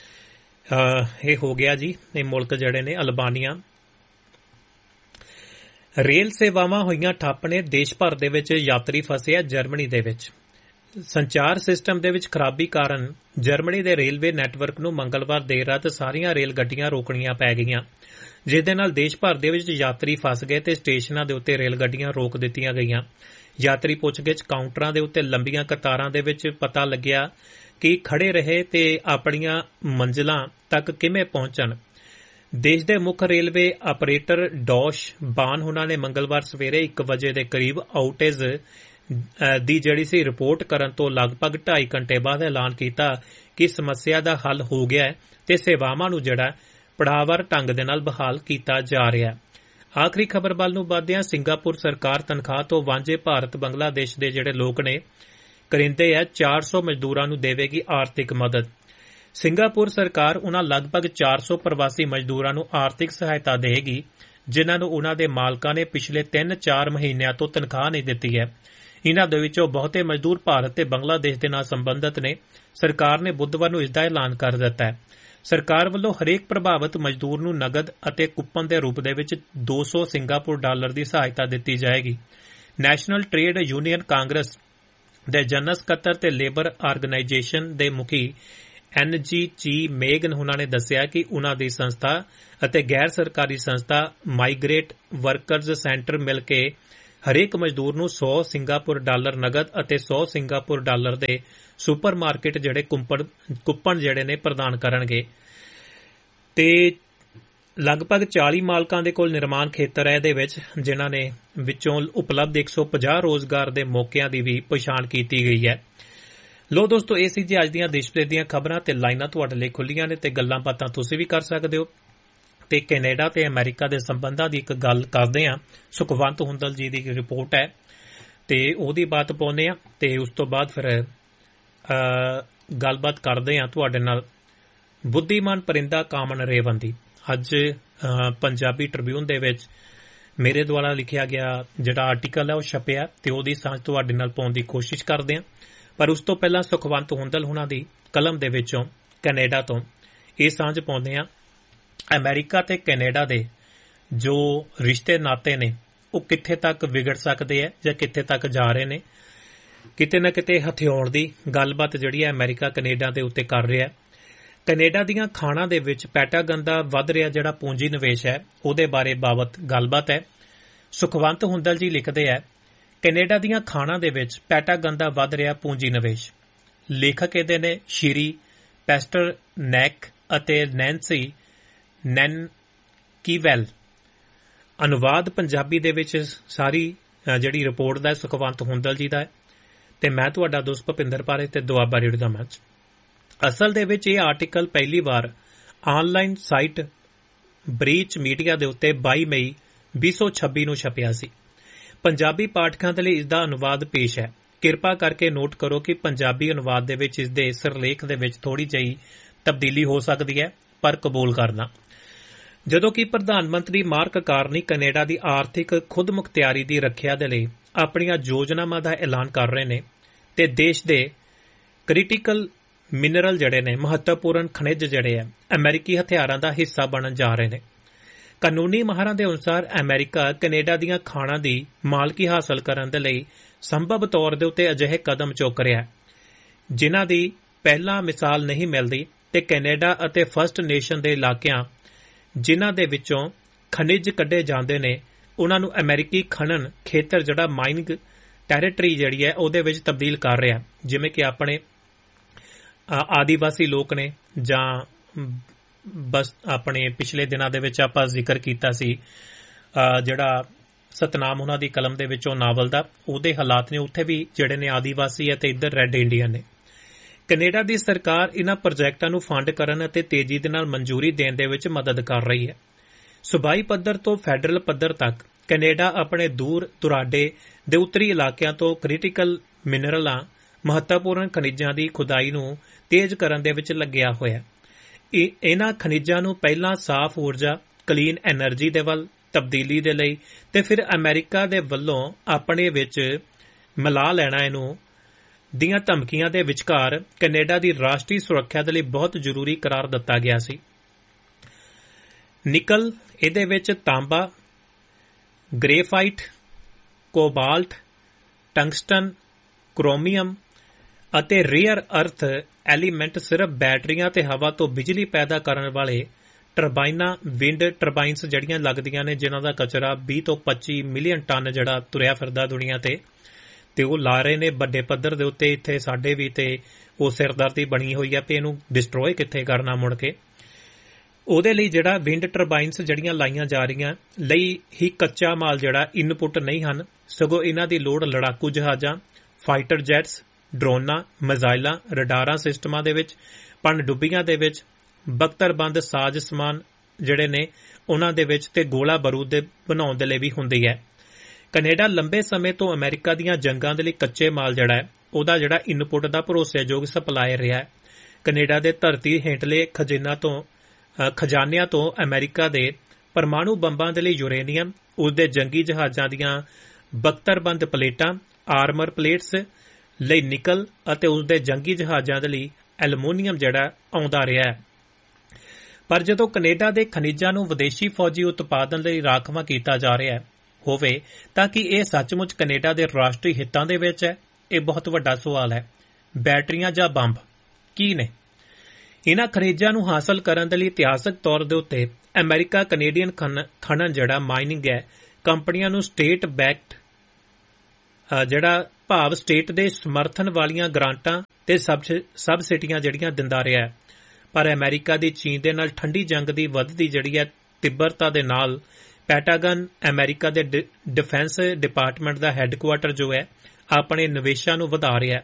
ਇਹ ਹੋ ਗਿਆ ਜੀ ਇਹ ਮੁਲਕ ਜਿਹੜੇ ਨੇ ਅਲਬਾਨੀਆ। ਰੇਲ ਸੇਵਾਵਾਂ ਹੋਈਆਂ ਠੱਪ ਨੇ। ਦੇਸ਼ ਭਰ ਦੇ ਵਿੱਚ ਯਾਤਰੀ ਫਸੇ ਆ ਜਰਮਨੀ ਦੇ ਵਿੱਚ। ਸੰਚਾਰ ਸਿਸਟਮ ਦੇ ਵਿੱਚ ਖਰਾਬੀ ਕਾਰਨ ਜਰਮਨੀ ਦੇ ਰੇਲਵੇ ਨੈਟਵਰਕ ਨੂੰ ਮੰਗਲਵਾਰ ਦੇਰ ਰਾਤ ਸਾਰੀਆਂ ਰੇਲ ਗੱਡੀਆਂ ਰੋਕਣੀਆਂ ਪੈ ਗਈਆਂ, ਜਿਸ ਦੇ ਨਾਲ ਦੇਸ਼ ਭਰ ਦੇ ਵਿੱਚ ਯਾਤਰੀ ਫਸ ਗਏ ਤੇ ਸਟੇਸ਼ਨਾਂ ਦੇ ਉੱਤੇ ਰੇਲ ਗੱਡੀਆਂ ਰੋਕ ਦਿੱਤੀਆਂ ਗਈਆਂ। ਯਾਤਰੀ ਪੁੱਛਗਿੱਛ ਕਾਊਂਟਰਾਂ ਦੇ ਉੱਤੇ ਲੰਬੀਆਂ ਕਤਾਰਾਂ ਦੇ ਵਿੱਚ ਪਤਾ ਲੱਗਿਆ ਕਿ ਖੜੇ ਰਹੇ ਤੇ ਆਪਣੀਆਂ ਮੰਜ਼ਿਲਾਂ ਤੱਕ ਕਿਵੇਂ ਪਹੁੰਚਣ। ਦੇਸ਼ ਦੇ ਮੁੱਖ ਰੇਲਵੇ ਆਪਰੇਟਰ ਡੌਸ਼ ਬਾਨ ਹੁਣਾਂ ਨੇ ਮੰਗਲਵਾਰ ਸਵੇਰੇ 1 ਵਜੇ ਦੇ ਕਰੀਬ ਆਊਟੇਜ ਦੀ ਜਿਹੜੀ ਸੀ ਰਿਪੋਰਟ ਕਰਨ ਤੋਂ ਲਗਭਗ 2.5 ਘੰਟੇ ਬਾਅਦ ਐਲਾਨ ਕੀਤਾ ਕਿ ਸਮੱਸਿਆ ਦਾ ਹੱਲ ਹੋ ਗਿਆ ਹੈ ਤੇ ਸੇਵਾਵਾਂ ਨੂੰ ਜਿਹੜਾ ਪੜਾਅਵਾਰ ਢੰਗ ਦੇ ਨਾਲ ਬਹਾਲ ਕੀਤਾ ਜਾ ਰਿਹਾ ਹੈ। ਆਖਰੀ ਖਬਰ ਵੱਲ ਨੂੰ ਵਧਦਿਆਂ ਸਿੰਗਾਪੁਰ ਸਰਕਾਰ ਤਨਖਾਹ ਤੋਂ ਵਾਂਝੇ ਭਾਰਤ ਬੰਗਲਾਦੇਸ਼ ਦੇ ਜਿਹੜੇ ਲੋਕ ਨੇ ਕਰਿੰਦੇ ਹੈ 400 ਮਜ਼ਦੂਰਾਂ ਨੂੰ ਦੇਵੇਗੀ ਆਰਥਿਕ ਮਦਦ। ਸਿੰਗਾਪੁਰ ਸਰਕਾਰ ਉਨ੍ਹਾਂ ਲਗਭਗ 400 ਪ੍ਰਵਾਸੀ ਮਜ਼ਦੂਰਾਂ ਨੂੰ ਆਰਥਿਕ ਸਹਾਇਤਾ ਦੇਵੇਗੀ ਜਿਨ੍ਹਾਂ ਨੂੰ ਉਨ੍ਹਾਂ ਦੇ ਮਾਲਕਾਂ ਨੇ ਪਿਛਲੇ 3-4 ਮਹੀਨਿਆਂ ਤੋਂ ਤਨਖਾਹ ਨਹੀਂ ਦਿੱਤੀ ਹੈ। ਇਨ੍ਹਾਂ ਦੇ ਵਿੱਚੋਂ ਬਹੁਤੇ ਮਜ਼ਦੂਰ ਭਾਰਤ ਤੇ ਬੰਗਲਾਦੇਸ਼ ਦੇ ਨਾਲ ਸੰਬੰਧਿਤ ਨੇ। ਸਰਕਾਰ ਨੇ ਬੁੱਧਵਾਰ ਨੂੰ ਇਸ ਦਾ ਐਲਾਨ ਕਰ ਦਿੱਤਾ ਹੈ। ਸਰਕਾਰ ਵੱਲੋਂ ਹਰੇਕ ਪ੍ਰਭਾਵਿਤ ਮਜ਼ਦੂਰ ਨੂੰ ਨਗਦ ਅਤੇ ਕੂਪਨ ਦੇ ਰੂਪ ਦੇ ਵਿੱਚ 200 ਸਿੰਗਾਪੁਰ ਡਾਲਰ ਦੀ ਸਹਾਇਤਾ ਦਿੱਤੀ ਜਾਏਗੀ। ਨੈਸ਼ਨਲ ਟ੍ਰੇਡ ਯੂਨੀਅਨ ਕਾਂਗਰਸ ਦੇ ਜਨਰਲ ਸਕੱਤਰ ਤੇ ਲੇਬਰ ਆਰਗੇਨਾਈਜੇਸ਼ਨ ਦੇ ਮੁਖੀ NGG ਮੇਗਨ ਉਹਨਾਂ ਨੇ ਦੱਸਿਆ ਕਿ ਉਨ੍ਹਾਂ ਦੀ ਸੰਸਥਾ ਅਤੇ ਗੈਰ ਸਰਕਾਰੀ ਸੰਸਥਾ ਮਾਈਗ੍ਰੇਟ ਵਰਕਰਜ਼ ਸੈਂਟਰ ਮਿਲ ਕੇ ਹਰੇਕ ਮਜ਼ਦੂਰ ਨੂੰ 100 ਸਿੰਗਾਪੁਰ ਡਾਲਰ ਨਗਦ ਅਤੇ 100 ਸਿੰਗਾਪੁਰ ਡਾਲਰ ਦੇ ਸੁਪਰ ਮਾਰਕੀਟ ਜਿਹੜੇ ਕੂਪਨ ਜਿਹੜੇ ਨੇ ਪ੍ਰਦਾਨ ਕਰਨਗੇ। ਤੇ ਲਗਭਗ 40 ਮਾਲਕਾਂ ਦੇ ਕੋਲ ਨਿਰਮਾਣ ਖੇਤਰ ਹੈ ਇਹਦੇ ਵਿੱਚ, ਜਿਨ੍ਹਾਂ ਨੇ ਵਿੱਚੋਂ ਉਪਲਬਧ 150 ਰੋਜ਼ਗਾਰ ਦੇ ਮੌਕਿਆਂ ਦੀ ਵੀ ਪਛਾਣ ਕੀਤੀ ਗਈ ਹੈ। ਲੋ ਦੋਸਤੋ, ਇਹ ਸੀ ਜੀ ਅੱਜ ਦੀਆਂ ਦੇਸ਼ ਵਿਦੇਸ਼ ਦੀਆਂ ਖਬਰਾਂ ਤੇ ਲਾਈਨਾਂ ਤੁਹਾਡੇ ਲਈ ਖੁੱਲੀਆਂ ਨੇ ਤੇ ਗੱਲਾਂ ਬਾਤਾਂ ਤੁਸੀਂ ਵੀ ਕਰ ਸਕਦੇ ਹੋ। ਤੇ ਕੈਨੇਡਾ ਤੇ ਅਮਰੀਕਾ ਦੇ ਸੰਬੰਧਾਂ ਦੀ ਇੱਕ ਗੱਲ ਕਰਦੇ ਹਾਂ। ਸੁਖਵੰਤ ਹੁੰਦਲ ਜੀ ਦੀ ਰਿਪੋਰਟ ਹੈ ਤੇ ਉਹਦੀ ਬਾਤ ਪਾਉਂਦੇ ਹਾਂ ਤੇ ਉਸ ਤੋਂ ਬਾਅਦ ਫਿਰ ਗੱਲਬਾਤ ਕਰਦੇ ਹਾਂ ਤੁਹਾਡੇ ਨਾਲ। ਬੁੱਧੀਮਾਨ ਪਰਿੰਦਾ ਕਾਮਨ ਰੇਵਨ ਦੀ ਅੱਜ ਪੰਜਾਬੀ ਟ੍ਰਿਬਿਊਨ ਦੇ ਵਿੱਚ ਮੇਰੇ ਦੁਆਰਾ ਲਿਖਿਆ ਗਿਆ ਜਿਹੜਾ ਆਰਟੀਕਲ ਹੈ ਉਹ ਛਪਿਆ ਤੇ ਉਹਦੀ ਸਾਂਝ ਤੁਹਾਡੇ ਨਾਲ ਪਾਉਣ ਦੀ ਕੋਸ਼ਿਸ਼ ਕਰਦੇ ਹਾਂ। ਪਰ ਉਸ ਤੋਂ ਪਹਿਲਾਂ ਸੁਖਵੰਤ ਹੁੰਦਲ ਹੁਣਾਂ ਦੀ ਕਲਮ ਦੇ ਵਿੱਚੋਂ ਕੈਨੇਡਾ ਤੋਂ ਇਹ ਸਾਂਝ ਪਾਉਂਦੇ ਹਾਂ। ਅਮਰੀਕਾ ਤੇ ਕੈਨੇਡਾ ਦੇ ਜੋ ਰਿਸ਼ਤੇ ਨਾਤੇ ਨੇ ਉਹ ਕਿੱਥੇ ਤੱਕ ਵਿਗੜ ਸਕਦੇ ਹੈ ਜਾਂ ਕਿੱਥੇ ਤੱਕ ਜਾ ਰਹੇ ਨੇ। ਕਿਤੇ ਨਾ ਕਿਤੇ ਹਥਿਆਉਣ ਦੀ ਗੱਲਬਾਤ ਜਿਹੜੀ ਹੈ ਅਮਰੀਕਾ ਕੈਨੇਡਾ ਦੇ ਉੱਤੇ ਕਰ ਰਿਹਾ। ਕੈਨੇਡਾ ਦੀਆਂ ਖਾਣਾਂ ਦੇ ਵਿੱਚ ਪੈਟਾਗਨ ਦਾ ਵੱਧ ਰਿਹਾ ਜਿਹੜਾ ਪੂੰਜੀ ਨਿਵੇਸ਼ ਹੈ ਉਹਦੇ ਬਾਰੇ ਬਾਬਤ ਗੱਲਬਾਤ ਹੈ। ਸੁਖਵੰਤ ਹੁੰਦਲ ਜੀ ਲਿਖਦੇ ਹੈ, ਕੈਨੇਡਾ ਦੀਆਂ ਖਾਣਾਂ ਦੇ ਵਿੱਚ ਪੈਟਾਗਨ ਦਾ ਵੱਧ ਰਿਹਾ ਪੂੰਜੀ ਨਿਵੇਸ਼। ਲੇਖਕ ਇਹਦੇ ਨੇ ਸ਼੍ਰੀ ਪੈਸਟਰ ਨੈਕ ਅਤੇ ਨੈਂਸੀ ਨੈਨਕੀਵੈਲ। ਅਨੁਵਾਦ ਪੰਜਾਬੀ ਦੇ ਵਿੱਚ ਸਾਰੀ ਜਿਹੜੀ ਰਿਪੋਰਟ ਦਾ ਸੁਖਵੰਤ ਹੁੰਦਲ ਜੀ ਦਾ ਹੈ ਤੇ ਮੈਂ ਤੁਹਾਡਾ ਦੋਸਤ ਭੁਪਿੰਦਰ ਪਾਰੇ ਤੇ ਦੁਆਬਾ ਰੇਡੀਓ ਦਾ ਮੰਚ। ਅਸਲ ਦੇ ਵਿੱਚ ਇਹ ਆਰਟੀਕਲ ਪਹਿਲੀ ਵਾਰ ਆਨਲਾਈਨ ਸਾਈਟ ਬ੍ਰੀਚ ਮੀਡੀਆ ਦੇ ਉੱਤੇ 22 ਮਈ 2026 ਨੂੰ ਛਪਿਆ ਸੀ। ਪੰਜਾਬੀ ਪਾਠਕਾਂ ਦੇ ਲਈ ਇਸ ਦਾ ਅਨੁਵਾਦ ਪੇਸ਼ ਹੈ। ਕਿਰਪਾ ਕਰਕੇ ਨੋਟ ਕਰੋ ਕਿ ਪੰਜਾਬੀ ਅਨੁਵਾਦ ਦੇ ਵਿੱਚ ਇਸ ਦੇ ਸਿਰਲੇਖ ਦੇ ਵਿੱਚ ਥੋੜੀ ਜਿਹੀ ਤਬਦੀਲੀ ਹੋ ਸਕਦੀ ਹੈ, ਪਰ ਕਬੂਲ ਕਰਨਾ। ਜਦੋਂ ਕਿ ਪ੍ਰਧਾਨ ਮੰਤਰੀ ਮਾਰਕ ਕਾਰਨੀ ਕੈਨੇਡਾ ਦੀ ਆਰਥਿਕ ਖੁਦਮੁਖਤਿਆਰੀ ਦੀ ਰੱਖਿਆ ਦੇ ਲਈ ਆਪਣੀਆਂ ਯੋਜਨਾਵਾਂ ਦਾ ਐਲਾਨ ਕਰ ਰਹੇ ਨੇ ਤੇ ਦੇਸ਼ ਦੇ ਕ੍ਰਿਟੀਕਲ ਮਿਨਰਲ ਜਿਹੜੇ ਨੇ, ਮਹੱਤਵਪੂਰਨ ਖਣਿਜ ਜਿਹੜੇ ਆ, ਅਮਰੀਕੀ ਹਥਿਆਰਾਂ ਦਾ ਹਿੱਸਾ ਬਣਨ ਜਾ ਰਹੇ ਨੇ। ਕਾਨੂੰਨੀ ਮਾਹਰਾਂ ਦੇ ਅਨੁਸਾਰ ਅਮਰੀਕਾ ਕੈਨੇਡਾ ਦੀਆਂ ਖਾਣਾਂ ਦੀ ਮਾਲਕੀ ਹਾਸਲ ਕਰਨ ਦੇ ਲਈ ਸੰਭਵ ਤੌਰ ਦੇ ਉੱਤੇ ਅਜਿਹੇ ਕਦਮ ਚੁੱਕ ਰਿਹਾ ਹੈ ਜਿਨ੍ਹਾਂ ਦੀ ਪਹਿਲਾਂ ਮਿਸਾਲ ਨਹੀਂ ਮਿਲਦੀ ਤੇ ਕੈਨੇਡਾ ਅਤੇ ਫਸਟ ਨੇਸ਼ਨ ਦੇ ਇਲਾਕਿਆਂ ਜਿਨ੍ਹਾਂ ਦੇ ਵਿੱਚੋਂ ਖਣਿਜ ਕੱਢੇ ਜਾਂਦੇ ਨੇ ਉਹਨਾਂ ਨੂੰ ਅਮਰੀਕੀ ਖਣਨ ਖੇਤਰ ਜਿਹੜਾ ਮਾਈਨਿੰਗ ਟੈਰੀਟਰੀ ਜਿਹੜੀ ਹੈ ਉਹਦੇ ਵਿੱਚ ਤਬਦੀਲ ਕਰ ਰਿਹਾ। ਜਿਵੇਂ ਕਿ ਆਪਣੇ ਆਦੀਵਾਸੀ ਲੋਕ ਨੇ ਜਾਂ ਬਸ ਆਪਣੇ ਪਿਛਲੇ ਦਿਨਾਂ ਦੇ ਵਿੱਚ ਆਪਾਂ ਜ਼ਿਕਰ ਕੀਤਾ ਸੀ ਜਿਹੜਾ ਸਤਨਾਮ ਉਹਨਾਂ ਦੀ ਕਲਮ ਦੇ ਵਿੱਚੋਂ ਨਾਵਲ ਦਾ, ਉਹਦੇ ਹਾਲਾਤ ਨੇ ਉੱਥੇ ਵੀ ਜਿਹੜੇ ਨੇ ਆਦੀਵਾਸੀ ਅਤੇ ਇੱਧਰ ਰੈੱਡ ਇੰਡੀਅਨ ਨੇ। ਕੈਨੇਡਾ ਦੀ ਸਰਕਾਰ ਇਹਨਾਂ ਪ੍ਰੋਜੈਕਟਾਂ ਨੂੰ ਫੰਡ ਕਰਨ ਅਤੇ ਤੇਜ਼ੀ ਦੇ ਨਾਲ ਮਨਜ਼ੂਰੀ ਦੇਣ ਦੇ ਵਿੱਚ ਮਦਦ ਕਰ ਰਹੀ ਹੈ। ਸੂਬਾਈ ਪੱਧਰ ਤੋਂ ਫੈਡਰਲ ਪੱਧਰ ਤੱਕ ਕੈਨੇਡਾ ਆਪਣੇ ਦੂਰ ਦੁਰਾਡੇ ਦੇ ਉੱਤਰੀ ਇਲਾਕਿਆਂ ਤੋਂ ਕ੍ਰਿਟੀਕਲ ਮਿਨਰਲਾਂ, ਮਹੱਤਵਪੂਰਨ ਖਣਿਜਾਂ ਦੀ ਖੁਦਾਈ ਨੂੰ ਤੇਜ਼ ਕਰਨ ਦੇ ਵਿੱਚ ਲੱਗਿਆ ਹੋਇਆ। ਇਹਨਾਂ ਖਣਿਜਾਂ ਨੂੰ ਪਹਿਲਾਂ ਸਾਫ਼ ਊਰਜਾ, ਕਲੀਨ ਐਨਰਜੀ ਦੇ ਵੱਲ ਤਬਦੀਲੀ ਦੇ ਲਈ ਤੇ ਫਿਰ ਅਮਰੀਕਾ ਦੇ ਵੱਲੋਂ ਆਪਣੇ ਵਿੱਚ ਮਿਲਾ ਲੈਣਾ ਇਹਨੂੰ ਦੀਆਂ ਧਮਕੀਆਂ ਦੇ ਵਿਚਕਾਰ ਕੈਨੇਡਾ ਦੀ ਰਾਸ਼ਟਰੀ ਸੁਰੱਖਿਆ ਦੇ ਲਈ ਬਹੁਤ ਜ਼ਰੂਰੀ ਕਰਾਰ ਦਿੱਤਾ ਗਿਆ ਸੀ। ਨਿਕਲ, ਇਹਦੇ ਵਿੱਚ ਤਾਂਬਾ, ਗ੍ਰੇਫਾਈਟ, ਕੋਬਾਲਟ, ਟੰਗਸਟਨ, ਕ੍ਰੋਮੀਅਮ ਅਤੇ ਰੇਅਰ ਅਰਥ ਐਲੀਮੈਂਟ ਸਿਰਫ ਬੈਟਰੀਆਂ ਤੇ ਹਵਾ ਤੋਂ ਬਿਜਲੀ ਪੈਦਾ ਕਰਨ ਵਾਲੇ ਟਰਬਾਈਨਾਂ, ਵਿੰਡ ਟਰਬਾਈਨਸ ਜਿਹੜੀਆਂ ਲੱਗਦੀਆਂ ਨੇ ਜਿਨ੍ਹਾਂ ਦਾ ਕਚਰਾ 20 ਤੋਂ 25 ਮਿਲੀਅਨ ਟਨ ਜਿਹੜਾ ਤੁਰਿਆ ਫਿਰਦਾ ਦੁਨੀਆ ਤੇ ਉਹ ਲਾ ਰਹੇ ਨੇ ਵੱਡੇ ਪੱਧਰ ਦੇ ਉੱਤੇ। ਇੱਥੇ ਸਾਡੇ ਵੀ ਤੇ ਉਹ ਸਿਰਦਰਦੀ ਬਣੀ ਹੋਈ ਹੈ ਕਿ ਇਹਨੂੰ ਡਿਸਟਰੋਏ ਕਿੱਥੇ ਕਰਨਾ ਮੁੜ ਕੇ। ਉਹਦੇ ਲਈ ਜਿਹੜਾ ਵਿੰਡ ਟਰਬਾਈਨਸ ਜਿਹੜੀਆਂ ਲਾਈਆਂ ਜਾ ਰਹੀਆਂ ਲਈ ਹੀ ਕੱਚਾ ਮਾਲ ਜਿਹੜਾ ਇਨਪੁੱਟ ਨਹੀਂ ਹਨ, ਸਗੋਂ ਇਹਨਾਂ ਦੀ ਲੋੜ ਲੜਾਕੂ ਜਹਾਜ਼ਾਂ, ਫਾਈਟਰ ਜੈਟਸ, ਡਰੋਨਾਂ, ਮਿਜ਼ਾਈਲਾਂ, ਰਡਾਰਾਂ ਸਿਸਟਮਾਂ ਦੇ ਵਿੱਚ, ਪਣਡੁੱਬੀਆਂ ਦੇ ਵਿੱਚ, ਬਖਤਰਬੰਦ ਸਾਜ਼ ਸਮਾਨ ਜਿਹੜੇ ਨੇ ਉਹਨਾਂ ਦੇ ਵਿੱਚ ਤੇ ਗੋਲਾ ਬਾਰੂਦ ਦੇ ਬਣਾਉਣ ਦੇ ਲਈ ਵੀ ਹੁੰਦੀ ਹੈ। ਕੈਨੇਡਾ ਲੰਬੇ ਸਮੇਂ ਤੋਂ ਅਮਰੀਕਾ ਦੀਆਂ ਜੰਗਾਂ ਦੇ ਲਈ ਕੱਚੇ ਮਾਲ ਜਿਹੜਾ ਹੈ ਉਹਦਾ ਜਿਹੜਾ ਇਨਪੁੱਟ ਦਾ ਭਰੋਸੇਯੋਗ ਸਪਲਾਇਰ ਰਿਹਾ ਹੈ। ਕੈਨੇਡਾ ਦੇ ਧਰਤੀ ਹੇਠਲੇ ਖਜ਼ਾਨਿਆਂ ਤੋਂ ਅਮਰੀਕਾ ਦੇ ਪਰਮਾਣੂ ਬੰਬਾਂ ਦੇ ਲਈ ਯੂਰੇਨੀਅਮ, ਉਸਦੇ ਜੰਗੀ ਜਹਾਜ਼ਾਂ ਦੀਆਂ ਬਖਤਰਬੰਦ ਪਲੇਟਾਂ ਆਰਮਰ ਪਲੇਟਸ ਲਈ ਨਿਕਲ ਅਤੇ ਉਸ ਦੇ ਜੰਗੀ ਜਹਾਜ਼ਾਂ ਦੇ ਲਈ ਐਲੂਮੀਨੀਅਮ ਜਿਹੜਾ ਆਉਂਦਾ ਰਿਹਾ ਹੈ। ਪਰ ਜਦੋਂ ਕੈਨੇਡਾ ਦੇ ਖਣਿਜਾਂ ਨੂੰ ਵਿਦੇਸ਼ੀ ਫੌਜੀ ਉਤਪਾਦਨ ਲਈ ਰਾਖਵਾਂ ਕੀਤਾ ਜਾ ਰਿਹਾ ਹੋਵੇ ਤਾਂ ਕੀ ਇਹ ਸੱਚਮੁੱਚ ਕੈਨੇਡਾ ਦੇ ਰਾਸ਼ਟਰੀ ਹਿੱਤਾਂ ਦੇ ਵਿੱਚ ਹੈ? ਇਹ ਬਹੁਤ ਵੱਡਾ ਸਵਾਲ ਹੈ। ਬੈਟਰੀਆਂ ਜਾਂ ਬੰਬ ਕੀ ਨੇ? ਇਨ੍ਹਾਂ ਖਣਿਜਾਂ ਨੂੰ ਹਾਸਲ ਕਰਨ ਦੇ ਲਈ ਇਤਿਹਾਸਕ ਤੌਰ ਦੇ ਉੱਤੇ ਅਮਰੀਕਾ ਕੈਨੇਡੀਅਨ ਖਣਨ ਜਿਹੜਾ ਮਾਈਨਿੰਗ ਹੈ ਕੰਪਨੀਆਂ ਨੂੰ ਸਟੇਟ ਬੈਕਡ ਜਿਹੜਾ ਭਾਵ ਸਟੇਟ ਦੇ ਸਮਰਥਨ ਵਾਲੀਆਂ ਗ੍ਰਾਂਟਾਂ ਤੇ ਸਬਸਿਡੀਆਂ ਜਿਹੜੀਆਂ ਦਿੰਦਾ ਰਿਹਾ ਹੈ। ਪਰ ਅਮਰੀਕਾ ਦੀ ਚੀਨ ਦੇ ਨਾਲ ਠੰਡੀ ਜੰਗ ਦੀ ਵੱਧਦੀ ਜਿਹੜੀ ਹੈ ਤਿੱਬਰਤਾ ਦੇ ਨਾਲ ਪੈਂਟਾਗਨ ਅਮਰੀਕਾ ਦੇ ਡਿਫੈਂਸ ਡਿਪਾਰਟਮੈਂਟ ਦਾ ਹੈੱਡਕੁਆਰਟਰ ਜੋ ਹੈ ਆਪਣੇ ਨਿਵੇਸ਼ਾਂ ਨੂੰ ਵਧਾ ਰਿਹਾ ਹੈ।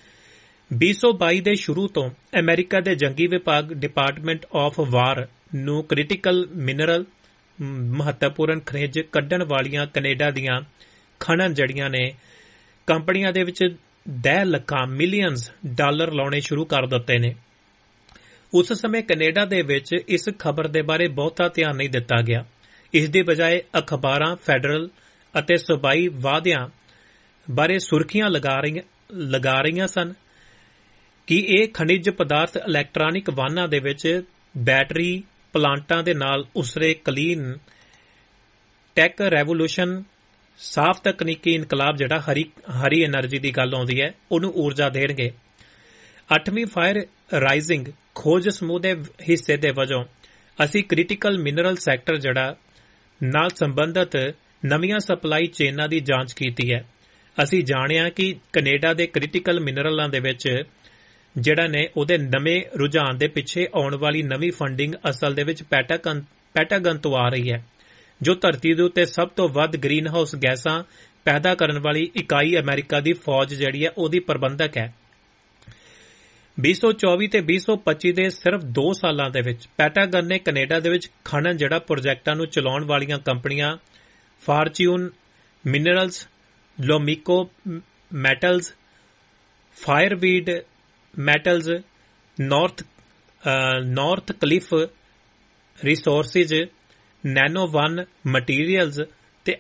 2022 ਦੇ ਸ਼ੁਰੂ ਤੋਂ ਅਮਰੀਕਾ ਦੇ ਜੰਗੀ ਵਿਭਾਗ ਡਿਪਾਰਟਮੈਂਟ ਆਫ ਵਾਰ ਨੂੰ ਕ੍ਰਿਟੀਕਲ ਮਿਨਰਲ ਮਹੱਤਵਪੂਰਨ ਖਣਿਜ ਕੱਢਣ ਵਾਲੀਆਂ ਕੈਨੇਡਾ ਦੀਆਂ ਖਣਨ ਜੜੀਆਂ ਨੇ ਕੰਪਨੀਆਂ ਦੇ ਵਿੱਚ 10 ਲੱਖਾਂ ਮਿਲੀਅਨਜ਼ ਡਾਲਰ ਲਾਉਣੇ ਸ਼ੁਰੂ ਕਰ ਦਿੱਤੇ ਨੇ। ਉਸ ਸਮੇਂ ਕੈਨੇਡਾ ਦੇ ਵਿੱਚ ਇਸ ਖਬਰ ਦੇ ਬਾਰੇ ਬਹੁਤਾ ਧਿਆਨ ਨਹੀਂ ਦਿੱਤਾ ਗਿਆ। ਇਸ ਦੀ ਬਜਾਏ ਅਖਬਾਰਾਂ ਫੈਡਰਲ ਅਤੇ ਸੂਬਾਈ ਵਾਅਦਿਆਂ ਬਾਰੇ ਸੁਰਖੀਆਂ ਲਗਾ ਰਹੀਆਂ ਸਨ ਕਿ ਇਹ ਖਣਿਜ ਪਦਾਰਥ ਇਲੈਕਟ੍ਰਾਨਿਕ ਵਾਹਨਾਂ ਦੇ ਵਿੱਚ ਬੈਟਰੀ ਪਲਾਂਟਾਂ ਦੇ ਨਾਲ ਉਸਰੇ ਕਲੀਨ ਟੈਕ ਰੈਵੋਲੂਸ਼ਨ ਸਾਫ਼ ਤਕਨੀਕੀ ਇਨਕਲਾਬ ਜਿਹੜਾ ਹਰੀ ਐਨਰਜੀ ਦੀ ਗੱਲ ਆਉਂਦੀ ਹੈ ਉਹਨੂੰ ਊਰਜਾ ਦੇਣਗੇ। 8ਵੀਂ ਫਾਇਰ ਰਾਈਜ਼ਿੰਗ ਖੋਜ ਸਮੂਹ ਦੇ ਹਿੱਸੇ ਦੇ ਵਜੋਂ ਅਸੀਂ ਕ੍ਰਿਟੀਕਲ ਮਿਨਰਲ ਸੈਕਟਰ ਜਿਹੜਾ ਨਾਲ ਸੰਬੰਧਿਤ ਨਵੀਆਂ ਸਪਲਾਈ ਚੇਨਾਂ ਦੀ ਜਾਂਚ ਕੀਤੀ ਹੈ। ਅਸੀਂ ਜਾਣਿਆ ਕਿ ਕੈਨੇਡਾ ਦੇ ਕ੍ਰਿਟੀਕਲ ਮਿਨਰਲਾਂ ਦੇ ਵਿੱਚ ਜਿਹੜਾ ਨੇ ਉਹਦੇ ਨਵੇਂ ਰੁਝਾਨ ਦੇ ਪਿੱਛੇ ਆਉਣ ਵਾਲੀ ਨਵੀਂ ਫੰਡਿੰਗ ਅਸਲ ਦੇ ਵਿੱਚ ਪੈਂਟਾਗਨ ਤੋਂ ਆ ਰਹੀ ਹੈ, ਜੋ ਧਰਤੀ ਦੇ ਉੱਤੇ ਸਭ ਤੋਂ ਵੱਧ ਗ੍ਰੀਨ ਹਾਊਸ ਗੈਸਾਂ ਪੈਦਾ ਕਰਨ ਵਾਲੀ ਇਕਾਈ ਅਮਰੀਕਾ ਦੀ ਫੌਜ ਜਿਹੜੀ ਹੈ ਉਹਦੀ ਪ੍ਰਬੰਧਕ ਹੈ। 2024 ਤੇ 2025 ਦੇ ਸਿਰਫ 2 ਸਾਲਾਂ ਦੇ ਵਿੱਚ ਪੈਂਟਾਗਨ ਨੇ ਕੈਨੇਡਾ ਦੇ ਵਿੱਚ ਖਣਨ ਜਿਹੜਾ ਪ੍ਰੋਜੈਕਟਾਂ ਨੂੰ ਚਲਾਉਣ ਵਾਲੀਆਂ ਕੰਪਨੀਆਂ fortune minerals, ਲੋਮੀਕੋ metals, ਫਾਇਰਵੀਡ metals, north cliff resources, nano one materials ਤੇ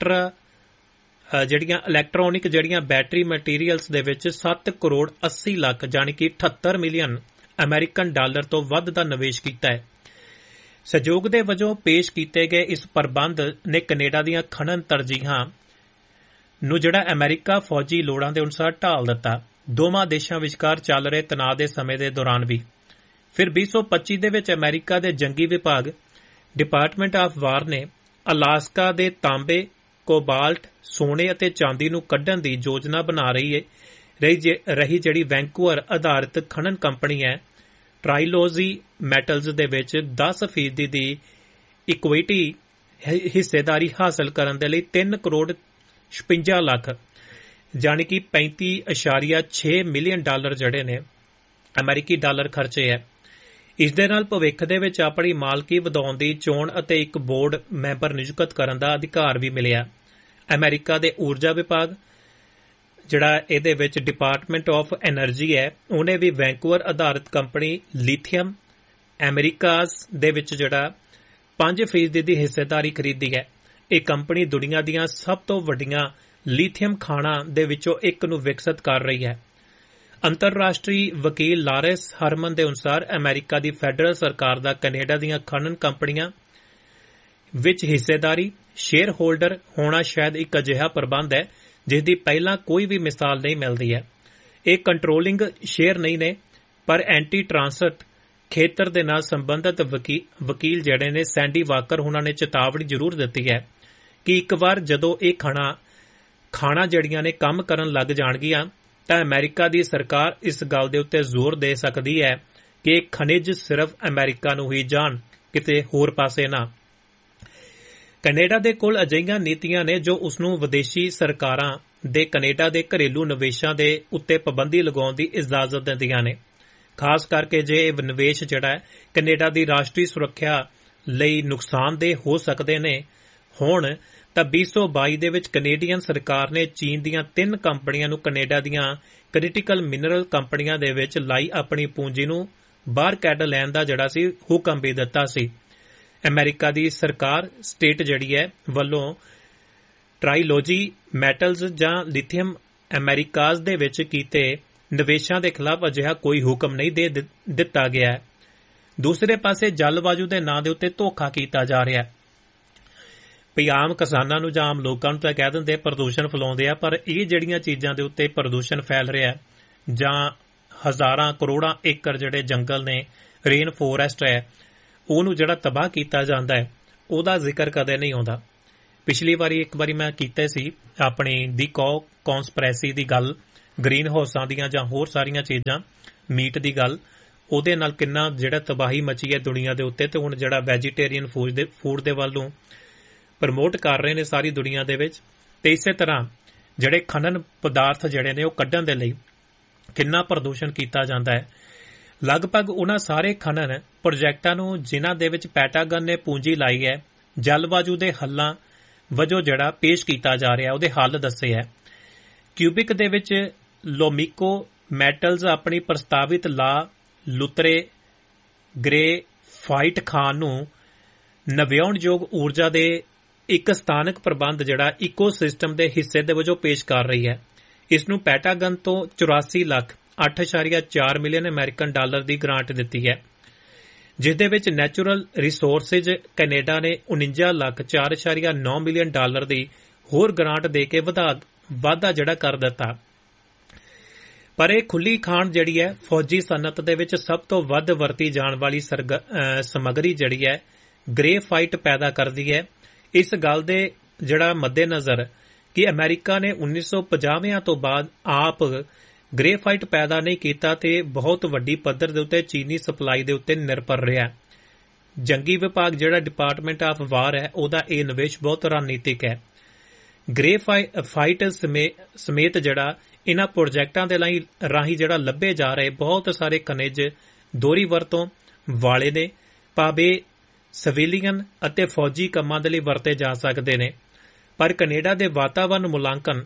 ਇਲੈਕਟ੍ਰੋਨਿਕ ਜਿਹੜੀਆਂ ਬੈਟਰੀ ਮਟੀਰੀਅਲਸ ਦੇ ਵਿੱਚ 7 ਕਰੋੜ 80 ਲੱਖ ਯਾਨੀ ਕਿ 78 ਮਿਲੀਅਨ ਅਮਰੀਕਨ ਡਾਲਰ ਤੋਂ ਵੱਧ ਦਾ ਨਿਵੇਸ਼ ਕੀਤਾ ਹੈ। ਸਹਿਯੋਗ ਦੇ ਵਜੋਂ ਪੇਸ਼ ਕੀਤੇ ਗਏ ਇਸ ਪ੍ਰਬੰਧ ਨੇ ਕੈਨੇਡਾ ਦੀਆਂ ਖਣਨ ਤਰਜੀਹਾਂ ਨੂੰ ਜਿਹੜਾ ਅਮਰੀਕਾ ਫੌਜੀ ਲੋੜਾਂ ਦੇ ਅਨੁਸਾਰ ਢਾਲ ਦਿੱਤਾ। ਦੋਵਾਂ ਦੇਸ਼ਾਂ ਵਿਚਕਾਰ ਚੱਲ ਰਹੇ ਤਣਾਅ ਦੇ ਸਮੇਂ ਦੇ ਦੌਰਾਨ ਵੀ। ਫਿਰ 2025 ਦੇ ਵਿੱਚ ਅਮਰੀਕਾ ਦੇ ਜੰਗੀ ਵਿਭਾਗ ਡਿਪਾਰਟਮੈਂਟ ਆਫ ਵਾਰ ਨੇ ਅਲਾਸਕਾ ਦੇ ਤਾਂਬੇ, ਕੋਬਾਲਟ, ਸੋਨੇ ਅਤੇ ਚਾਂਦੀ ਨੂੰ ਕੱਢਣ ਦੀ ਯੋਜਨਾ ਬਣਾ ਰਹੀ ਜਿਹੜੀ ਵੈਂਕੂਵਰ ਆਧਾਰਿਤ ਖਣਨ ਕੰਪਨੀ ਹੈ ਟ੍ਰਾਈਲੋਜੀ ਮੈਟਲਸ ਦੇ ਵਿੱਚ 10% ਦੀ ਇਕੁਇਟੀ ਹਿੱਸੇਦਾਰੀ ਹਾਸਲ ਕਰਨ ਦੇ ਲਈ 3 ਕਰੋੜ 56 ਲੱਖ ਯਾਨੀ ਕਿ 35.6 ਮਿਲੀਅਨ ਡਾਲਰ ਜਿਹੜੇ ਨੇ ਅਮਰੀਕੀ ਡਾਲਰ ਖਰਚੇ ਹੈ। ਇਸ ਦੇ ਨਾਲ ਭਵਿੱਖ ਦੇ ਵਿੱਚ ਆਪਣੀ ਮਾਲਕੀ ਵਧਾਉਣ ਦੀ ਚੋਣ ਅਤੇ ਇੱਕ ਬੋਰਡ ਮੈਂਬਰ ਨਿਯੁਕਤ ਕਰਨ ਦਾ ਅਧਿਕਾਰ ਵੀ ਮਿਲਿਆ। ਅਮਰੀਕਾ ਦੇ ਊਰਜਾ ਵਿਭਾਗ ਜਿਹੜਾ ਇਹਦੇ ਵਿੱਚ ਡਿਪਾਰਟਮੈਂਟ ਆਫ ਐਨਰਜੀ ਹੈ ਉਹਨੇ ਵੀ ਵੈਂਕੂਵਰ ਆਧਾਰਿਤ ਕੰਪਨੀ ਲਿਥੀਅਮ ਅਮਰੀਕਾਸ ਦੇ ਵਿੱਚ ਜਿਹੜਾ 5% ਦੀ ਹਿੱਸੇਦਾਰੀ ਖਰੀਦੀ ਹੈ। ਇਹ ਕੰਪਨੀ ਦੁਨੀਆ ਦੀਆਂ ਸਭ ਤੋਂ ਵੱਡੀਆਂ ਲਿਥੀਅਮ ਖਾਣਾਂ ਦੇ ਵਿੱਚੋਂ ਇੱਕ ਨੂੰ ਵਿਕਸਿਤ ਕਰ ਰਹੀ ਹੈ। ਅੰਤਰਰਾਸ਼ਟਰੀ ਵਕੀਲ ਲਾਰੈਂਸ ਹਰਮਨ ਦੇ ਅਨੁਸਾਰ ਅਮਰੀਕਾ ਦੀ ਫੈਡਰਲ ਸਰਕਾਰ ਦਾ ਕੈਨੇਡਾ ਦੀਆਂ ਖਣਨ ਕੰਪਨੀਆਂ ਵਿੱਚ ਹਿੱਸੇਦਾਰੀ ਸ਼ੇਅਰ ਹੋਲਡਰ ਹੋਣਾ ਸ਼ਾਇਦ ਇੱਕ ਅਜਿਹਾ ਪ੍ਰਬੰਧ ਹੈ ਜਿਸ ਦੀ ਪਹਿਲਾਂ ਕੋਈ ਵੀ ਮਿਸਾਲ ਨਹੀਂ ਮਿਲਦੀ ਹੈ। ਇਹ ਕੰਟਰੋਲਿੰਗ ਸ਼ੇਅਰ ਨਹੀਂ ਨੇ, ਪਰ ਐਂਟੀ ਟਰਾਂਸਟ ਖੇਤਰ ਦੇ ਨਾਲ ਸੰਬੰਧਿਤ ਵਕੀਲ ਜਿਹੜੇ ਨੇ ਸੈਂਡੀ ਵਾਕਰ ਉਹਨਾਂ ਨੇ ਚੇਤਾਵਨੀ ਜ਼ਰੂਰ ਦਿੱਤੀ ਹੈ ਕਿ ਇੱਕ ਵਾਰ ਜਦੋਂ ਇਹ ਖਾਣਾ ਜਿਹੜੀਆਂ ਨੇ ਕੰਮ ਕਰਨ ਲੱਗ ਜਾਣਗੀਆਂ ਤਾਂ ਅਮਰੀਕਾ ਦੀ ਸਰਕਾਰ ਇਸ ਗੱਲ ਦੇ ਉੱਤੇ ਜ਼ੋਰ ਦੇ ਸਕਦੀ ਹੈ ਕਿ ਇਹ ਖਣਿਜ ਸਿਰਫ ਅਮਰੀਕਾ ਨੂੰ ਹੀ ਜਾਣ, ਕਿਤੇ ਹੋਰ ਪਾਸੇ ਨਾ। ਕੈਨੇਡਾ ਦੇ ਕੋਲ ਅਜਿਹੀਆਂ ਨੀਤੀਆਂ ਨੇ ਜੋ ਉਸ ਨੂੰ ਵਿਦੇਸ਼ੀ ਸਰਕਾਰਾਂ ਦੇ ਕੈਨੇਡਾ ਦੇ ਘਰੇਲੂ ਨਿਵੇਸ਼ਾਂ ਦੇ ਉੱਤੇ ਪਾਬੰਦੀ ਲਗਾਉਣ ਦੀ ਇਜਾਜ਼ਤ ਦਿੰਦੀਆਂ ਨੇ, ਖਾਸ ਕਰਕੇ ਜੇ ਇਹ ਨਿਵੇਸ਼ ਜਿਹੜਾ ਹੈ ਕੈਨੇਡਾ ਦੀ ਰਾਸ਼ਟਰੀ ਸੁਰੱਖਿਆ ਲਈ ਨੁਕਸਾਨਦੇਹ ਹੋ ਸਕਦੇ ਨੇ ਹੋਣ ਤਾਂ 2022 ਦੇ ਵਿੱਚ ਕੈਨੇਡੀਅਨ ਸਰਕਾਰ ਨੇ ਚੀਨ ਦੀਆਂ 3 ਕੰਪਨੀਆਂ ਨੂੰ ਕੈਨੇਡਾ ਦੀਆਂ ਕ੍ਰਿਟੀਕਲ ਮਿਨਰਲ ਕੰਪਨੀਆਂ ਦੇ ਵਿੱਚ ਲਾਈ ਆਪਣੀ ਪੂੰਜੀ ਨੂੰ ਬਾਹਰ ਕੱਢ ਲੈਣ ਦਾ ਜਿਹੜਾ ਸੀ ਹੁਕਮ ਵੀ ਦਿੱਤਾ ਸੀ। ਅਮਰੀਕਾ ਦੀ ਸਰਕਾਰ ਸਟੇਟ ਜਿਹੜੀ ਹੈ ਵੱਲੋਂ ਟ੍ਰਾਈਲੋਜੀ ਮੈਟਲਸ ਜਾਂ ਲਿਥੀਅਮ ਅਮਰੀਕਾਜ਼ ਦੇ ਵਿੱਚ ਕੀਤੇ ਨਿਵੇਸ਼ਾਂ ਦੇ ਖਿਲਾਫ ਅਜਿਹਾ ਕੋਈ ਹੁਕਮ ਨਹੀਂ ਦੇ ਦਿੱਤਾ ਗਿਆ ਹੈ। ਦੂਸਰੇ ਪਾਸੇ ਜਲਵਾਯੂ ਦੇ ਨਾਂ ਦੇ ਉੱਤੇ ਧੋਖਾ ਕੀਤਾ ਜਾ ਰਿਹਾ ਹੈ। ਵੀ ਆਮ ਕਿਸਾਨਾਂ ਨੂੰ ਜਾਂ ਆਮ ਲੋਕਾਂ ਨੂੰ ਤਾਂ ਕਹਿ ਦਿੰਦੇ ਪ੍ਰਦੂਸ਼ਣ ਫੈਲਾਉਂਦੇ ਆ, ਪਰ ਇਹ ਜਿਹੜੀਆਂ ਚੀਜ਼ਾਂ ਦੇ ਉੱਤੇ ਪ੍ਰਦੂਸ਼ਣ ਫੈਲ ਰਿਹਾ ਜਾਂ ਹਜ਼ਾਰਾਂ ਕਰੋੜਾਂ ਏਕੜ ਜਿਹੜੇ ਜੰਗਲ ਨੇ, ਰੇਨ ਫੋਰੈਸਟ ਹੈ, ਉਹਨੂੰ ਜਿਹੜਾ ਤਬਾਹ ਕੀਤਾ ਜਾਂਦਾ ਹੈ, ਉਹਦਾ ਜ਼ਿਕਰ ਕਦੇ ਨਹੀਂ ਆਉਂਦਾ। ਪਿਛਲੀ ਵਾਰੀ ਇੱਕ ਵਾਰੀ ਮੈਂ ਕੀਤਾ ਸੀ ਆਪਣੀ ਦੀ ਕੌਨਸਪਰੈਸੀ ਦੀ ਗੱਲ, ਗ੍ਰੀਨ ਹਾਊਸਾਂ ਦੀਆਂ ਜਾਂ ਹੋਰ ਸਾਰੀਆਂ ਚੀਜ਼ਾਂ, ਮੀਟ ਦੀ ਗੱਲ, ਉਹਦੇ ਨਾਲ ਕਿੰਨਾ ਜਿਹੜਾ ਤਬਾਹੀ ਮਚੀ ਹੈ ਦੁਨੀਆ ਦੇ ਉੱਤੇ, ਤੇ ਹੁਣ ਜਿਹੜਾ ਵੈਜੀਟੇਰੀਅਨ ਫੂਡ ਦੇ ਵੱਲ ਨੂੰ ਪ੍ਰਮੋਟ ਕਰ ਰਹੇ ਨੇ ਸਾਰੀ ਦੁਨੀਆ ਦੇ ਵਿੱਚ। ਤੇ ਇਸੇ ਤਰ੍ਹਾਂ ਜਿਹੜੇ ਖਨਨ ਪਦਾਰਥ ਜਿਹੜੇ ਨੇ ਉਹ ਕੱਢਣ ਦੇ ਲਈ ਕਿੰਨਾ ਪ੍ਰਦੂਸ਼ਣ ਕੀਤਾ ਜਾਂਦਾ ਹੈ। ਲਗਭਗ ਉਹਨਾਂ ਸਾਰੇ ਖਨਨ ਪ੍ਰੋਜੈਕਟਾਂ ਨੂੰ ਜਿਨ੍ਹਾਂ ਦੇ ਵਿੱਚ ਪੈਟਾਗਨ ਨੇ ਪੂੰਜੀ ਲਾਈ ਹੈ, ਜਲਵਾਯੂ ਦੇ ਹੱਲਾਂ ਵਜੋਂ ਜਿਹੜਾ ਪੇਸ਼ ਕੀਤਾ ਜਾ ਰਿਹਾ, ਉਹਦੇ ਹੱਲ ਦੱਸੇ ਹੈ। ਕਿਊਬਿਕ ਦੇ ਵਿੱਚ ਲੋਮੀਕੋ ਮੈਟਲਜ਼ ਆਪਣੀ ਪ੍ਰਸਤਾਵਿਤ ਲਾ ਲੁਤਰੇ ਗ੍ਰੇਫਾਈਟ ਖਾਨ ਨੂੰ ਨਵਿਆਉਣਯੋਗ ਊਰਜਾ ਦੇ ਇੱਕ ਸਥਾਨਕ ਪ੍ਰਬੰਧ ਜਿਹੜਾ ਇਕੋਸਿਸਟਮ ਦੇ ਹਿੱਸੇ ਦੇ ਵਜੋਂ ਪੇਸ਼ ਕਰ ਰਹੀ ਹੈ। ਇਸ ਨੂੰ ਪੈਟਾਗਨ ਤੋਂ 84 ਲੱਖ 8.4 ਮਿਲੀਅਨ ਅਮਰੀਕਨ ਡਾਲਰ ਦੀ ਗ੍ਰਾਂਟ ਦਿੱਤੀ ਹੈ, ਜਿਸ ਦੇ ਵਿੱਚ ਨੈਚੁਰਲ ਰਿਸੋਰਸਿਜ਼ ਕੈਨੇਡਾ ਨੇ 49 ਲੱਖ 4.9 ਮਿਲੀਅਨ ਡਾਲਰ ਦੀ ਹੋਰ ਗ੍ਰਾਂਟ ਦੇ ਕੇ ਵਾਧਾ ਜਿਹੜਾ ਕਰ ਦਿੱਤਾ। ਪਰ ਇਹ ਖੁੱਲੀ ਖਾਣ ਜਿਹੜੀ ਹੈ ਫੌਜੀ ਸਨਅਤ ਦੇ ਵਿੱਚ ਸਭ ਤੋਂ ਵੱਧ ਵਰਤੀ ਜਾਣ ਵਾਲੀ ਸਮੱਗਰੀ ਜਿਹੜੀ ਹੈ ਗ੍ਰੇਫਾਈਟ ਪੈਦਾ ਕਰਦੀ ਹੈ। ਇਸ ਗੱਲ ਦੇ ਜਿਹੜਾ ਮੱਦੇਨਜ਼ਰ ਕਿ ਅਮਰੀਕਾ ਨੇ 1950 ਤੋਂ ਬਾਅਦ ਆਪ ਗ੍ਰੇਫਾਈਟ ਪੈਦਾ ਨਹੀਂ ਕੀਤਾ ਤੇ ਬਹੁਤ ਵੱਡੀ ਪੱਧਰ ਦੇ ਉੱਤੇ ਚੀਨੀ ਸਪਲਾਈ ਦੇ ਉੱਤੇ ਨਿਰਭਰ ਰਿਹਾ। ਜੰਗੀ ਵਿਭਾਗ ਜਿਹੜਾ ਡਿਪਾਰਟਮੈਂਟ ਆਫ ਵਾਰ ਹੈ, ਉਹਦਾ ਇਹ ਨਿਵੇਸ਼ ਬਹੁਤ ਰਣਨੀਤਿਕ ਹੈ। ਗ੍ਰੇਫਾਈਟ ਸਮੇਤ ਜਿਹੜਾ ਇਹਨਾਂ ਪ੍ਰੋਜੈਕਟਾਂ ਦੇ ਰਾਹੀਂ ਜਿਹੜਾ ਲੱਭੇ ਜਾ ਰਹੇ ਬਹੁਤ ਸਾਰੇ ਖਣਿਜ ਦੋਹਰੀ ਵਰਤੋਂ ਵਾਲੇ ਨੇ, ਭਾਵੇਂ ਸਿਵਿਲੀਅਨ ਅਤੇ ਫੌਜੀ ਕੰਮਾਂ ਦੇ ਲਈ ਵਰਤੇ ਜਾ ਸਕਦੇ ਨੇ। ਪਰ ਕੈਨੇਡਾ ਦੇ ਵਾਤਾਵਰਣ ਮੁਲਾਂਕਣ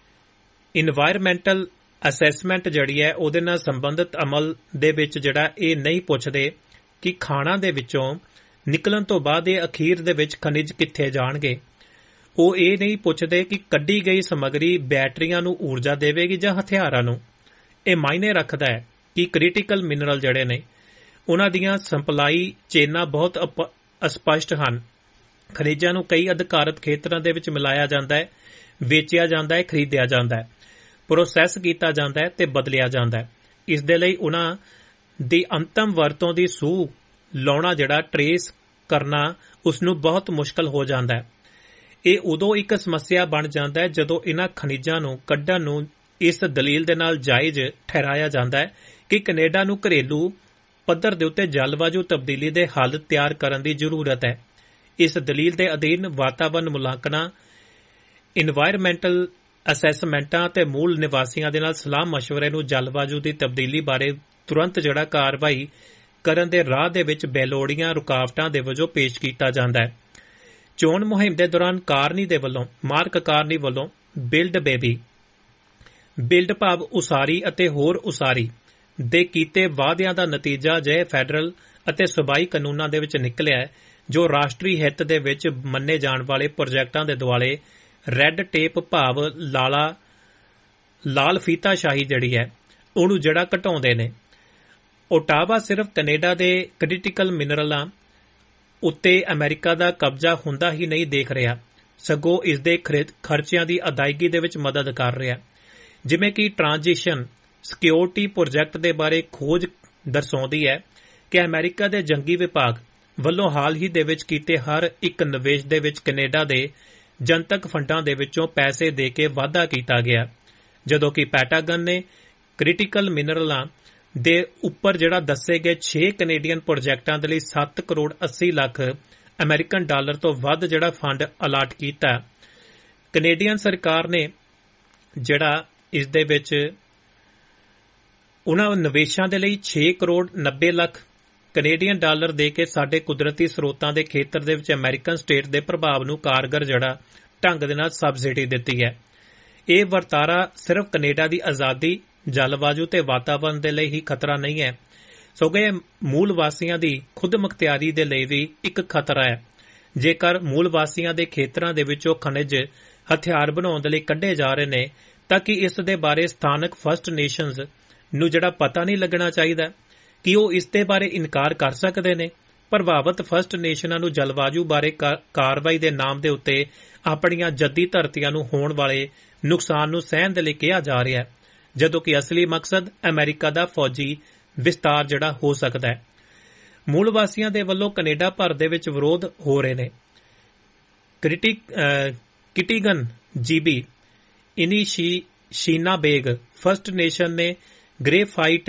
ਇਨਵਾਇਰਮੈਂਟਲ ਅਸੈਸਮੈਂਟ ਜਿਹੜੀ ਹੈ ਉਹਦੇ ਨਾਲ ਸੰਬੰਧਿਤ ਅਮਲ ਦੇ ਵਿੱਚ ਜਿਹੜਾ ਇਹ ਨਹੀਂ ਪੁੱਛਦੇ ਕਿ ਖਾਣਾਂ ਦੇ ਵਿੱਚੋਂ ਨਿਕਲਣ ਤੋਂ ਬਾਅਦ ਇਹ ਅਖੀਰ ਦੇ ਵਿੱਚ ਖਣਿਜ ਕਿੱਥੇ ਜਾਣਗੇ। ਉਹ ਇਹ ਨਹੀਂ ਪੁੱਛਦੇ ਕਿ ਕੱਢੀ ਗਈ ਸਮੱਗਰੀ ਬੈਟਰੀਆਂ ਨੂੰ ਊਰਜਾ ਦੇਵੇਗੀ ਜਾਂ ਹਥਿਆਰਾਂ ਨੂੰ। ਇਹ ਮਾਇਨੇ ਰੱਖਦਾ ਹੈ ਕਿ ਕ੍ਰਿਟੀਕਲ ਮਿਨਰਲ ਜਿਹੜੇ ਨੇ ਉਹਨਾਂ ਦੀਆਂ ਸਪਲਾਈ ਚੇਨਾਂ ਬਹੁਤ ਅਸਪਸ਼ਟ ਹਨ। ਖਣਿਜਾਂ ਨੂੰ ਕਈ ਅਧਿਕਾਰਤ ਖੇਤਰਾਂ ਦੇ ਵਿੱਚ ਮਿਲਾਇਆ ਜਾਂਦਾ ਹੈ, ਵੇਚਿਆ ਜਾਂਦਾ ਹੈ, ਖਰੀਦਿਆ ਜਾਂਦਾ ਹੈ, ਪ੍ਰੋਸੈਸ ਕੀਤਾ ਜਾਂਦਾ ਹੈ ਤੇ ਬਦਲਿਆ ਜਾਂਦਾ ਹੈ। ਇਸ ਦੇ ਲਈ ਉਹਨਾਂ ਦੀ ਅੰਤਮ ਵਰਤੋਂ ਦੀ ਸੂਹ ਲਾਉਣਾ ਜਿਹੜਾ ਟਰੇਸ ਕਰਨਾ ਉਸ ਨੂੰ ਬਹੁਤ ਮੁਸ਼ਕਲ ਹੋ ਜਾਂਦਾ ਹੈ। ਇਹ ਉਦੋਂ ਇੱਕ ਸਮੱਸਿਆ ਬਣ ਜਾਂਦਾ ਹੈ ਜਦੋਂ ਇਹਨਾਂ ਖਣਿਜਾਂ ਨੂੰ ਕੱਢਣ ਨੂੰ ਇਸ ਦਲੀਲ ਦੇ ਨਾਲ ਜਾਇਜ਼ ਠਹਿਰਾਇਆ ਜਾਂਦਾ ਹੈ ਕਿ ਕੈਨੇਡਾ ਨੂੰ ਘਰੇਲੂ ਪੱਧਰ ਦੇ ਉੱਤੇ ਜਲਵਾਯੂ ਤਬਦੀਲੀ ਦੇ ਹੱਲ ਤਿਆਰ ਕਰਨ ਦੀ ਜ਼ਰੂਰਤ ਹੈ। ਇਸ ਦਲੀਲ ਦੇ ਅਧੀਨ ਵਾਤਾਵਰਣ ਮੁਲਾਂਕਣਾਂ, ਇਨਵਾਇਰਮੈਂਟਲ ਅਸੈਸਮੈਂਟਾਂ ਅਤੇ ਮੂਲ ਨਿਵਾਸੀਆਂ ਦੇ ਨਾਲ ਸਲਾਹ ਮਸ਼ਵਰੇ ਨੂੰ ਜਲਵਾਯੂ ਦੀ ਤਬਦੀਲੀ ਬਾਰੇ ਤੁਰੰਤ ਜਿਹੜਾ ਕਾਰਵਾਈ ਕਰਨ ਦੇ ਰਾਹ ਦੇ ਵਿੱਚ ਬੇਲੋੜੀਆਂ ਰੁਕਾਵਟਾਂ ਦੇ ਵਜੋਂ ਪੇਸ਼ ਕੀਤਾ ਜਾਂਦਾ ਹੈ। ਚੋਣ ਮੁਹਿੰਮ ਦੇ ਦੌਰਾਨ ਮਾਰਕ ਕਾਰਨੀ ਵੱਲੋਂ ਬਿਲਡ ਭਾਵ ਉਸਾਰੀ ਅਤੇ ਹੋਰ ਉਸਾਰੀ ਦੇ ਕੀਤੇ ਵਾਅਦਿਆਂ ਦਾ ਨਤੀਜਾ ਅਜਿਹੇ ਫੈਡਰਲ ਅਤੇ ਸੂਬਾਈ ਕਾਨੂੰਨਾਂ ਦੇ ਵਿੱਚ ਨਿਕਲਿਆ ਜੋ ਰਾਸ਼ਟਰੀ ਹਿੱਤ ਦੇ ਵਿੱਚ ਮੰਨੇ ਜਾਣ ਵਾਲੇ ਪ੍ਰੋਜੈਕਟਾਂ ਦੇ ਦੁਆਲੇ ਰੈੱਡ ਟੇਪ ਭਾਵ ਲਾਲ ਫੀਤਾਸ਼ਾਹੀ ਜਿਹੜੀ ਹੈ ਉਹਨੂੰ ਜਿਹੜਾ ਘਟਾਉਂਦੇ ਨੇ। ਓਟਾਵਾ ਸਿਰਫ ਕੈਨੇਡਾ ਦੇ ਕ੍ਰਿਟੀਕਲ ਮਿਨਰਲਾਂ ਉੱਤੇ ਅਮਰੀਕਾ ਦਾ ਕਬਜ਼ਾ ਹੁੰਦਾ ਹੀ ਨਹੀਂ ਦੇਖ ਰਿਹਾ, ਸਗੋਂ ਇਸ ਦੇ ਖਰਚਿਆਂ ਦੀ ਅਦਾਇਗੀ ਦੇ ਵਿੱਚ ਮਦਦ ਕਰ ਰਿਹਾ। ਜਿਵੇਂ ਕਿ ਟ੍ਰਾਂਜੀਸ਼ਨ ਸਿਕਿਉਰਿਟੀ ਪ੍ਰੋਜੈਕਟ ਦੇ ਬਾਰੇ ਖੋਜ ਦਰਸਾਉਂਦੀ ਹੈ ਕਿ ਅਮਰੀਕਾ ਦੇ ਜੰਗੀ ਵਿਭਾਗ ਵੱਲੋਂ ਹਾਲ ਹੀ ਦੇ ਵਿੱਚ ਕੀਤੇ ਹਰ ਇੱਕ ਨਿਵੇਸ਼ ਦੇ ਵਿੱਚ ਕੈਨੇਡਾ ਦੇ ਜਨਤਕ ਫੰਡਾਂ ਦੇ ਵਿੱਚੋਂ ਪੈਸੇ ਦੇ ਕੇ ਵਾਧਾ ਕੀਤਾ ਗਿਆ, ਜਦੋਂ ਕਿ ਪੈਟਾਗਨ ਨੇ ਕ੍ਰਿਟੀਕਲ ਮਿਨਰਲਾਂ ਦੇ ਉੱਪਰ ਜਿਹੜਾ ਦੱਸੇ ਗਏ 6 ਕੈਨੇਡੀਅਨ ਪ੍ਰੋਜੈਕਟਾਂ ਦੇ ਲਈ 7 ਕਰੋੜ 80 ਲੱਖ ਅਮਰੀਕਨ ਡਾਲਰ ਤੋਂ ਵੱਧ ਜਿਹੜਾ ਫੰਡ ਅਲਾਟ ਕੀਤਾ। ਕੈਨੇਡੀਅਨ ਸਰਕਾਰ ਨੇ ਜਿਹੜਾ ਇਸ ਦੇ ਵਿੱਚ ਉਹਨਾਂ ਨਿਵੇਸ਼ਾਂ ਦੇ ਲਈ 6 ਕਰੋੜ 90 ਲੱਖ ਕੈਨੇਡੀਅਨ ਡਾਲਰ ਦੇ ਕੇ ਸਾਡੇ ਕੁਦਰਤੀ ਸਰੋਤਾਂ ਦੇ ਖੇਤਰ ਦੇ ਵਿੱਚ ਅਮਰੀਕਨ ਸਟੇਟ ਦੇ ਪ੍ਰਭਾਵ ਨੂੰ ਕਾਰਗਰ ਜਿਹੜਾ ਢੰਗ ਦੇ ਨਾਲ ਸਬਸਿਡੀ ਦਿੱਤੀ ਹੈ। ਇਹ ਵਰਤਾਰਾ ਸਿਰਫ ਕੈਨੇਡਾ ਦੀ ਆਜ਼ਾਦੀ, ਜਲਵਾਯੂ ਤੇ ਵਾਤਾਵਰਣ ਦੇ ਲਈ ਹੀ ਖਤਰਾ ਨਹੀਂ ਹੈ, ਸਗੋਂ ਇਹ ਮੂਲ ਵਾਸੀਆਂ ਦੀ ਖੁਦ ਮੁਖਤਿਆਰੀ ਦੇ ਲਈ ਵੀ ਇੱਕ ਖਤਰਾ ਹੈ। ਜੇਕਰ ਮੂਲ ਵਾਸੀਆਂ ਦੇ ਖੇਤਰਾਂ ਦੇ ਵਿੱਚੋਂ ਖਣਿਜ ਹਥਿਆਰ ਬਣਾਉਣ ਦੇ ਲਈ ਕੱਢੇ ਜਾ ਰਹੇ ਨੇ ਤਾਂ ਕਿ ਇਸ ਦੇ ਬਾਰੇ ਸਥਾਨਕ ਫਸਟ ਨੇਸ਼ਨਜ਼ ਨੂੰ ਜਿਹੜਾ ਪਤਾ ਨਹੀਂ ਲੱਗਣਾ ਚਾਹੀਦਾ ਕਿ ਉਹ ਇਸ ਦੇ ਬਾਰੇ ਇਨਕਾਰ ਕਰ ਸਕਦੇ ਨੇ। ਪ੍ਰਭਾਵਿਤ ਫਸਟ ਨੇਸ਼ਨਾਂ ਨੂੰ ਜਲਵਾਯੂ ਬਾਰੇ ਕਾਰਵਾਈ ਦੇ ਨਾਮ ਦੇ ਉੱਤੇ ਆਪਣੀਆਂ ਜੱਦੀ ਧਰਤੀਆਂ ਨੂੰ ਹੋਣ ਵਾਲੇ ਨੁਕਸਾਨ ਨੂੰ ਸਹਿਣ ਦੇ ਲਈ ਕਿਹਾ ਜਾ ਰਿਹਾ ਹੈ, ਜਦੋਂ ਕਿ ਅਸਲੀ ਮਕਸਦ ਅਮਰੀਕਾ ਦਾ ਫੌਜੀ ਵਿਸਤਾਰ ਜਿਹੜਾ ਹੋ ਸਕਦਾ ਹੈ। ਮੂਲ ਵਾਸੀਆਂ ਦੇ ਵੱਲੋਂ ਕੈਨੇਡਾ ਭਰ ਦੇ ਵਿੱਚ ਵਿਰੋਧ ਹੋ ਰਹੇ ਨੇ। ਕਿਟੀਗਨ ਜੀਬੀ ਇਨੀਸ਼ੀਨਾ ਬੇਗ ਫਸਟ ਨੇਸ਼ਨ ਨੇ ਗ੍ਰੇਫਾਈਟ